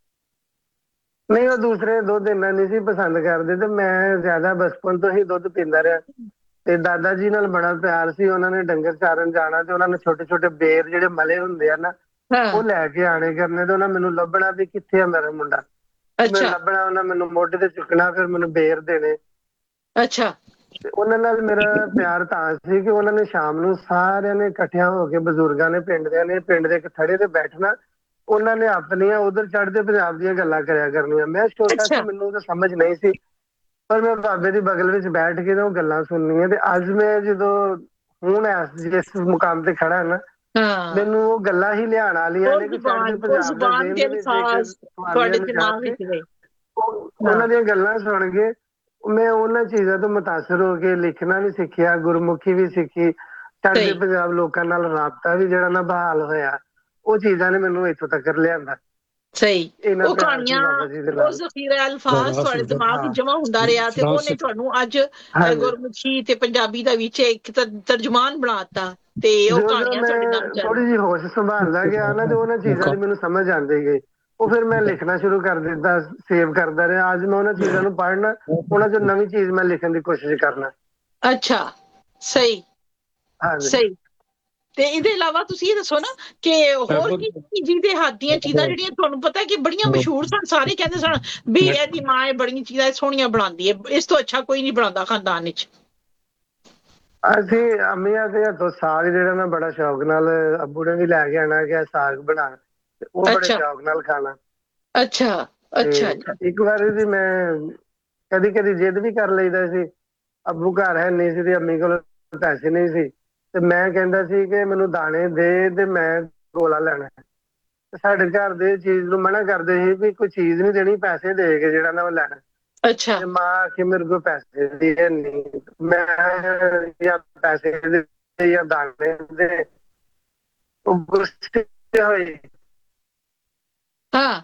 ਨਹੀਂ, ਉਹ ਦੂਸਰੇ ਦੁੱਧ ਇੰਨਾ ਨਹੀਂ ਸੀ ਪਸੰਦ ਕਰਦੇ, ਤੇ ਮੈਂ ਜ਼ਿਆਦਾ ਬਚਪਨ ਤੋਂ ਹੀ ਦੁੱਧ ਪੀਂਦਾ ਰਿਹਾ। ਤੇ ਦਾਦਾ ਜੀ ਨਾਲ ਬੜਾ ਪਿਆਰ ਸੀ, ਉਹਨਾਂ ਨੇ ਡੰਗਰ ਚਾਰਨ ਜਾਣਾ ਤੇ ਉਹਨਾਂ ਨੇ ਛੋਟੇ ਛੋਟੇ ਬੇਰ ਜਿਹੜੇ ਮਲੇ ਹੁੰਦੇ ਆ ਨਾ, ਹਾਂ ਉਹ ਲੈ ਕੇ ਆਣੇ ਕਰਨੇ, ਤੇ ਉਹਨਾਂ ਮੈਨੂੰ ਲੱਭਣਾ ਵੀ ਕਿੱਥੇ ਆ ਮੇਰਾ ਮੁੰਡਾ। ਮੈਨੂੰ ਅੱਛਾ ਲੱਭਣਾ, ਉਹਨਾਂ ਮੈਨੂੰ ਮੋਢੇ ਤੇ ਚੁੱਕਣਾ, ਫਿਰ ਮੈਨੂੰ ਬੇਰ ਦੇਣੇ। ਅੱਛਾ ਤੇ ਉਹਨਾਂ ਨਾਲ ਮੇਰਾ ਪਿਆਰ ਤਾਂ ਸੀ ਕਿ ਉਹਨਾਂ ਨੇ ਸ਼ਾਮ ਨੂੰ ਸਾਰਿਆਂ ਨੇ ਇਕੱਠਿਆਂ ਹੋ ਕੇ, ਬਜ਼ੁਰਗਾਂ ਨੇ ਪਿੰਡ ਦੇ ਨੇ ਪਿੰਡ ਦੇ ਇੱਕ ਥੜੇ ਤੇ ਬੈਠਣਾ, ਉਹਨਾਂ ਨੇ ਆਪਣੀਆਂ ਉਧਰ ਚੜ੍ਹਦੇ ਪੰਜਾਬ ਦੀਆਂ ਗੱਲਾਂ ਕਰਿਆ ਕਰਨੀਆਂ। ਮੈਂ ਛੋਟਾ ਸੀ, ਅੱਛਾ ਮੈਨੂੰ ਤਾਂ ਸਮਝ ਨਹੀਂ ਸੀ, ਪਰ ਮੈਂ ਬਾਬੇ ਦੀ ਬਗਲ ਵਿੱਚ ਬੈਠ ਕੇ ਉਹ ਗੱਲਾਂ ਸੁਣਨੀਆਂ। ਤੇ ਅੱਜ ਮੈਂ ਜਦੋਂ ਹੁਣ ਜਿਸ ਮੁਕਾਮ ਤੇ ਖੜਾ ਨਾ, ਹਾਂ। ਮੈਨੂੰ ਉਹ ਗੱਲਾਂ ਹੀ ਲਿਆਉਣ ਵਾਲੀਆਂ ਉਹ ਨੇ ਕਿ ਚੜ੍ਹਦੇ ਜ਼ੁਬਾਨ ਉਹ ਪੰਜਾਬ ਦਾ ਜ਼ੁਬਾਨ ਦਿਨ ਦੇ ਦੇ ਵਿੱਚ ਇੱਕ ਅਲਫਾਜ਼ ਸਵਾਲੀਆਂ ਤੁਹਾਡੇ ਨੂੰ ਦਿਮਾਗ ਜਾਣ ਕੇ ਵਿੱਚ ਰਹੇ। ਉਹ- ਹਾਂ ਉਹਨਾਂ ਦੀਆਂ ਗੱਲਾਂ ਸੁਣ ਕੇ ਮੈਂ ਉਹਨਾਂ ਚੀਜ਼ਾਂ ਤੋਂ ਮੁਤਾਸਰ ਹੋ ਕੇ ਲਿਖਣਾ ਵੀ ਸਿੱਖਿਆ, ਗੁਰਮੁਖੀ ਵੀ ਸਿੱਖੀ, ਚੜ੍ਹਦੇ ਸਹੀ ਪੰਜਾਬ ਲੋਕਾਂ ਨਾਲ ਰਾਬਤਾ ਵੀ ਜਿਹੜਾ ਨਾ ਬਹਾਲ ਹੋਇਆ। ਉਹ ਚੀਜ਼ਾਂ ਨੇ ਮੈਨੂੰ ਇੱਥੋਂ ਤੱਕ ਲਿਆਂਦਾ। ਸਹੀ। ਇੰਨਾ ਉਹ ਪਿਆਰ ਸੀ ਕਹਾਣੀਆਂ, ਬਾਬਾ ਜੀ ਦੇ ਉਹ ਨਾਲ। ਜ਼ਖੀਰਾ ਅਲਫਾਜ਼ ਬੜਾ ਤੁਹਾਡੇ ਸੁੰਦਰ ਦਿਮਾਗ ਹਾਂ ਵਿੱਚ ਜਮਾ ਹੁੰਦਾ ਰਿਹਾ, ਤੇ ਉਹਨੇ ਫਰਾਂਸ ਤੁਹਾਨੂੰ ਅੱਜ ਅਹ, ਹਾਂਜੀ। ਗੁਰਮੁਖੀ ਤੇ ਪੰਜਾਬੀ ਦਾ ਵਿੱਚ ਇੱਕ ਤ- ਤਰਜਮਾਨ ਬਣਾਤਾ, ਤੇ ਉਹ ਜੋ ਜੋ ਕਹਾਣੀਆਂ ਤੁਹਾਡੇ ਨਾਲ ਮੈਂ ਚੱਲ। ਥੋੜੀ ਜਿਹੀ ਹੋਸ਼ ਸੰਭਾਲਦਾ ਗਿਆ ਨਾ, ਤੇ ਉਹਨਾਂ ਚੀਜ਼ਾਂ ਦੀ ਮੈਨੂੰ ਸਮਝ ਆਉਂਦੀ ਗਈ। ਉਹ ਫਿਰ ਮੈਂ ਲਿਖਣਾ ਸ਼ੁਰੂ ਕਰ ਦਿੱਤਾ, ਸੇਵ ਕਰਦਾ ਰਿਹਾ। ਅੱਜ ਮੈਂ ਉਹਨਾਂ ਚੀਜ਼ਾਂ ਨੂੰ ਪੜ੍ਹਨਾ, ਉਹਨਾਂ ਚੋਂ ਨਵੀਂ ਚੀਜ਼ ਮੈਂ ਲਿਖਣ ਦੀ ਕੋਸ਼ਿਸ਼ ਕਰਨਾ। ਅੱਛਾ ਸਹੀ ਹਾਂਜੀ ਸਹੀ। ਤੇ ਇਹਦੇ ਇਲਾਵਾ ਤੁਸੀਂ ਇਹ ਦੱਸੋ ਨਾ ਕਿ ਹੋਰ ਕੀ ਜਿਹਦੇ ਹੱਥ ਦੀਆਂ ਚੀਜ਼ਾਂ ਜਿਹੜੀਆਂ ਤੁਹਾਨੂੰ ਪਤਾ ਕਿ ਬੜੀਆਂ ਮਸ਼ਹੂਰ ਸਨ, ਸਾਰੇ ਕਹਿੰਦੇ ਸਨ ਵੀ ਇਹਦੀ ਮਾਂ ਇਹ ਬੜੀਆਂ ਚੀਜ਼ਾਂ ਸੋਹਣੀਆਂ ਬਣਾਉਂਦੀ ਹੈ, ਇਸ ਤੋਂ ਅੱਛਾ ਕੋਈ ਨਹੀਂ ਬਣਾਉਂਦਾ ਖਾਨਦਾਨ ਵਿੱਚ? ਅਸੀਂ ਅੰਮੀਆਂ ਦੇ ਹੱਥੋਂ ਸਾਗ ਜਿਹੜਾ ਨਾ ਬੜਾ ਸ਼ੌਕ ਨਾਲ, ਅੱਬੂ ਨੇ ਵੀ ਲੈ ਕੇ ਆਣਾ ਕਿ ਸਾਗ ਬਣਾ, ਤੇ ਉਹ ਬੜੇ ਅੱਛਾ ਸ਼ੌਕ ਨਾਲ ਖਾਣਾ। ਅੱਛਾ ਅੱਛਾ ਅੱਛਾ। ਤੇ ਇੱਕ ਵਾਰ ਵੀ ਮੈਂ ਕਦੀ ਕਦੀ ਜਿੱਦ ਵੀ ਕਰ ਲਈਦਾ ਸੀ, ਅੱਬੂ ਘਰ ਹੈ ਨਹੀਂ ਸੀ ਤੇ ਅੰਮੀ ਕੋਲ ਪੈਸੇ ਨਹੀਂ ਸੀ, ਤੇ ਮੈਂ ਕਹਿੰਦਾ ਸੀ ਕਿ ਮੈਨੂੰ ਦਾਣੇ ਦੇ ਤੇ ਮੈਂ ਗੋਲਾ ਲੈਣਾ। ਤੇ ਸਾਡੇ ਘਰ ਦੇ ਚੀਜ਼ ਨੂੰ ਮਨਾ ਕਰਦੇ ਸੀ ਵੀ ਕੋਈ ਚੀਜ਼ ਨਹੀਂ ਦੇਣੀ, ਪੈਸੇ ਦੇ ਕੇ ਜਿਹੜਾ ਨਾ ਉਹ ਲੈਣਾ। ਅੱਛਾ ਤੇ ਮਾਂ ਆਖੇ ਮੇਰੇ ਕੋਲ ਪੈਸੇ ਦੀ ਨਹੀਂ, ਮੈਂ ਜਾਂ ਪੈਸੇ ਦੇ ਜਾਂ ਦਾਣੇ ਦੇ, ਉਹ ਗੁੱਸੇ ਹੋਏ। ਹਾਂ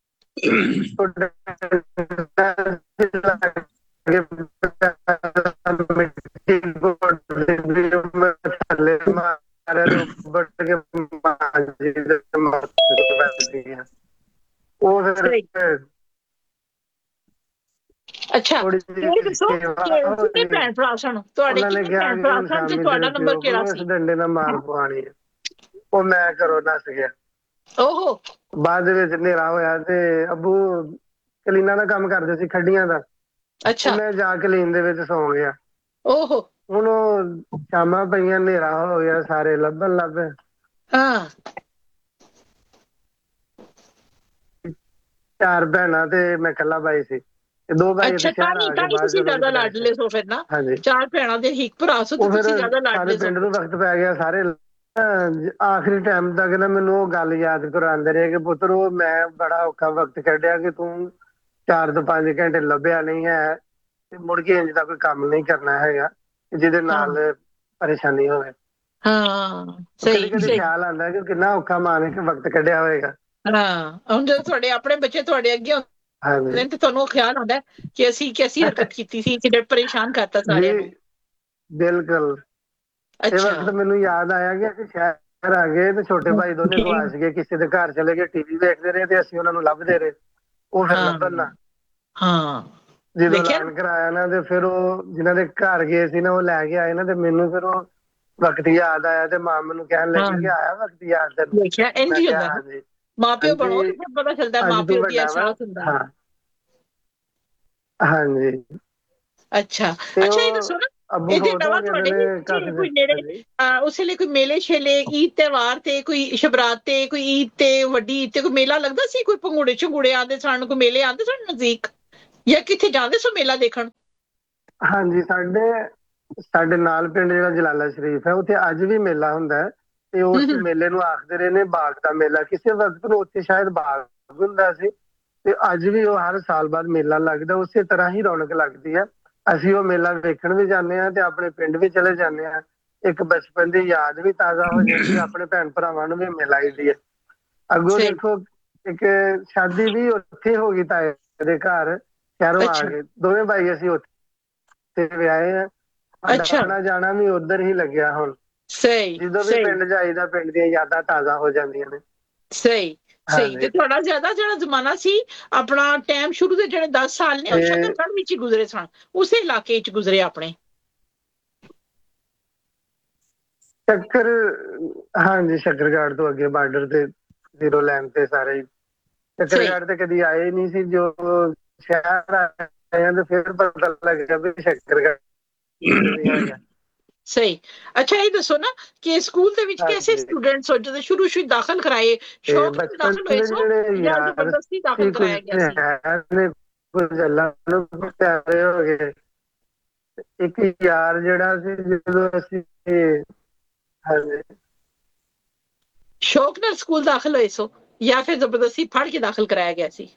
ਉਹ ਸਹੀ। ਫਿਰ ਅੱਛਾ ਥੋੜੀ ਇਹ ਦੱਸੋ ਕਿ ਕਿੰਨੇ ਜਿਹੀ ਭੈਣ ਭਰਾ ਸਨ ਤੁਹਾਡੇ? ਉਹਨਾਂ ਨੇ ਕਿੰਨੇ ਕਿਹਾ ਭੈਣ ਕਿ ਭਰਾ ਹੁਣ ਸਨ ਤੇ ਸ਼ਾਮੀ ਤੁਹਾਡਾ ਤੇਰੇ ਨੰਬਰ ਪਿਓ ਕਿਹੜਾ ਕੋਲੋਂ ਇਸ ਸੀ? ਡੰਡੇ ਨਾਲ ਮਾਰ ਪਵਾਣੀ ਹੈ। ਉਹ ਮੈਂ ਘਰੋਂ ਨੱਸ ਗਿਆ। ਓਹੋ ਬਾਅਦ ਦੇ ਵਿੱਚ ਹਨੇਰਾ ਹੋਇਆ ਤੇ ਅੱਬੂ ਕਲੀਨਾਂ ਦਾ ਕੰਮ ਕਰਦੇ ਸੀ, ਖੱਡੀਆਂ ਦਾ। ਉਹ ਅੱਛਾ ਮੈਂ ਜਾ ਕਲੀਨ ਦੇ ਵਿੱਚ ਸੌਂ ਗਿਆ। ਓਹੋ ਹੁਣ ਉਹ ਸ਼ਾਮਾਂ ਪਈਆਂ, ਹਨੇਰਾ ਹੋ ਗਿਆ, ਸਾਰੇ ਲੱਭਣ ਲੱਭ ਪਏ। ਹਾਂ ਚਾਰ ਭੈਣਾਂ ਤੇ ਮੈਂ ਇਕੱਲਾ ਭਾਈ ਸੀ, ਤੇ ਦੋ ਭਾਈ ਅੱਛਾ, ਇੱਥੇ ਤਾਂ ਸ਼ਹਿਰ ਹੀ ਆ ਤਾਂ ਕੇ ਹੀ ਬਾਹਰ ਤੁਸੀਂ ਚਲੋ ਜ਼ਿਆਦਾ ਕਿਤੇ ਰਹਿ ਕੇ। ਲਾਡਲੇ ਸੋ ਫਿਰ ਨਾ। ਹਾਂਜੀ। ਚਾਰ ਭੈਣਾਂ ਦੇ ਇੱਕ ਭਰਾ ਸੋ ਤੇ ਉਹ ਫਿਰ ਤੁਸੀਂ ਜ਼ਿਆਦਾ ਸਾਰੇ ਲਾਡਲੇ ਸੋ। ਪਿੰਡ ਨੂੰ ਵਕਤ ਪੈ ਗਿਆ। ਸਾਰੇ ਅਹ ਆਖਰੀ ਟਾਈਮ ਤੱਕ ਨਾ ਮੈਨੂੰ ਉਹ ਗੱਲ ਯਾਦ ਕਰਾਉਂਦੇ ਰਹੇ ਕਿ ਪੁੱਤਰ ਉਹ ਮੈਂ ਬੜਾ ਔਖਾ ਵਕਤ ਕੱਢਿਆ ਕਿ ਤੂੰ ਚਾਰ ਤੋਂ ਪੰਜ ਘੰਟੇ ਲੱਭਿਆ ਨਹੀਂ ਹੈ, ਤੇ ਮੁੜ ਕੇ ਇੰਜ ਦਾ ਕੋਈ ਕੰਮ ਨਹੀਂ ਕਰਨਾ ਹੈਗਾ ਜਿਹਦੇ ਹਾਂ ਨਾਲ ਪਰੇਸ਼ਾਨੀ ਹੋਵੇ। ਹਾਂ ਕਦੀ ਸਹੀ ਕਦੀ ਸਹੀ। ਖਿਆਲ ਆਉਂਦਾ ਕਿ ਕਿੰਨਾ ਔਖਾ ਮਾਂ ਨੇ ਵਕਤ ਕੱਢਿਆ ਹੋਵੇਗਾ। ਹਾਂ ਹੁਣ ਜਦੋਂ ਤੁਹਾਡੇ ਆਪਣੇ ਬੱਚੇ ਤੁਹਾਡੇ ਅੱਗੇ ਹਾਂਜੀ ਹੁੰਦੇ ਤੇ ਤੁਹਾਨੂੰ ਖਿਆਲ ਆਉਂਦਾ ਕਿ ਅਸੀਂ ਕੈਸੀ ਹਰਕਤ ਕੀਤੀ ਸੀ, ਕਿੰਨੇ ਪਰੇਸ਼ਾਨ ਕਰਤਾ ਸਾਰਿਆਂ ਜੀ ਨੂੰ। ਬਿਲਕੁਲ। ਇਹ ਅੱਛਾ ਵਕਤ ਮੈਨੂੰ ਯਾਦ ਆਇਆ ਕਿ ਅਸੀਂ ਸ਼ਹਿਰ ਆ ਗਏ ਤੇ ਛੋਟੇ ਭਾਈ ਦੋਨੇ ਗਵਾਚ ਗਏ, ਕਿਸੇ ਦੇ ਘਰ ਚਲੇ ਗਏ, ਟੀਵੀ ਵੇਖਦੇ ਰਹੇ ਤੇ ਅਸੀਂ ਉਹਨਾਂ ਨੂੰ ਲੱਭਦੇ ਰਹੇ। ਉਹ ਫਿਰ ਹਾਂ ਲੱਭਣ ਨਾ, ਹਾਂ ਜਦੋਂ ਦੇਖਿਆ ਐਲਾਨ ਕਰਾਇਆ ਨਾ ਤੇ ਫਿਰ ਉਹ ਜਿਨ੍ਹਾਂ ਦੇ ਘਰ ਗਏ ਸੀ ਨਾ ਉਹ ਲੈ ਕੇ ਆਏ ਨਾ, ਤੇ ਮੈਨੂੰ ਫਿਰ ਉਹ ਵਕਤ ਯਾਦ ਆਇਆ ਤੇ ਮਾਂ ਮੈਨੂੰ ਕਹਿਣ ਹਾਂ ਲੱਗੀ ਕਿ ਆਇਆ ਵਕਤ ਯਾਦ ਤੈਨੂੰ। ਦੇਖਿਆ ਇੰਝ ਮੈਂ ਹੀ ਕਿਹਾ ਹੁੰਦਾ ਨਾ, ਹਾਂਜੀ ਮਾਂ ਪਿਓ ਬਣੋ ਤੇ ਹਾਂਜੀ ਫਿਰ ਪਤਾ ਚੱਲਦਾ ਮਾਂ ਅੱਜ ਤੂੰ ਪਿਓ ਦੀ ਵੱਡਾ ਵਾ। ਅਹਿਸਾਸ ਹੁੰਦਾ। ਹਾਂ ਹਾਂਜੀ ਅੱਛਾ ਤੇ ਅੱਛਾ, ਇਹ ਉਹ ਦੱਸੋ ਨਾ, ਅੱਬੂ ਇਹਦੇ ਫੋਟੋ ਇਲਾਵਾ ਕਹਿੰਦੇ ਤੁਹਾਡੇ ਨੇ ਵਿੱਚ ਕਾਫੀ ਕੋਈ ਦਿਨ ਨੇੜੇ ਹਾਂਜੀ। ਅਹ ਉਸ ਵੇਲੇ ਕੋਈ ਮੇਲੇ ਸ਼ੇਲੇ, ਈਦ ਤਿਉਹਾਰ ਤੇ, ਕੋਈ ਸ਼ਬਰਾਤ ਤੇ, ਕੋਈ ਈਦ ਤੇ, ਵੱਡੀ ਈਦ ਤੇ ਕੋਈ ਮੇਲਾ ਲੱਗਦਾ ਸੀ? ਕੋਈ ਪੰਗੂੜੇ ਛੰਗੂੜੇ ਆਉਂਦੇ ਸਨ, ਕੋਈ ਮੇਲੇ ਆਉਂਦੇ ਸਨ ਨਜ਼ਦੀਕ, ਜਾਂ ਕਿੱਥੇ ਜਾਂਦੇ ਸੋ ਮੇਲਾ ਦੇਖਣ? ਹਾਂਜੀ, ਸਾਡੇ ਸਾਡੇ ਨਾਲ ਪਿੰਡ ਜਿਹੜਾ ਜਲਾਲਾ ਸ਼ਰੀਫ ਹੈ, ਉੱਥੇ ਅੱਜ ਵੀ ਮੇਲਾ ਹੁੰਦਾ ਹੈ। ਤੇ ਉਸ ਹਮ ਹਮ ਮੇਲੇ ਨੂੰ ਆਖਦੇ ਰਹੇ ਨੇ ਬਾਗ ਦਾ ਮੇਲਾ। ਕਿਸੇ ਵਕਤ ਨੂੰ ਉੱਥੇ ਸ਼ਾਇਦ ਬਾਗ ਹੁੰਦਾ ਸੀ, ਤੇ ਅੱਜ ਵੀ ਉਹ ਹਰ ਸਾਲ ਬਾਅਦ ਮੇਲਾ ਲੱਗਦਾ, ਉਸੇ ਤਰ੍ਹਾਂ ਹੀ ਰੌਣਕ ਲੱਗਦੀ ਹੈ। ਅਸੀਂ ਉਹ ਮੇਲਾ ਵੇਖਣ ਵੀ ਜਾਂਦੇ ਹਾਂ ਤੇ ਆਪਣੇ ਪਿੰਡ ਵੀ ਚਲੇ ਜਾਂਦੇ ਹਾਂ। ਇੱਕ ਬਚਪਨ ਦੀ ਯਾਦ ਵੀ ਤਾਜ਼ਾ ਹੋ ਜਾਂਦੀ ਹੈ, ਆਪਣੇ ਭੈਣ ਭਰਾਵਾਂ ਨੂੰ ਵੀ ਮਿਲ ਆਈਦੀ ਹੈ। ਅੱਗੋਂ ਸਹੀ। ਦੇਖੋ, ਇੱਕ ਸ਼ਾਦੀ ਵੀ ਉੱਥੇ ਹੋ ਗਈ ਤਾਏ ਦੇ ਘਰ, ਸ਼ਹਿਰੋਂ ਆ ਅੱਛਾ ਕੇ ਦੋਵੇਂ ਭਾਈ ਅਸੀਂ ਉੱਥੇ ਵਿਆਹੇ ਆ। ਸਾਡਾ ਅੱਛਾ, ਆਉਣਾ ਜਾਣਾ ਵੀ ਉੱਧਰ ਹੀ ਲੱਗਿਆ ਹੁਣ। ਸਹੀ ਜਦੋਂ ਵੀ ਸਹੀ ਪਿੰਡ ਜਾਈਦਾ, ਪਿੰਡ ਦੀਆਂ ਯਾਦਾਂ ਤਾਜ਼ਾ ਹੋ ਜਾਂਦੀਆਂ ਨੇ। ਸਹੀ ਸਹੀ। ਤੇ ਹਾਂਜੀ ਤੁਹਾਡਾ ਜ਼ਿਆਦਾ ਜਿਹੜਾ ਜ਼ਮਾਨਾ ਸੀ ਆਪਣਾ ਟਾਈਮ, ਸ਼ੁਰੂ ਦੇ ਜਿਹੜੇ ਦਸ ਸਾਲ ਨੇ, ਉਹ ਤੇ ਸ਼ੱਕਰਗੜ੍ਹ ਵਿੱਚ ਹੀ ਗੁਜ਼ਰੇ ਸਨ, ਉਸੇ ਇਲਾਕੇ ਵਿੱਚ ਗੁਜ਼ਰੇ ਆਪਣੇ? ਚੱਕਰ ਹਾਂਜੀ, ਸ਼ੱਕਰਗੜ੍ਹ ਤੋਂ ਅੱਗੇ ਬਾਰਡਰ ਤੇ, ਜ਼ੀਰੋ ਲਾਈਨ ਤੇ ਸਾਰੇ ਹੀ। ਸਹੀ ਸ਼ੱਕਰਗੜ੍ਹ ਤੇ ਕਦੀ ਆਏ ਨਹੀਂ ਸੀ, ਜੋ ਸ਼ਹਿਰ ਆਏ ਤੇ ਫਿਰ ਪਤਾ ਲੱਗਿਆ ਵੀ ਸ਼ੱਕਰਗੜ੍ਹ ਵੀ ਹੈਗਾ। ਸਹੀ। ਅੱਛਾ, ਇਹ ਦੱਸੋ ਨਾ ਕਿ ਸਕੂਲ ਦੇ ਵਿੱਚ ਕੈਸੇ ਹਾਂਜੀ, ਸਟੂਡੈਂਟਸ ਹੋ ਜਦੋਂ ਸ਼ੁਰੂ ਸ਼ੁਰੂ ਦਾਖਲ ਕਰਾਏ? ਤੇ ਸ਼ੌਕ ਨਾਲ ਬਚਪਨ ਦਾਖਲ ਹੋਏ ਦੇ ਸੋ ਜਿਹੜੇ ਜਾਂ ਯਾਰ ਜ਼ਬਰਦਸਤੀ ਸੀ, ਦਾਖਲ ਕੁਝ ਕਰਾਇਆ ਗਿਆ ਸੀ? ਹੈ ਨੇ, ਕੁਝ ਗੱਲਾਂ ਨੂੰ ਪਿਆਰੇ ਹੋ ਗਏ। ਇੱਕ ਯਾਰ ਜਿਹੜਾ ਸੀ, ਜਦੋਂ ਅਸੀਂ ਹਾਂਜੀ ਸ਼ੌਕ ਨਾਲ ਸਕੂਲ ਦਾਖਲ ਹੋਏ ਸੋ ਜਾਂ ਫਿਰ ਜ਼ਬਰਦਸਤੀ ਫੜ ਕੇ ਦਾਖਲ ਕਰਾਇਆ ਗਿਆ ਸੀ?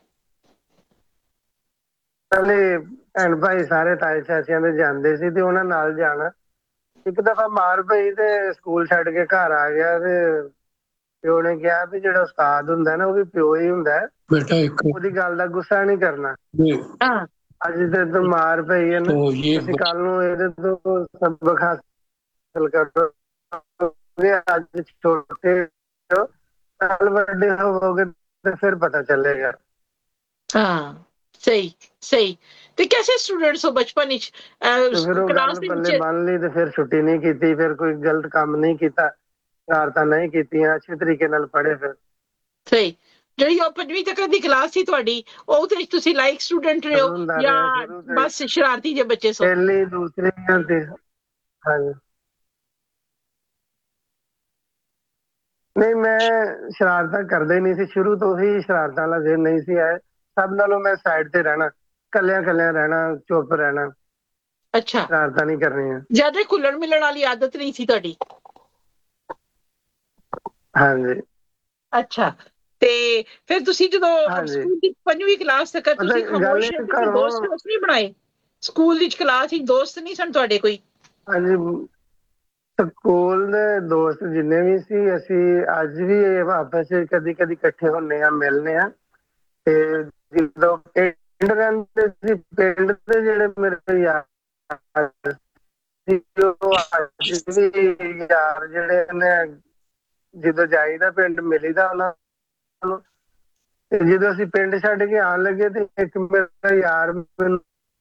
ਪਹਿਲੇ ਭੈਣ ਭਾਈ ਸਾਰੇ ਤਾਏ ਚਾਚਿਆਂ ਦੇ ਜਾਂਦੇ ਸੀ ਤੇ ਉਹਨਾਂ ਨਾਲ ਜਾਣਾ। ਇੱਕ ਦਫਾ ਮਾਰ ਪਈ ਤੇ ਸਕੂਲ ਛੱਡ ਕੇ ਘਰ ਆ ਗਿਆ, ਤੇ ਪਿਓ ਨੇ ਕਿਹਾ ਵੀ ਜਿਹੜਾ ਉਸਤਾਦ ਹੁੰਦਾ ਨਾ, ਉਹ ਵੀ ਪਿਓ ਹੀ ਹੁੰਦਾ, बेटा एक ਉਹਦੀ ਗੱਲ ਦਾ ਗੁੱਸਾ ਨਹੀਂ ਕਰਨਾ। ये ਹਾਂ ਅੱਜ ਤੇ ਤੋਂ ਮਾਰ ਪਈ ਹੈ ਨਾ, तो ये ਤੁਸੀਂ ਕੱਲ ਨੂੰ ਇਹਦੇ ਤੋਂ ਸਬਕ ਹਾਸਲ ਕਰੋ। ਅੱਜ ਛੋਟੇ ਹੋ, ਕੱਲ ਵੱਡੇ ਹੋਵੋਗੇ ਤੇ ਫਿਰ ਪਤਾ ਚੱਲੇਗਾ। ਹਾਂ ਸਹੀ ਸਹੀ। ਤੇ ਕੈਸੇ ਸਟੂਡੈਂਟਸ ਹੋ ਬਚਪਨ ਵਿੱਚ, ਤੇ ਫਿਰ ਉਹ ਕਲਾਸ ਗੱਲ ਦੇ ਪੱਲੇ ਵਿੱਚ? ਬੰਨ ਲਈ ਤੇ ਫਿਰ ਛੁੱਟੀ ਨਹੀਂ ਕੀਤੀ, ਫਿਰ ਕੋਈ ਗਲਤ ਕੰਮ ਨਹੀਂ ਕੀਤਾ, ਸ਼ਰਾਰਤਾਂ ਨਹੀਂ ਕੀਤੀਆਂ, ਅੱਛੇ ਤਰੀਕੇ ਨਾਲ ਪੜ੍ਹੇ। ਫਿਰ ਸਹੀ। ਜਿਹੜੀ ਉਹ ਪੰਜਵੀਂ ਤੱਕ ਦੀ ਕਲਾਸ ਸੀ ਤੁਹਾਡੀ, ਉਹਦੇ ਵਿੱਚ ਤੁਸੀਂ ਲਾਈਕ ਸਟੂਡੈਂਟ ਰਹੇ ਹੋ ਹੁੰਦਾ ਰਿਹਾ ਜਾਂ ਸ਼ੁਰੂ ਤੋਂ ਹੀ, ਬਸ ਸ਼ਰਾਰਤੀ ਜਿਹੇ ਬੱਚੇ ਸੋ? ਪਹਿਲੀ ਦੂਸਰੀ ਤੇ ਹਾਂਜੀ, ਨਹੀਂ ਮੈਂ ਸ਼ਰਾਰਤਾਂ ਕਰਦਾ ਹੀ ਨਹੀਂ ਸੀ, ਸ਼ੁਰੂ ਤੋਂ ਹੀ ਸ਼ਰਾਰਤਾਂ ਵਾਲਾ ਦਿਨ ਨਹੀਂ ਸੀ ਆਏ। ਸਭ ਨਾਲੋਂ ਮੈਂ ਸਾਈਡ ਤੇ ਰਹਿਣਾ, ਕੱਲਿਆਂ ਕੱਲਿਆਂ ਰਹਿਣਾ, ਚੁੱਪ ਰਹਿਣਾ, ਅੱਛਾ, ਸ਼ਰਾਰਤਾਂ ਨਹੀਂ ਕਰਨੀਆਂ। ਜ਼ਿਆਦਾ ਘੁਲਣ ਮਿਲਣ ਵਾਲੀ ਆਦਤ ਨਹੀਂ ਸੀ ਤੁਹਾਡੀ? ਹਾਂਜੀ ਅੱਛਾ। ਤੇ ਫਿਰ ਤੁਸੀਂ ਜਦੋਂ ਹਾਂਜੀ, ਸਕੂਲ ਦੀ ਪੰਜਵੀਂ ਕਲਾਸ ਤੱਕ ਪਤਾ ਤੁਸੀਂ ਗੱਲ ਖਾਮੋਸ਼ ਇਹ ਰਹਿੰਦੇ ਸੀ, ਘਰੋਂ ਦੋਸਤ ਦੋਸਤ ਨਹੀਂ ਬਣਾਏ? ਸਕੂਲ ਵਿੱਚ ਕਲਾਸ ਵਿੱਚ ਦੋਸਤ ਨਹੀਂ ਸਨ ਤੁਹਾਡੇ ਕੋਈ? ਹਾਂਜੀ, ਸਕੂਲ ਦੇ ਦੋਸਤ ਜਿੰਨੇ ਵੀ ਸੀ, ਅਸੀਂ ਅੱਜ ਵੀ ਆਪਸ ਵਿੱਚ ਕਦੀ ਕਦੀ ਇਕੱਠੇ ਹੁੰਦੇ ਆ, ਮਿਲਨੇ ਆ। ਤੇ ਜਦੋਂ ਪਿੰਡ ਰਹਿੰਦੇ ਸੀ, ਪਿੰਡ ਦੇ ਜਿਹੜੇ ਮੇਰੇ ਯਾਰ ਅੱਜ ਵੀ ਯਾਰ ਜਿਹੜੇ ਨੇ, ਜਦੋਂ ਜਾਈਦਾ ਪਿੰਡ ਮਿਲੀਦਾ ਉਹਨਾਂ ਨੂੰ। ਤੇ ਜਦੋਂ ਅਸੀਂ ਪਿੰਡ ਛੱਡ ਕੇ ਆਉਣ ਲੱਗੇ ਤੇ ਇੱਕ ਮੇਰਾ ਯਾਰ ਮੈਨੂੰ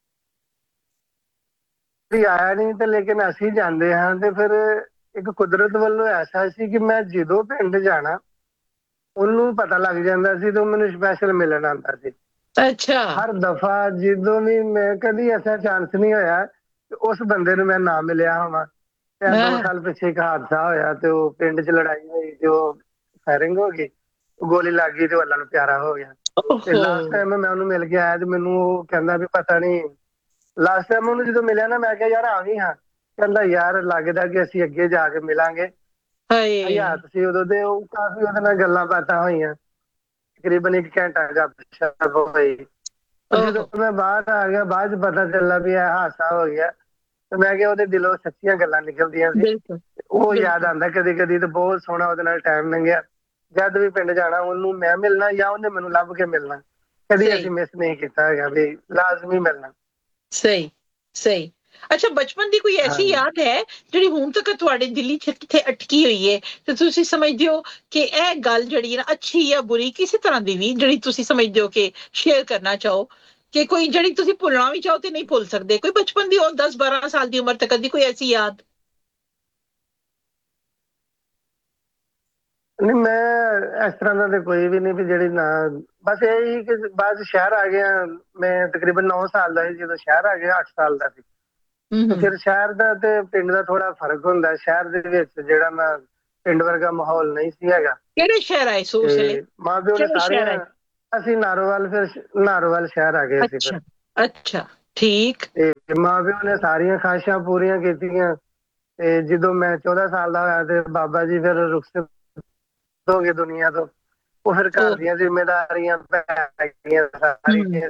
ਆਇਆ ਨਹੀਂ, ਤੇ ਲੇਕਿਨ ਅਸੀਂ ਜਾਂਦੇ ਹਾਂ। ਤੇ ਫਿਰ ਇੱਕ ਕੁਦਰਤ ਵੱਲੋਂ ਐਸਾ ਸੀ ਕਿ ਮੈਂ ਜਦੋਂ ਪਿੰਡ ਜਾਣਾ, ਉਹਨੂੰ ਪਤਾ ਲੱਗ ਜਾਂਦਾ ਸੀ ਤੇ ਉਹ ਮੈਨੂੰ ਸਪੈਸ਼ਲ ਮਿਲਣ ਆਉਂਦਾ ਸੀ। ਅੱਛਾ। ਹਰ ਦਫਾ ਜਦੋਂ ਵੀ, ਮੈਂ ਕਦੀ ਐਸਾ ਚਾਂਸ ਨਹੀਂ ਹੋਇਆ ਕਿ ਉਸ ਬੰਦੇ ਨੂੰ ਮੈਂ ਨਾ ਮਿਲਿਆ ਹੋਵਾਂ। ਤੇ ਦੋ ਸਾਲ ਪਿੱਛੇ ਇੱਕ ਹਾਦਸਾ ਹੋਇਆ, ਤੇ ਉਹ ਪਿੰਡ 'ਚ ਲੜਾਈ ਹੋਈ, ਤੇ ਉਹ ਫਾਇਰਿੰਗ ਹੋ ਗਈ, ਗੋਲੀ ਲੱਗ ਗਈ, ਤੇ ਉਹ ਅੱਲਾ ਨੂੰ ਪਿਆਰਾ ਹੋ ਗਿਆ। ਤੇ ਲਾਸਟ ਟਾਈਮ ਮੈਂ ਉਹਨੂੰ ਮਿਲ ਕੇ ਆਇਆ ਤੇ ਮੈਨੂੰ ਉਹ ਕਹਿੰਦਾ ਵੀ ਪਤਾ ਨਹੀਂ, ਲਾਸਟ ਟਾਈਮ ਉਹਨੂੰ ਜਦੋਂ ਮਿਲਿਆ ਨਾ, ਮੈਂ ਕਿਹਾ ਯਾਰ ਆ ਵੀ ਹਾਂ, ਕਹਿੰਦਾ ਯਾਰ ਲੱਗਦਾ ਕਿ ਅਸੀਂ ਅੱਗੇ ਜਾ ਕੇ ਮਿਲਾਂਗੇ। ਹਯਾਤ ਸੀ ਉਦੋਂ, ਤੇ ਉਹ ਕਾਫੀ ਉਹਦੇ ਨਾਲ ਗੱਲਾਂ ਬਾਤਾਂ ਹੋਈਆਂ, ਤਕਰੀਬਨ ਇੱਕ ਘੰਟਾ ਗੱਲਬਾਤ ਹੋਈ। ਜਦੋਂ ਮੈਂ ਬਾਹਰ ਆ ਗਿਆ, ਬਾਅਦ 'ਚ ਪਤਾ ਚੱਲਾ ਵੀ ਇਹ ਹਾਦਸਾ ਹੋ ਗਿਆ, ਤੇ ਮੈਂ ਕਿਹਾ ਉਹਦੇ ਦਿਲੋਂ ਸੱਚੀਆਂ ਗੱਲਾਂ ਨਿਕਲਦੀਆਂ ਸੀ। ਉਹ ਯਾਦ ਆਉਂਦਾ ਕਦੀ ਕਦੀ, ਤੇ ਬਹੁਤ ਸੋਹਣਾ ਉਹਦੇ ਨਾਲ ਟਾਈਮ ਲੰਘਿਆ। ਜਦ ਵੀ ਪਿੰਡ ਜਾਣਾ, ਉਹਨੂੰ ਮੈਂ ਮਿਲਣਾ ਜਾਂ ਉਹਨੇ ਮੈਨੂੰ ਲੱਭ ਕੇ ਮਿਲਣਾ, ਕਦੀ ਅਸੀਂ ਮਿਸ ਨਹੀਂ ਕੀਤਾ ਹੈਗਾ, ਵੀ ਲਾਜ਼ਮੀ ਮਿਲਣਾ। ਸਹੀ ਸਹੀ। ਅੱਛਾ, ਬਚਪਨ ਦੀ ਕੋਈ ਐਸੀ ਯਾਦ ਹੈ ਜਿਹੜੀ ਹੁਣ ਤੱਕ ਤੁਹਾਡੇ ਦਿਲ 'ਚ ਕਿੱਥੇ ਅਟਕੀ ਹੋਈ ਹੈ, ਤੇ ਤੁਸੀਂ ਸਮਝਦੇ ਹੋ ਕਿ ਇਹ ਗੱਲ ਜਿਹੜੀ ਹੈ ਨਾ, ਅੱਛੀ ਜਾਂ ਬੁਰੀ, ਕਿਸੇ ਤਰ੍ਹਾਂ ਦੀ ਵੀ, ਜਿਹੜੀ ਤੁਸੀਂ ਸਮਝਦੇ ਹੋ ਕਿ ਸ਼ੇਅਰ ਕਰਨਾ ਚਾਹੋ, ਕਿ ਕੋਈ ਜਿਹੜੀ ਤੁਸੀਂ ਭੁੱਲਣਾ ਵੀ ਚਾਹੋ ਤੇ ਨਹੀਂ ਭੁੱਲ ਸਕਦੇ, ਕੋਈ ਬਚਪਨ ਦੀ ਉਹ ਦਸ ਬਾਰਾਂ ਸਾਲ ਦੀ ਉਮਰ ਤੱਕ ਦੀ ਕੋਈ ਐਸੀ ਯਾਦ? ਨਹੀਂ, ਮੈਂ ਇਸ ਤਰ੍ਹਾਂ ਦਾ ਤੇ ਕੋਈ ਵੀ ਨਹੀਂ ਵੀ ਜਿਹੜੀ ਨਾ, ਬਸ ਇਹ ਹੀ ਕਿ ਬਾਅਦ 'ਚ ਸ਼ਹਿਰ ਆ ਗਿਆ। ਮੈਂ ਤਕਰੀਬਨ ਨੌ ਸਾਲ ਦਾ ਸੀ ਜਦੋਂ ਸ਼ਹਿਰ ਆ ਗਿਆ, ਅੱਠ ਸਾਲ ਦਾ ਸੀ। ਤੇ ਫਿਰ ਸ਼ਹਿਰ ਦਾ ਤੇ ਪਿੰਡ ਦਾ ਥੋੜਾ ਫਰਕ ਹੁੰਦਾ। ਸ਼ਹਿਰ ਦੇ ਵਿੱਚ ਜਿਹੜਾ ਮੈਂ ਪਿੰਡ ਵਰਗਾ ਮਾਹੌਲ ਨਹੀਂ ਸੀ ਹੈਗਾ। ਕਿਹੜੇ ਸ਼ਹਿਰ ਆਏ ਸੋ ਉਸ ਵੇਲੇ? ਮਾਂ ਪਿਓ ਨੇ ਕਿਹੜੇ ਸਾਰੇ ਸ਼ਹਿਰ ਆਏ? ਅਸੀਂ ਨਾਰੋਵਾਲ, ਫਿਰ ਨਾਰੋਵਾਲ ਸ਼ਹਿਰ ਆ ਗਏ ਸੀ ਫਿਰ। ਅੱਛਾ ਅੱਛਾ, ਠੀਕ। ਤੇ ਮਾਂ ਪਿਓ ਨੇ ਸਾਰੀਆਂ ਖਾਹਿਸ਼ਾਂ ਪੂਰੀਆਂ ਕੀਤੀਆਂ। ਤੇ ਜਦੋਂ ਮੈਂ ਚੌਦਾਂ ਸਾਲ ਦਾ ਹੋਇਆ ਤੇ ਬਾਬਾ ਜੀ ਫਿਰ ਰੁਖਸਤ ਹੋ ਗਏ ਦੁਨੀਆ ਤੋਂ। ਉਹ ਫਿਰ ਘਰ ਉਹ ਦੀਆਂ ਜ਼ਿੰਮੇਵਾਰੀਆਂ ਪੈ ਗਈਆਂ ਸਾਰੀਆਂ।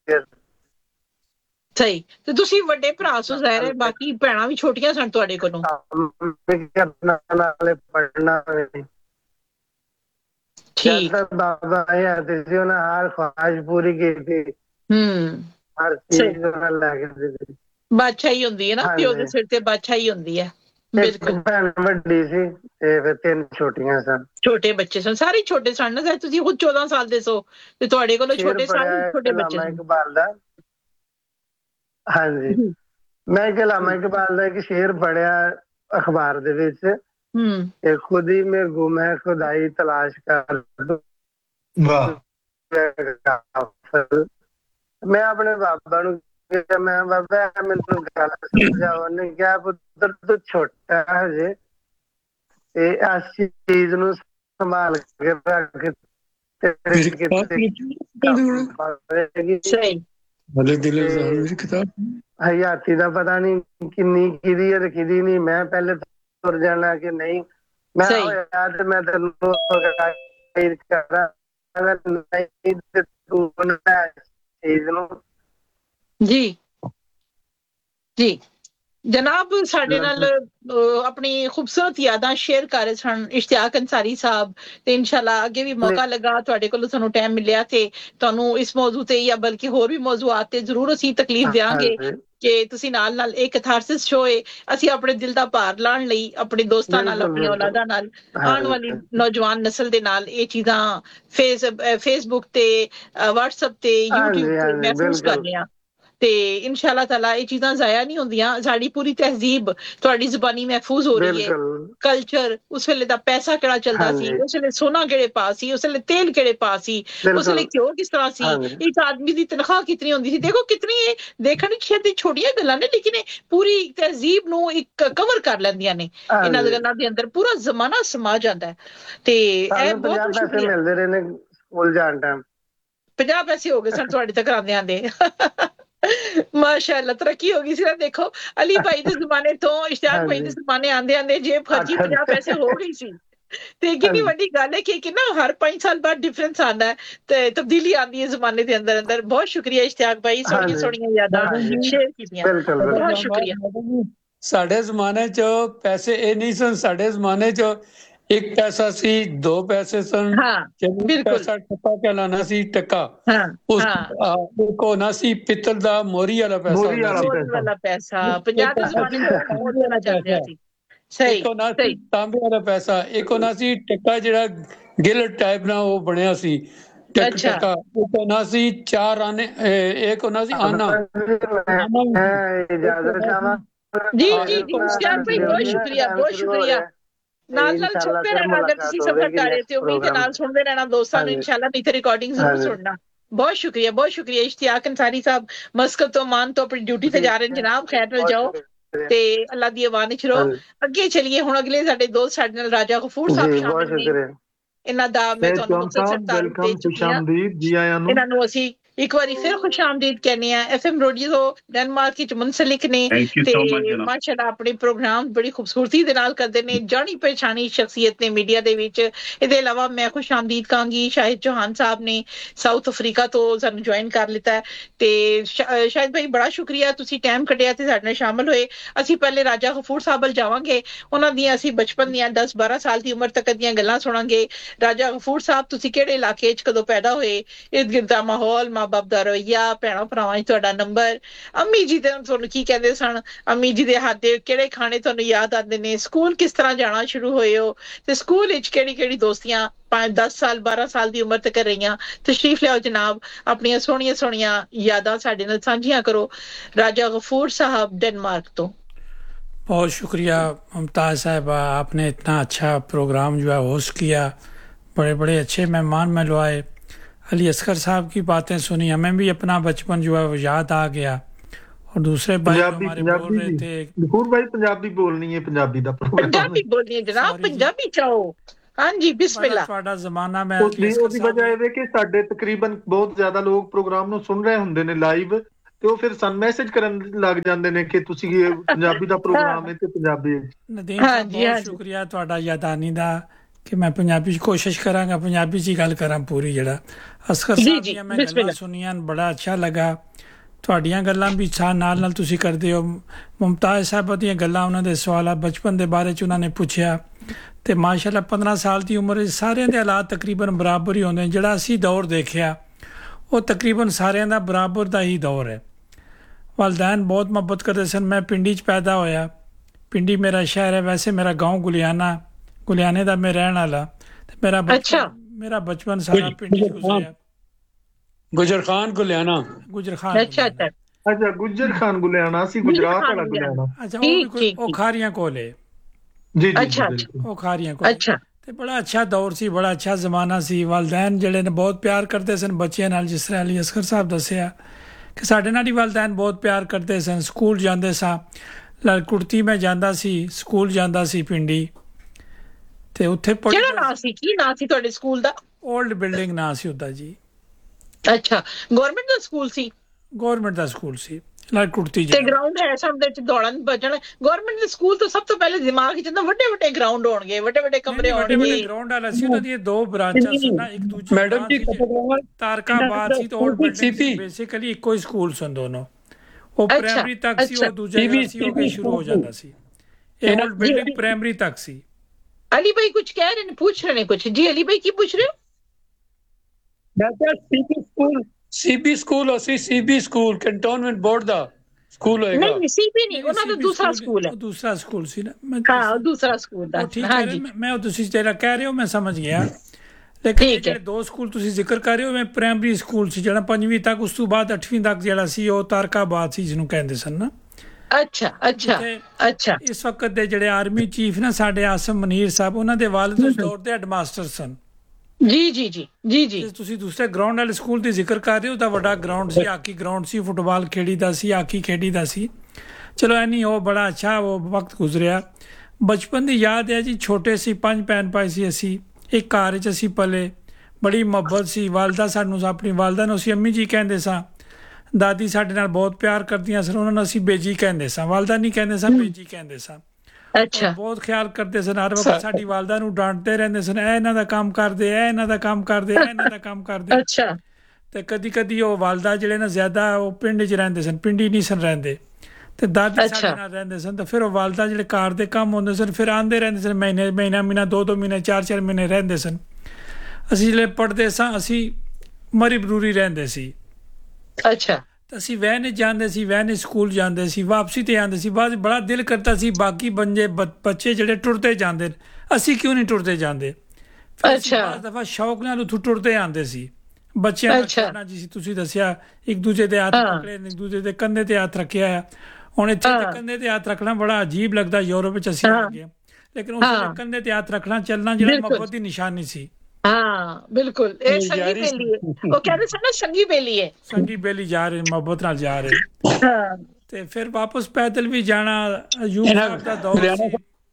ਸਹੀ। ਤੇ ਤੁਸੀਂ ਵੱਡੇ ਭਰਾ ਸੋ, ਜ਼ਾਹਿਰ ਹੈ ਬਾਕੀ ਭੈਣਾਂ ਵੀ ਛੋਟੀਆਂ ਸਨ ਤੁਹਾਡੇ ਕੋਲੋਂ। ਨਾਲੇ ਪੜ੍ਹਨਾ ਠੀਕ। ਬਾਬਾ ਆਇਆ ਤੇ ਸੀ, ਉਹਨਾਂ ਹਰ ਖੁਆਇਸ਼ ਪੂਰੀ ਕੀਤੀ। ਹੂੰ, ਹਰ ਚੀਜ਼ ਉਹਨਾਂ ਲੈ ਕੇ ਦਿੱਤੀ। ਬਾਦਸ਼ਾਹੀ ਹੁੰਦੀ ਹੈ ਨਾ, ਪਿਓ ਦੇ ਸਿਰ ਤੇ ਬਾਦਸ਼ਾਹੀ ਹੁੰਦੀ ਹੈ। ਬਿਲਕੁਲ। ਭੈਣ ਵੱਡੀ ਸੀ ਤੇ ਫਿਰ ਤਿੰਨ ਛੋਟੀਆਂ ਸਨ। ਛੋਟੇ ਬੱਚੇ ਸਨ, ਸਾਰੇ ਛੋਟੇ ਸਨ ਨਾ। ਤੁਸੀਂ ਖੁਦ ਚੌਦਾਂ ਸਾਲ ਦੇ ਸੋ ਤੇ ਤੁਹਾਡੇ ਕੋਲੋਂ ਛੋਟੇ ਸਾਰੇ ਛੋਟੇ ਬੱਚੇ ਸਨ। ਇਕਬਾਲ ਦਾ, ਹਾਂਜੀ, ਮੈਂ ਇੱਕ ਅਲਾਮਾ ਇਕਬਾਲ ਦਾ ਇੱਕ ਸ਼ੇਰ ਪੜ੍ਹਿਆ ਅਖਬਾਰ ਦੇ ਵਿੱਚ। ਹੂੰ, ਕਿ ਖੁਦ ਹੀ ਮੈਂ ਗੁਮ ਹੈ ਖੁਦਾਈ ਤਲਾਸ਼ ਕਰ। ਵਾਹ। ਮੈਂ ਆਪਣੇ ਬਾਬਾ ਨੂੰ ਕਿਹਾ, ਮੈਂ ਬਾਬਾ ਮੈਨੂੰ ਗੱਲ ਸਮਝਾਓ। ਉਹਨੇ ਕਿਹਾ, ਪੁੱਤਰ ਤੂੰ ਛੋਟਾ ਹਜੇ ਤੇ ਇਸ ਚੀਜ਼ ਨੂੰ ਸੰਭਾਲ ਕੇ ਰੱਖ। ਹਯਾਤੀ ਦਾ ਪਤਾ ਨਹੀਂ ਕਿੰਨੀ ਕਿਹਦੀ ਹੈ ਤੇ ਕਿਹਦੀ ਨਹੀਂ। ਮੈਂ ਪਹਿਲੇ ਤੁਰ ਜਾਣਾ ਕਿ ਨਹੀਂ, ਮੈਂ ਹੋਇਆ ਤੇ ਮੈਂ ਤੈਨੂੰ ਚੀਜ਼ ਨੂੰ। ਜੀ ਜੀ ਜਨਾਬ, ਸਾਡੇ ਨਾਲ ਆਪਣੀ ਖੂਬਸੂਰਤ ਯਾਦਾਂ ਸ਼ੇਅਰ ਕਰ ਰਹੇ ਸਨ ਇਸ਼ਤਿਆਕ ਅੰਸਾਰੀ ਸਾਹਿਬ। ਤੇ ਇਨਸ਼ਾਅੱਲਾ ਅੱਗੇ ਵੀ ਮੌਕਾ ਲੱਗਾ, ਤੁਹਾਡੇ ਕੋਲੋਂ ਸਾਨੂੰ ਟਾਈਮ ਮਿਲਿਆ ਤੇ ਤੁਹਾਨੂੰ ਇਸ ਮੌਜੂ ਤੇ ਜਾਂ ਬਲਕਿ ਹੋਰ ਵੀ ਮੌਜੂਆਤ ਤੇ ਜ਼ਰੂਰ ਅਸੀਂ ਤਕਲੀਫ ਦਿਆਂਗੇ ਕਿ ਤੁਸੀਂ ਨਾਲ ਨਾਲ ਇੱਕ ਕੈਥਾਰਸਿਸ ਹੋਏ। ਅਸੀਂ ਆਪਣੇ ਦਿਲ ਦਾ ਭਾਰ ਲਾਉਣ ਲਈ ਆਪਣੇ ਦੋਸਤਾਂ ਨਾਲ, ਆਪਣੀ ਔਲਾਦਾਂ ਨਾਲ, ਆਉਣ ਵਾਲੀ ਨੌਜਵਾਨ ਨਸਲ ਦੇ ਨਾਲ ਇਹ ਚੀਜ਼ਾਂ ਫੇਸ ਫੇਸਬੁੱਕ ਤੇ, ਵਟਸਐਪ ਤੇ, ਯੂਟਿਊਬ ਤੇ ਮਹਿਫੂਜ਼ ਕਰਨੇ ਆ। ਤੇ ਇਨਸ਼ਾਅੱਲਾ ਤਾਲਾ ਇਹ ਚੀਜ਼ਾਂ ਜ਼ਾਇਆ ਨਹੀਂ ਹੁੰਦੀਆਂ। ਸਾਡੀ ਪੂਰੀ ਤਹਿਜ਼ੀਬ ਤੁਹਾਡੀ ਜ਼ੁਬਾਨੀ ਮਹਿਫੂਜ਼ ਹੋ ਰਹੀ ਹੈ। ਕਲਚਰ, ਉਸ ਵੇਲੇ ਦਾ ਪੈਸਾ ਕਿਹੜਾ ਚੱਲਦਾ ਸੀ, ਉਸ ਵੇਲੇ ਸੋਨਾ ਕਿਹੜੇ ਪਾ ਸੀ, ਉਸ ਵੇਲੇ ਤੇਲ ਕਿਹੜੇ ਪਾ ਸੀ, ਉਸ ਵੇਲੇ ਘਿਓ ਕਿਸ ਤਰ੍ਹਾਂ ਸੀ, ਇੱਕ ਆਦਮੀ ਦੀ ਤਨਖਾਹ ਕਿਤਨੀ ਹੁੰਦੀ ਸੀ। ਦੇਖੋ ਕਿਤਨੀ ਇਹ ਦੇਖਣ ਵਿੱਚ ਛੇਤੀ ਛੋਟੀਆਂ ਗੱਲਾਂ ਨੇ, ਲੇਕਿਨ ਇਹ ਪੂਰੀ ਤਹਿਜ਼ੀਬ ਨੂੰ ਇੱਕ ਕਵਰ ਕਰ ਲੈਂਦੀਆਂ ਨੇ। ਇਹਨਾਂ ਗੱਲਾਂ ਦੇ ਅੰਦਰ ਪੂਰਾ ਜ਼ਮਾਨਾ ਸਮਾ ਜਾਂਦਾ ਹੈ। ਤੇ ਇਹ ਬਹੁਤ ਸ਼ੁਕਰੀਆ। ਮਿਲਦੇ ਰਹੇ ਨੇ ਸਕੂਲ ਜਾਣ ਟਾਈਮ। ਪੰਜਾਹ ਪੈਸੇ ਹੋ ਗਏ ਸਨ ਤੁਹਾਡੇ ਤੱਕ ਆਉਂਦੇ ਆਂਦੇ। ਮਾਸ਼ਾਅੱਲਾ ਤਰੱਕੀ ਹੋ ਗਈ ਸੀ ਨਾ। ਦੇਖੋ ਅਲੀ ਭਾਈ ਦੇ ਜ਼ਮਾਨੇ ਤੋਂ ਇਸ਼ਤਿਆਕ ਭਾਈ ਦੇ ਜ਼ਮਾਨੇ ਆਂਦੇ ਆਂਦੇ ਜੇਬ ਖਰਚੀ ਪੰਜਾਹ ਪੈਸੇ ਹੋ ਗਈ ਸੀ। ਤੇ ਕਿੰਨੀ ਵੱਡੀ ਗੱਲ ਹੈ ਕਿ ਕਿੰਨਾ ਹਰ ਪੰਜ ਸਾਲ ਬਾਅਦ ਡਿਫਰੈਂਸ ਆਉਂਦਾ ਹੈ ਤੇ ਤਬਦੀਲੀ ਆਉਂਦੀ ਹੈ ਜ਼ਮਾਨੇ ਦੇ ਅੰਦਰ ਅੰਦਰ। ਬਹੁਤ ਸ਼ੁਕਰੀਆ ਇਸ਼ਤਿਆਕ ਭਾਈ, ਸੋਹਣੀਆਂ ਸੋਹਣੀਆਂ ਯਾਦਾਂ ਸ਼ੇਅਰ ਕੀਤੀਆਂ, ਬਹੁਤ ਸ਼ੁਕਰੀਆ। ਸਾਡੇ ਜ਼ਮਾਨੇ 'ਚ ਪੈਸੇ ਇਹ ਨਹੀਂ ਸਨ। ਸਾਡੇ ਜ਼ਮਾਨੇ 'ਚ ਇੱਕ ਪੈਸਾ ਸੀ, ਦੋ ਪੈਸੇ ਸਨ। ਪੈਸਾ ਟੱਕਾ ਕਹਿਲਾਣਾ ਸੀ, ਟੱਕਾ। ਉਸ ਇੱਕ ਹੋਣਾ ਸੀ ਪਿੱਤਲ ਦਾ ਮੋਰੀ ਵਾਲਾ ਪੈਸਾ, ਵਾਲਾ ਪੈਸਾ ਪੰਜਾਹ ਦੇ ਜ਼ਮਾਨੇ ਤੋਂ ਮੋਰੀ ਵਾਲਾ ਚੱਲ ਰਿਹਾ ਸੀ। ਸਹੀ। ਇੱਕ ਹੋਣਾ ਸੀ ਤਾਂਬੇ ਵਾਲਾ ਪੈਸਾ, ਇੱਕ ਹੋਣਾ ਸੀ ਟੱਕਾ ਜਿਹੜਾ ਗਿਲ ਟਾਈਪ ਨਾਲ ਉਹ ਬਣਿਆ ਸੀ ਟੱਕਾ। ਇੱਕ ਹੋਣਾ ਸੀ ਚਾਰ ਆਨੇ, ਇੱਕ ਹੋਣਾ ਸੀ ਆਨਾ। ਜੀ ਜੀ ਜੀ ਇਸ਼ਤਿਆਕ ਭਾਈ ਬਹੁਤ ਸ਼ੁਕਰੀਆ, ਬਹੁਤ ਸ਼ੁਕਰੀਆ। ਨਾਲ ਨਾਲ ਸੁਣਦੇ ਰਹਿਣਾ, ਅਗਰ ਤੁਸੀਂ ਸਫ਼ਰ ਕਰ ਰਹੇ ਤੇ ਉਮੀਦ ਹੈ ਨਾਲ ਸੁਣਦੇ ਰਹਿਣਾ ਦੋਸਤਾਂ ਨੂੰ। ਇਨਸ਼ਾਅੱਲਾ ਨਹੀਂ ਤੇ ਰਿਕਾਰਡਿੰਗ ਜ਼ਰੂਰ ਸੁਣਨਾ। ਬਹੁਤ ਸ਼ੁਕਰੀਆ, ਬਹੁਤ ਸ਼ੁਕਰੀਆ। ਇਸ਼ਤਿਆਕ ਅੰਸਾਰੀ ਸਾਹਿਬ ਮਸਕਤ ਤੋਂ ਮਾਨ ਤੋਂ ਆਪਣੀ ਡਿਊਟੀ ਤੇ ਜਾ ਰਹੇ ਨੇ ਜਨਾਬ। ਖੈਰ ਨਾਲ ਜਾਓ ਤੇ ਅੱਲਾ ਦੀ ਅਮਾਨ ਵਿੱਚ ਰਹੋ। ਅੱਗੇ ਚਲੀਏ ਹੁਣ, ਅਗਲੇ ਸਾਡੇ ਦੋਸਤ ਸਾਡੇ ਨਾਲ ਰਾਜਾ ਗਫੂਰ ਸਾਹਿਬ ਸ਼ਾਮਿਲ ਨੇ। ਇਹਨਾਂ ਦਾ ਮੈਂ ਤੁਹਾਨੂੰ ਮੁਖਤਸਰ ਤਾਰੀਫ ਦੇ ਚੁੱਕੀ ਹਾਂ। ਇਹਨਾਂ ਨੂੰ ਅਸੀਂ ਇੱਕ ਵਾਰੀ ਫਿਰ ਖੁਸ਼ ਆਮਦੀਦ ਕਹਿੰਦੇ ਆ। ਐਫ ਐਮ ਰੇਡੀਓ ਡੈਨਮਾਰਕ ਵਿੱਚ ਮੁਨਸਲਿਕ ਨੇ ਤੇ ਮਾਸ਼ਾਅੱਲਾ ਆਪਣੇ ਪ੍ਰੋਗਰਾਮ ਬੜੀ ਖੂਬਸੂਰਤੀ ਦੇ ਨਾਲ ਕਰਦੇ ਨੇ। ਜਾਣੀ ਪਛਾਣੀ ਸ਼ਖਸੀਅਤ ਨੇ ਮੀਡੀਆ ਦੇ ਵਿੱਚ। ਇਹਦੇ ਇਲਾਵਾ ਮੈਂ ਖੁਸ਼ ਆਮਦੀਦ ਕਹਾਂਗੀ ਸ਼ਾਹਿਦ ਚੌਹਾਨ ਸਾਹਿਬ ਨੇ ਸਾਊਥ ਅਫਰੀਕਾ ਤੋਂ ਸਾਨੂੰ ਜੁਆਇਨ ਕਰ ਲਿੱਤਾ ਤੇ ਸ਼ਾਹਿਦ ਭਾਈ ਬੜਾ ਸ਼ੁਕਰੀਆ, ਤੁਸੀਂ ਟਾਈਮ ਕੱਢਿਆ ਤੇ ਸਾਡੇ ਨਾਲ ਸ਼ਾਮਲ ਹੋਏ। ਅਸੀਂ ਪਹਿਲੇ ਰਾਜਾ ਗਫੂਰ ਸਾਹਿਬ ਵੱਲ ਜਾਵਾਂਗੇ, ਉਹਨਾਂ ਦੀਆਂ ਅਸੀਂ ਬਚਪਨ ਦੀਆਂ ਦਸ ਬਾਰਾਂ ਸਾਲ ਦੀ ਉਮਰ ਤੱਕ ਦੀਆਂ ਗੱਲਾਂ ਸੁਣਾਂਗੇ। ਰਾਜਾ ਗਫੂਰ ਸਾਹਿਬ ਤੁਸੀਂ ਕਿਹੜੇ ਇਲਾਕੇ 'ਚ ਕਦੋਂ ਪੈਦਾ ਹੋਏ, ਇਰਦ ਗਿਰਦ ਦਾ ਮਾਹੌਲ, ਮਾਂ ਬਾਪ ਦਾ ਰਵੱਈਆ, ਭੈਣਾਂ ਭਰਾਵਾਂ 'ਚ ਤੁਹਾਡਾ ਨੰਬਰ, ਅੰਮੀ ਜੀ ਦੇ ਤੁਹਾਨੂੰ ਕੀ ਕਹਿੰਦੇ ਸਨ, ਅੰਮੀ ਜੀ ਦੇ ਹੱਥ ਦੇ ਕਿਹੜੇ ਖਾਣੇ ਤੁਹਾਨੂੰ ਯਾਦ ਆਉਂਦੇ ਨੇ, ਸਕੂਲ ਕਿਸ ਤਰ੍ਹਾਂ ਜਾਣਾ ਸ਼ੁਰੂ ਹੋਏ ਹੋ ਤੇ ਸਕੂਲ ਵਿੱਚ ਕਿਹੜੀ ਕਿਹੜੀ ਦੋਸਤੀਆਂ ਪੰਜ ਦਸ ਸਾਲ ਬਾਰਾਂ ਸਾਲ ਦੀ ਉਮਰ ਤੱਕ ਰਹੀਆਂ। ਤਸ਼ਰੀਫ ਲਿਆਓ ਜਨਾਬ, ਆਪਣੀਆਂ ਸੋਹਣੀਆਂ ਸੋਹਣੀਆਂ ਯਾਦਾਂ ਸਾਡੇ ਨਾਲ ਸਾਂਝੀਆਂ ਕਰੋ। ਰਾਜਾ ਗਫੂਰ ਸਾਹਿਬ ਡੈਨਮਾਰਕ ਤੋਂ। बहुत शुक्रिया मुमताज़ साहिबा, आपने इतना अच्छा प्रोग्राम जो है होस्ट किया, बड़े बड़े अच्छे मेहमान मिलवाए, अली असगर साहब की बातें सुनी, हमें भी अपना बचपन जो है वो याद आ गया। और दूसरे भाई हमारे बोल रहे थे, गफूर भाई पंजाबी बोलनी है, पंजाबी दा प्रोग्राम पंजाबी बोलनी है जनाब, पंजाबी चाहो। हाँ जी बिस्मिल्लाह। ਤੁਹਾਡਾ ਜ਼ਮਾਨਾ ਮੈਂ ਉਹਦੀ ਵਜ੍ਹਾ ਇਹ ਕਿ ਸਾਡੇ ਤਕਰੀਬਨ ਬਹੁਤ ਜ਼ਿਆਦਾ ਲੋਕ ਪ੍ਰੋਗਰਾਮ ਨੂੰ ਸੁਣ ਰਹੇ ਹੁੰਦੇ ਨੇ ਲਾਈਵ, ਤੇ ਉਹ ਫਿਰ ਸਾਨੂੰ ਮੈਸੇਜ ਕਰਨ ਲੱਗ ਜਾਂਦੇ ਨੇ ਕਿ ਤੁਸੀਂ ਇਹ ਪੰਜਾਬੀ ਦਾ ਪ੍ਰੋਗਰਾਮ ਹੈ ਤੇ ਪੰਜਾਬੀ। ਨਦੀਮ ਸਾਹਿਬ ਬਹੁਤ ਸ਼ੁਕਰੀਆ ਤੁਹਾਡਾ ਯਾਦਾਨੀ ਦਾ ਕਿ ਮੈਂ ਪੰਜਾਬੀ 'ਚ ਕੋਸ਼ਿਸ਼ ਕਰਾਂਗਾ ਪੰਜਾਬੀ 'ਚ ਹੀ ਗੱਲ ਕਰਾਂ ਪੂਰੀ। ਜਿਹੜਾ ਅਸਗਰ ਸਾਹਿਬ ਦੀਆਂ ਮੈਂ ਗੱਲਾਂ ਸੁਣੀਆਂ ਬੜਾ ਅੱਛਾ ਲੱਗਾ, ਤੁਹਾਡੀਆਂ ਗੱਲਾਂ ਵੀ ਨਾਲ ਨਾਲ ਤੁਸੀਂ ਕਰਦੇ ਹੋ। ਮੁਮਤਾਜ਼ ਸਾਹਿਬ ਦੀਆਂ ਗੱਲਾਂ, ਉਹਨਾਂ ਦੇ ਸਵਾਲਾਂ ਬਚਪਨ ਦੇ ਬਾਰੇ 'ਚ ਉਹਨਾਂ ਨੇ ਪੁੱਛਿਆ, ਤੇ ਮਾਸ਼ਾਅੱਲਾ ਪੰਦਰਾਂ ਸਾਲ ਦੀ ਉਮਰ ਵਿੱਚ ਸਾਰਿਆਂ ਦੇ ਹਾਲਾਤ ਤਕਰੀਬਨ ਬਰਾਬਰ ਹੀ ਹੁੰਦੇ ਨੇ। ਜਿਹੜਾ ਅਸੀਂ ਦੌਰ ਦੇਖਿਆ ਉਹ ਤਕਰੀਬਨ ਸਾਰਿਆਂ ਦਾ ਬਰਾਬਰ ਦਾ ਹੀ ਦੌਰ ਹੈ। ਵਾਲदैन ਬਹੁਤ ਮੁਹੱਬਤ ਕਰਦੇ ਸਨ। ਮੈਂ ਪਿੰਡੀ 'ਚ ਪੈਦਾ ਹੋਇਆ, ਪਿੰਡੀ ਮੇਰਾ ਸ਼ਹਿਰ ਹੈ, ਵੈਸੇ ਮੇਰਾ ਗਾਉਂ ਗੁਲਿਆਣਾ, ਗੁਲਿਆਣੇ ਦਾ ਮੈਂ ਰਹਿਣ ਵਾਲਾ, ਤੇ ਮੇਰਾ ਬਚਪਨ ਮੇਰਾ ਬਚਪਨ ਸਾਰਾ ਪਿੰਡੀ 'ਚ ਗੁਜ਼ਰਿਆ। ਗੁਜਰ ਖਾਨ ਗੁਲਿਆਣਾ, ਗੁਜਰ ਖਾਨ ਅੱਛਾ ਅੱਛਾ ਅੱਛਾ ਗੁਜਰ ਖਾਨ ਗੁਲਿਆਣਾ ਸੀ, ਗੁਜਰਾਤ ਵਾਲਾ ਗੁਲਿਆਣਾ। ਅੱਛਾ ਉਹ ਉਹ ਖਾਰੀਆਂ ਕੋਲ ਹੈ ਜੀ ਜੀ ਅੱਛਾ ਉਹ ਖਾਰੀਆਂ ਕੋਲ। ਅੱਛਾ ਤੇ ਬੜਾ ਅੱਛਾ ਦੌਰ ਸੀ, ਬੜਾ ਅੱਛਾ ਜ਼ਮਾਨਾ ਸੀ। ਵਾਲदैन ਜਿਹੜੇ ਨੇ ਬਹੁਤ ਪਿਆਰ ਕਰਦੇ ਸਨ ਬੱਚਿਆਂ ਨਾਲ, ਜਿਸ ਤਰ੍ਹਾਂ ਅਲੀ ਅਸਗਰ ਸਾਹਿਬ ਦੱਸਿਆ ਕਿ ਸਾਡੇ ਨਾਲ ਹੀ ਵਾਲदैन ਬਹੁਤ ਪਿਆਰ ਕਰਦੇ ਸਨ। ਸਕੂਲ ਜਾਂਦੇ ਸਾਂ, ਲੜਕੁੜਤੀ ਮੈਂ ਜਾਂਦਾ ਸੀ, ਸਕੂਲ ਜਾਂਦਾ ਸੀ ਪਿੰਡੀ, ਤੇ ਉੱਥੇ ਕਿਹੜਾ ਨਾਂ ਸੀ, ਕੀ ਨਾਂ ਸੀ ਤੁਹਾਡੇ ਸਕੂਲ ਦਾ? ਓਲਡ ਬਿਲਡਿੰਗ ਨਾਂ ਸੀ ਉਹਦਾ ਜੀ। ਅੱਛਾ ਗਵਰਨਮੈਂਟ ਦਾ ਸਕੂਲ ਸੀ? ਗਵਰਨਮੈਂਟ ਦਾ ਸਕੂਲ ਸੀ, ਲੜਕੁੜਤੀ ਜੀ। ਤੇ ਗਰਾਊਂਡ ਹੈ ਸਾਹਮਣੇ ਚ ਦੌੜਨ ਭੱਜਣ? ਗਵਰਨਮੈਂਟ ਦੇ ਸਕੂਲ ਤੋਂ ਸਭ ਤੋਂ ਪਹਿਲੇ ਦਿਮਾਗ ਚ ਤਾਂ ਵੱਡੇ ਵੱਡੇ ਗਰਾਊਂਡ ਹੋਣਗੇ, ਵੱਡੇ ਵੱਡੇ ਕਮਰੇ ਹੋਣਗੇ। ਗਰਾਊਂਡ ਵਾਲਾ ਸੀ, ਉਹਦੀ ਇਹ ਦੋ ਬ੍ਰਾਂਚਾਂ ਸਨ, ਇੱਕ ਦੂਜੇ ਮੈਡਮ ਜੀ ਤਾਰਕਾਬਾਦ ਸੀ ਤੇ ਓਲਡ ਬਿਲਡਿੰਗ ਸੀ। ਬੇਸਿਕਲੀ ਇੱਕੋ ਹੀ ਸਕੂਲ ਸਨ ਦੋਨੋਂ। ਉਹ ਪ੍ਰਾਇਮਰੀ ਤੱਕ ਸੀ, ਉਹ ਦੂਜੇ ਸੀ ਹੋ ਕੇ ਸ਼ੁਰੂ ਹੋ ਜਾਂਦਾ ਸੀ। ਇਹ ਓਲਡ ਬਿਲਡਿੰਗ ਪ੍ਰਾਇਮਰੀ ਤੱਕ ਸੀ। ਅਲੀ ਭਾਈ ਕੁਝ ਕਹਿ ਰਹੇ ਨੇ, ਪੁੱਛ ਰਹੇ ਨੇ ਕੁਝ। ਜੀ ਅਲੀ ਭਾਈ ਕੀ ਪੁੱਛ ਰਹੇ ਹੋ? ਸੀਬੀ ਸਕੂਲ, ਸੀਬੀ ਸਕੂਲ ਅਸੀਂ ਸੀਬੀ ਸਕੂਲ ਕੰਟੋਨਮੈਂਟ ਬੋਰਡ ਦਾ ਸਕੂਲ ਹੋਏਗਾ। ਨਹੀਂ ਨਹੀਂ ਸੀਬੀ ਨਹੀਂ, ਉਹਨਾਂ ਦਾ ਦੂਸਰਾ ਸਕੂਲ ਹੈ। ਉਹ ਦੂਸਰਾ ਸਕੂਲ ਸੀ ਨਾ। ਹਾਂ ਦੂਸਰਾ ਸਕੂਲ ਦਾ। ਹਾਂਜੀ ਮੈਂ ਉਹ ਤੁਸੀਂ ਜਿਹੜਾ ਕਹਿ ਰਹੇ ਹੋ ਮੈਂ ਸਮਝ ਗਿਆ, ਲੇਕਿਨ ਜਿਹੜੇ ਦੋ ਸਕੂਲ ਤੁਸੀਂ ਜ਼ਿਕਰ ਕਰ ਰਹੇ ਹੋ, ਮੈਂ ਪ੍ਰਾਇਮਰੀ ਸਕੂਲ ਸੀ ਜਿਹੜਾ ਪੰਜਵੀਂ ਤੱਕ, ਉਸ ਤੋਂ ਬਾਅਦ ਅੱਠਵੀਂ ਤੱਕ ਜਿਹੜਾ ਸੀ ਉਹ ਤਾਰਕਾਬਾਦ ਸੀ ਜਿਹਨੂੰ ਕਹਿੰਦੇ ਸਨ ਨਾ। ਅੱਛਾ ਅੱਛਾ ਅੱਛਾ। ਇਸ ਵਕਤ ਦੇ ਜਿਹੜੇ ਆਰਮੀ ਚੀਫ ਨਾ ਸਾਡੇ ਆਸਮ ਮਨੀਰ ਸਾਹਿਬ, ਉਹਨਾਂ ਦੇ ਵਾਲਿਦ ਉਸ ਦੌਰ ਦੇ ਹੈਡਮਾਸਟਰ ਸਨ। ਜੀ ਜੀ ਜੀ ਜੀ ਜੀ। ਤੁਸੀਂ ਦੂਸਰੇ ਗਰਾਊਂਡ ਵਾਲੇ ਸਕੂਲ ਦੀ ਜ਼ਿਕਰ ਕਰ ਰਹੇ ਹੋ ਤਾਂ ਵੱਡਾ ਗਰਾਊਂਡ ਸੀ, ਹਾਕੀ ਗਰਾਊਂਡ ਸੀ, ਫੁੱਟਬਾਲ ਖੇਡੀ ਦਾ ਸੀ, ਹਾਕੀ ਖੇਡੀ ਦਾ ਸੀ। ਚਲੋ ਐਨੀ ਉਹ ਬੜਾ ਅੱਛਾ ਉਹ ਵਕਤ ਗੁਜ਼ਰਿਆ। ਬਚਪਨ ਦੀ ਯਾਦ ਹੈ ਜੀ, ਛੋਟੇ ਸੀ, ਪੰਜ ਭੈਣ ਭਾਈ ਸੀ ਅਸੀਂ, ਇੱਕ ਘਰ 'ਚ ਅਸੀਂ ਪਲੇ, ਬੜੀ ਮੁਹੱਬਤ ਸੀ। ਵਾਲਦਾ ਸਾਨੂੰ, ਆਪਣੀ ਵਾਲਦਾ ਨੂੰ ਅਸੀਂ ਅੰਮੀ ਜੀ ਕਹਿੰਦੇ ਸਾਂ, ਦਾਦੀ ਸਾਡੇ ਨਾਲ ਬਹੁਤ ਪਿਆਰ ਕਰਦੀਆਂ ਸਨ, ਉਹਨਾਂ ਨੂੰ ਅਸੀਂ ਬੇਜੀ ਕਹਿੰਦੇ ਸਾਂ, ਵਾਲਦਾ ਨਹੀਂ ਕਹਿੰਦੇ ਸਾਂ, ਬੇਜੀ ਕਹਿੰਦੇ ਸਾਂ। ਅੱਛਾ ਬਹੁਤ ਖਿਆਲ ਕਰਦੇ ਸਨ, ਹਰ ਵਕਤ ਸਾਡੀ ਵਾਲਦਾ ਨੂੰ ਡਾਂਟਦੇ ਰਹਿੰਦੇ ਸਨ, ਇਹ ਇਹਨਾਂ ਦਾ ਕੰਮ ਕਰਦੇ, ਇਹ ਇਹਨਾਂ ਦਾ ਕੰਮ ਕਰਦੇ, ਇਹ ਇਹਨਾਂ ਦਾ ਕੰਮ ਕਰਦੇ। ਅੱਛਾ। ਤੇ ਕਦੀ ਕਦੀ ਉਹ ਵਾਲਦਾ ਜਿਹੜੇ ਨਾ ਜ਼ਿਆਦਾ ਉਹ ਪਿੰਡ 'ਚ ਰਹਿੰਦੇ ਸਨ, ਪਿੰਡੀ ਨਹੀਂ ਸਨ ਰਹਿੰਦੇ, ਤੇ ਦਾਦੀ ਸਾਡੇ ਨਾਲ ਰਹਿੰਦੇ ਸਨ। ਤਾਂ ਫਿਰ ਉਹ ਵਾਲਦਾ ਜਿਹੜੇ ਘਰ ਦੇ ਕੰਮ ਹੁੰਦੇ ਸਨ ਫਿਰ ਆਉਂਦੇ ਰਹਿੰਦੇ ਸਨ, ਮਹੀਨੇ ਮਹੀਨਾ ਮਹੀਨਾ ਦੋ ਦੋ ਮਹੀਨੇ ਚਾਰ ਚਾਰ ਮਹੀਨੇ ਰਹਿੰਦੇ ਸਨ। ਅਸੀਂ ਜਿਹੜੇ ਪੜ੍ਹਦੇ ਸਾਂ ਅਸੀਂ ਮਰੀ ਬਰੂਰੀ ਰਹਿੰਦੇ ਸੀ। ਅੱਛਾ। ਤਾਂ ਅਸੀਂ ਵੈਨ ਜਾਂਦੇ ਸੀ, ਵੈਨ ਸਕੂਲ ਜਾਂਦੇ ਸੀ, ਵਾਪਸੀ ਤੇ ਆਉਂਦੇ ਸੀ। ਬਾਅਦ ਬੜਾ ਦਿਲ ਕਰਦਾ ਸੀ ਬਾਕੀ ਬੰਦੇ ਬੱਚੇ ਜਿਹੜੇ ਟੁਰਦੇ ਜਾਂਦੇ, ਅਸੀਂ ਕਿਉਂ ਨਹੀਂ ਟੁਰਦੇ ਜਾਂਦੇ। ਅੱਛਾ। ਬਾਅਦ ਦਫਾ ਸ਼ੌਕ ਨਾਲ ਉੱਥੋਂ ਟੁਰਦੇ ਆਉਂਦੇ ਸੀ। ਬੱਚਿਆਂ ਦਾ ਖੇਡਣਾ ਜਿਸ ਤੁਸੀਂ ਦੱਸਿਆ, ਇੱਕ ਦੂਜੇ ਦੇ ਹੱਥ ਪਕੜੇ, ਇੱਕ ਦੂਜੇ ਦੇ ਕੰਧੇ ਤੇ ਹੱਥ ਰੱਖਿਆ ਆ। ਹੁਣ ਇੱਥੇ ਕੰਧੇ ਤੇ ਹੱਥ ਰੱਖਣਾ ਬੜਾ ਅਜੀਬ ਲੱਗਦਾ, ਯੂਰਪ ਵਿੱਚ ਅਸੀਂ ਆ ਗਏ, ਲੇਕਿਨ ਉਸ ਕੰਧੇ ਤੇ ਹੱਥ ਰੱਖਣਾ ਚੱਲਣਾ ਜਿਹੜਾ ਮੁਹੱਬਤ ਦੀ ਨਿਸ਼ਾਨੀ ਸੀ। ਹਾਂ ਬਿਲਕੁਲ, ਇਹ ਸੰਗੀ ਬੇਲੀ ਹੈ, ਉਹ ਕਹਿੰਦੇ ਸਨ ਨਾ ਸੰਗੀ ਬੇਲੀ ਹੈ, ਸੰਗੀ ਬੇਲੀ ਜਾ ਰਹੇ ਮੁਹੱਬਤ ਨਾਲ ਜਾ ਰਹੇ। ਹਾਂ ਤੇ ਫਿਰ ਵਾਪਸ ਪੈਦਲ ਵੀ ਜਾਣਾ, ਅਯੂਬ ਸਾਹਿਬ ਦਾ ਦੌਰ ਸੀ।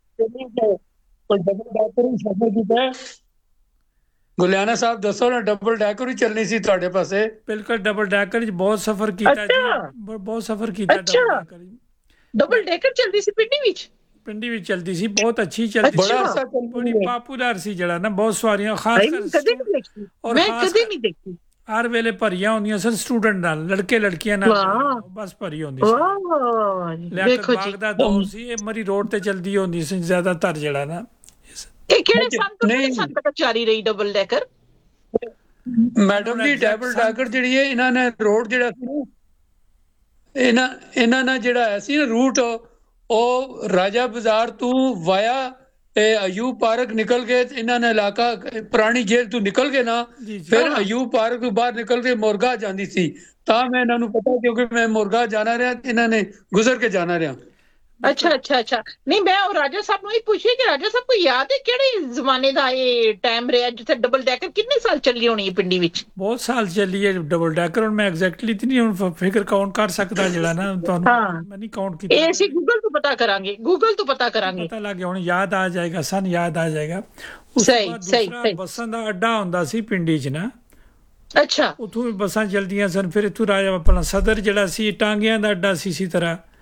ਗੁਲਿਆਣਾ ਸਾਹਿਬ ਦੱਸੋ ਨਾ, ਡਬਲ ਡੈਕਰ ਹੀ ਚੱਲਣੀ ਸੀ ਤੁਹਾਡੇ ਪਾਸੇ? ਬਿਲਕੁਲ ਡਬਲ ਡੈਕਰ 'ਚ ਬਹੁਤ ਸਫ਼ਰ ਕੀਤਾ ਜੀ, ਬਹੁਤ ਸਫ਼ਰ ਕੀਤਾ। ਡਬਲ ਡੈਕਰ ਚੱਲਦੀ ਸੀ ਪਿੰਡੀ ਵਿੱਚ? ਪਿੰਡੀ ਵਿੱਚ ਚਲਦੀ ਸੀ, ਬਹੁਤ ਅੱਛੀ ਚਲਦੀ ਸੀ, ਬੜੀ ਪਾਪੂਲਰ ਸੀ ਜਿਹੜਾ ਨਾ, ਬਹੁਤ ਸਵਾਰੀਆਂ, ਖਾਸ ਕਰ ਮੈਂ ਕਦੇ ਨਹੀਂ ਦੇਖੀ। ਹਰ ਵੇਲੇ ਭਰੀਆਂ ਹੁੰਦੀਆਂ ਸਨ ਸਟੂਡੈਂਟ ਨਾਲ, ਲੜਕੇ ਲੜਕੀਆਂ ਨਾਲ ਬਸ ਭਰੀ ਹੁੰਦੀ ਸੀ। ਲਿਆਕਤ ਬਾਗ ਦਾ ਦੌਰ ਸੀ, ਇਹ ਮਰੀ ਰੋਡ ਤੇ ਚਲਦੀ ਹੁੰਦੀ ਸੀ ਜ਼ਿਆਦਾਤਰ ਜਿਹੜਾ ਨਾ। ਇਹ ਕਿਹੜੇ ਸਾਲ ਤੋਂ ਕਿਹੜੇ ਸਾਲ ਤੱਕ ਜਾਰੀ ਰਹੀ ਡਬਲ ਡੈਕਰ? ਮੈਡਮ ਜੀ ਡਬਲ ਡੈਕਰ ਜਿਹੜੀ ਹੈ, ਇਹਨਾਂ ਨੇ ਰੋਡ ਜਿਹੜਾ ਸੀ ਇਹਨਾਂ ਇਹਨਾਂ ਨਾਲ ਜਿਹੜਾ ਹੈ ਸੀ ਨਾ ਰੂਟ, ਉਹ ਰਾਜਾ ਬਾਜ਼ਾਰ ਤੋਂ ਵਾਇਆ ਅਯੂਬ ਪਾਰਕ ਨਿਕਲ ਕੇ ਇਹਨਾਂ ਨੇ ਇਲਾਕਾ ਪੁਰਾਣੀ ਜੇਲ੍ਹ ਤੋਂ ਨਿਕਲ ਕੇ ਨਾ, ਫਿਰ ਅਯੂਬ ਪਾਰਕ ਤੋਂ ਬਾਹਰ ਨਿਕਲ ਕੇ ਮੁਰਗਾ ਜਾਂਦੀ ਸੀ। ਤਾਂ ਮੈਂ ਇਹਨਾਂ ਨੂੰ ਪਤਾ, ਕਿਉਂਕਿ ਮੈਂ ਮੁਰਗਾ ਜਾਣਾ ਰਿਹਾ, ਇਹਨਾਂ ਨੇ ਗੁਜ਼ਰ ਕੇ ਜਾਣਾ ਰਿਹਾ। ਅੱਛਾ ਅੱਛਾ ਅੱਛਾ ਨਹੀਂ ਮੈਂ ਉਹ ਰਾਜਾ ਸਾਹਿਬ ਨੂੰ ਹੀ ਪੁੱਛਿਆ ਕਿ ਰਾਜਾ ਸਾਹਿਬ ਕੋਈ ਯਾਦ ਹੈ ਕਿਹੜੇ ਜ਼ਮਾਨੇ ਦਾ ਇਹ ਟਾਈਮ ਰਿਹਾ ਜਿੱਥੇ ਡਬਲ ਡੈਕਰ ਕਿੰਨੇ ਸਾਲ ਚੱਲੀ ਹੋਣੀ ਹੈ ਪਿੰਡੀ ਵਿੱਚ? ਬਹੁਤ ਸਾਲ ਚੱਲੀ ਹੈ ਡਬਲ ਡੈਕਰ। ਹੁਣ ਮੈਂ ਐਗਜ਼ੈਕਟਲੀ ਤੇ ਨਹੀਂ ਹੁਣ ਫਿਗਰ ਕਾਊਂਟ ਕਰ ਸਕਦਾ ਜਿਹੜਾ ਨਾ ਤੁਹਾਨੂੰ, ਹਾਂ ਮੈਂ ਨਹੀਂ ਕਾਊਂਟ ਕੀਤਾ। ਇਹ ਅਸੀਂ ਗੂਗਲ ਤੋਂ ਪਤਾ ਕਰਾਂਗੇ, ਗੂਗਲ ਤੋਂ ਪਤਾ ਕਰਾਂਗੇ, ਪਤਾ ਲੱਗ ਗਿਆ ਹੁਣ, ਯਾਦ ਆ ਜਾਏਗਾ, ਸਾਨੂੰ ਯਾਦ ਆ ਜਾਏਗਾ। ਉਸ ਤੋਂ ਸਹੀ ਬਾਅਦ ਸਹੀ ਦੂਸਰਾ ਸਹੀ ਬੱਸਾਂ ਦਾ ਅੱਡਾ ਹੁੰਦਾ ਸੀ ਪਿੰਡੀ 'ਚ ਨਾ, ਅੱਛਾ ਉੱਥੋਂ ਵੀ ਬੱਸਾਂ ਚੱਲਦੀਆਂ ਸਨ। ਫਿਰ ਇੱਥੋਂ ਰਾਜਾ ਆਪਣਾ ਸਦਰ ਜਿਹੜਾ ਸੀ ਟਾਂਗਿਆਂ ਦਾ ਅੱਡਾ ਸੀ ਇਸੀ ਤਰ੍ਹਾਂ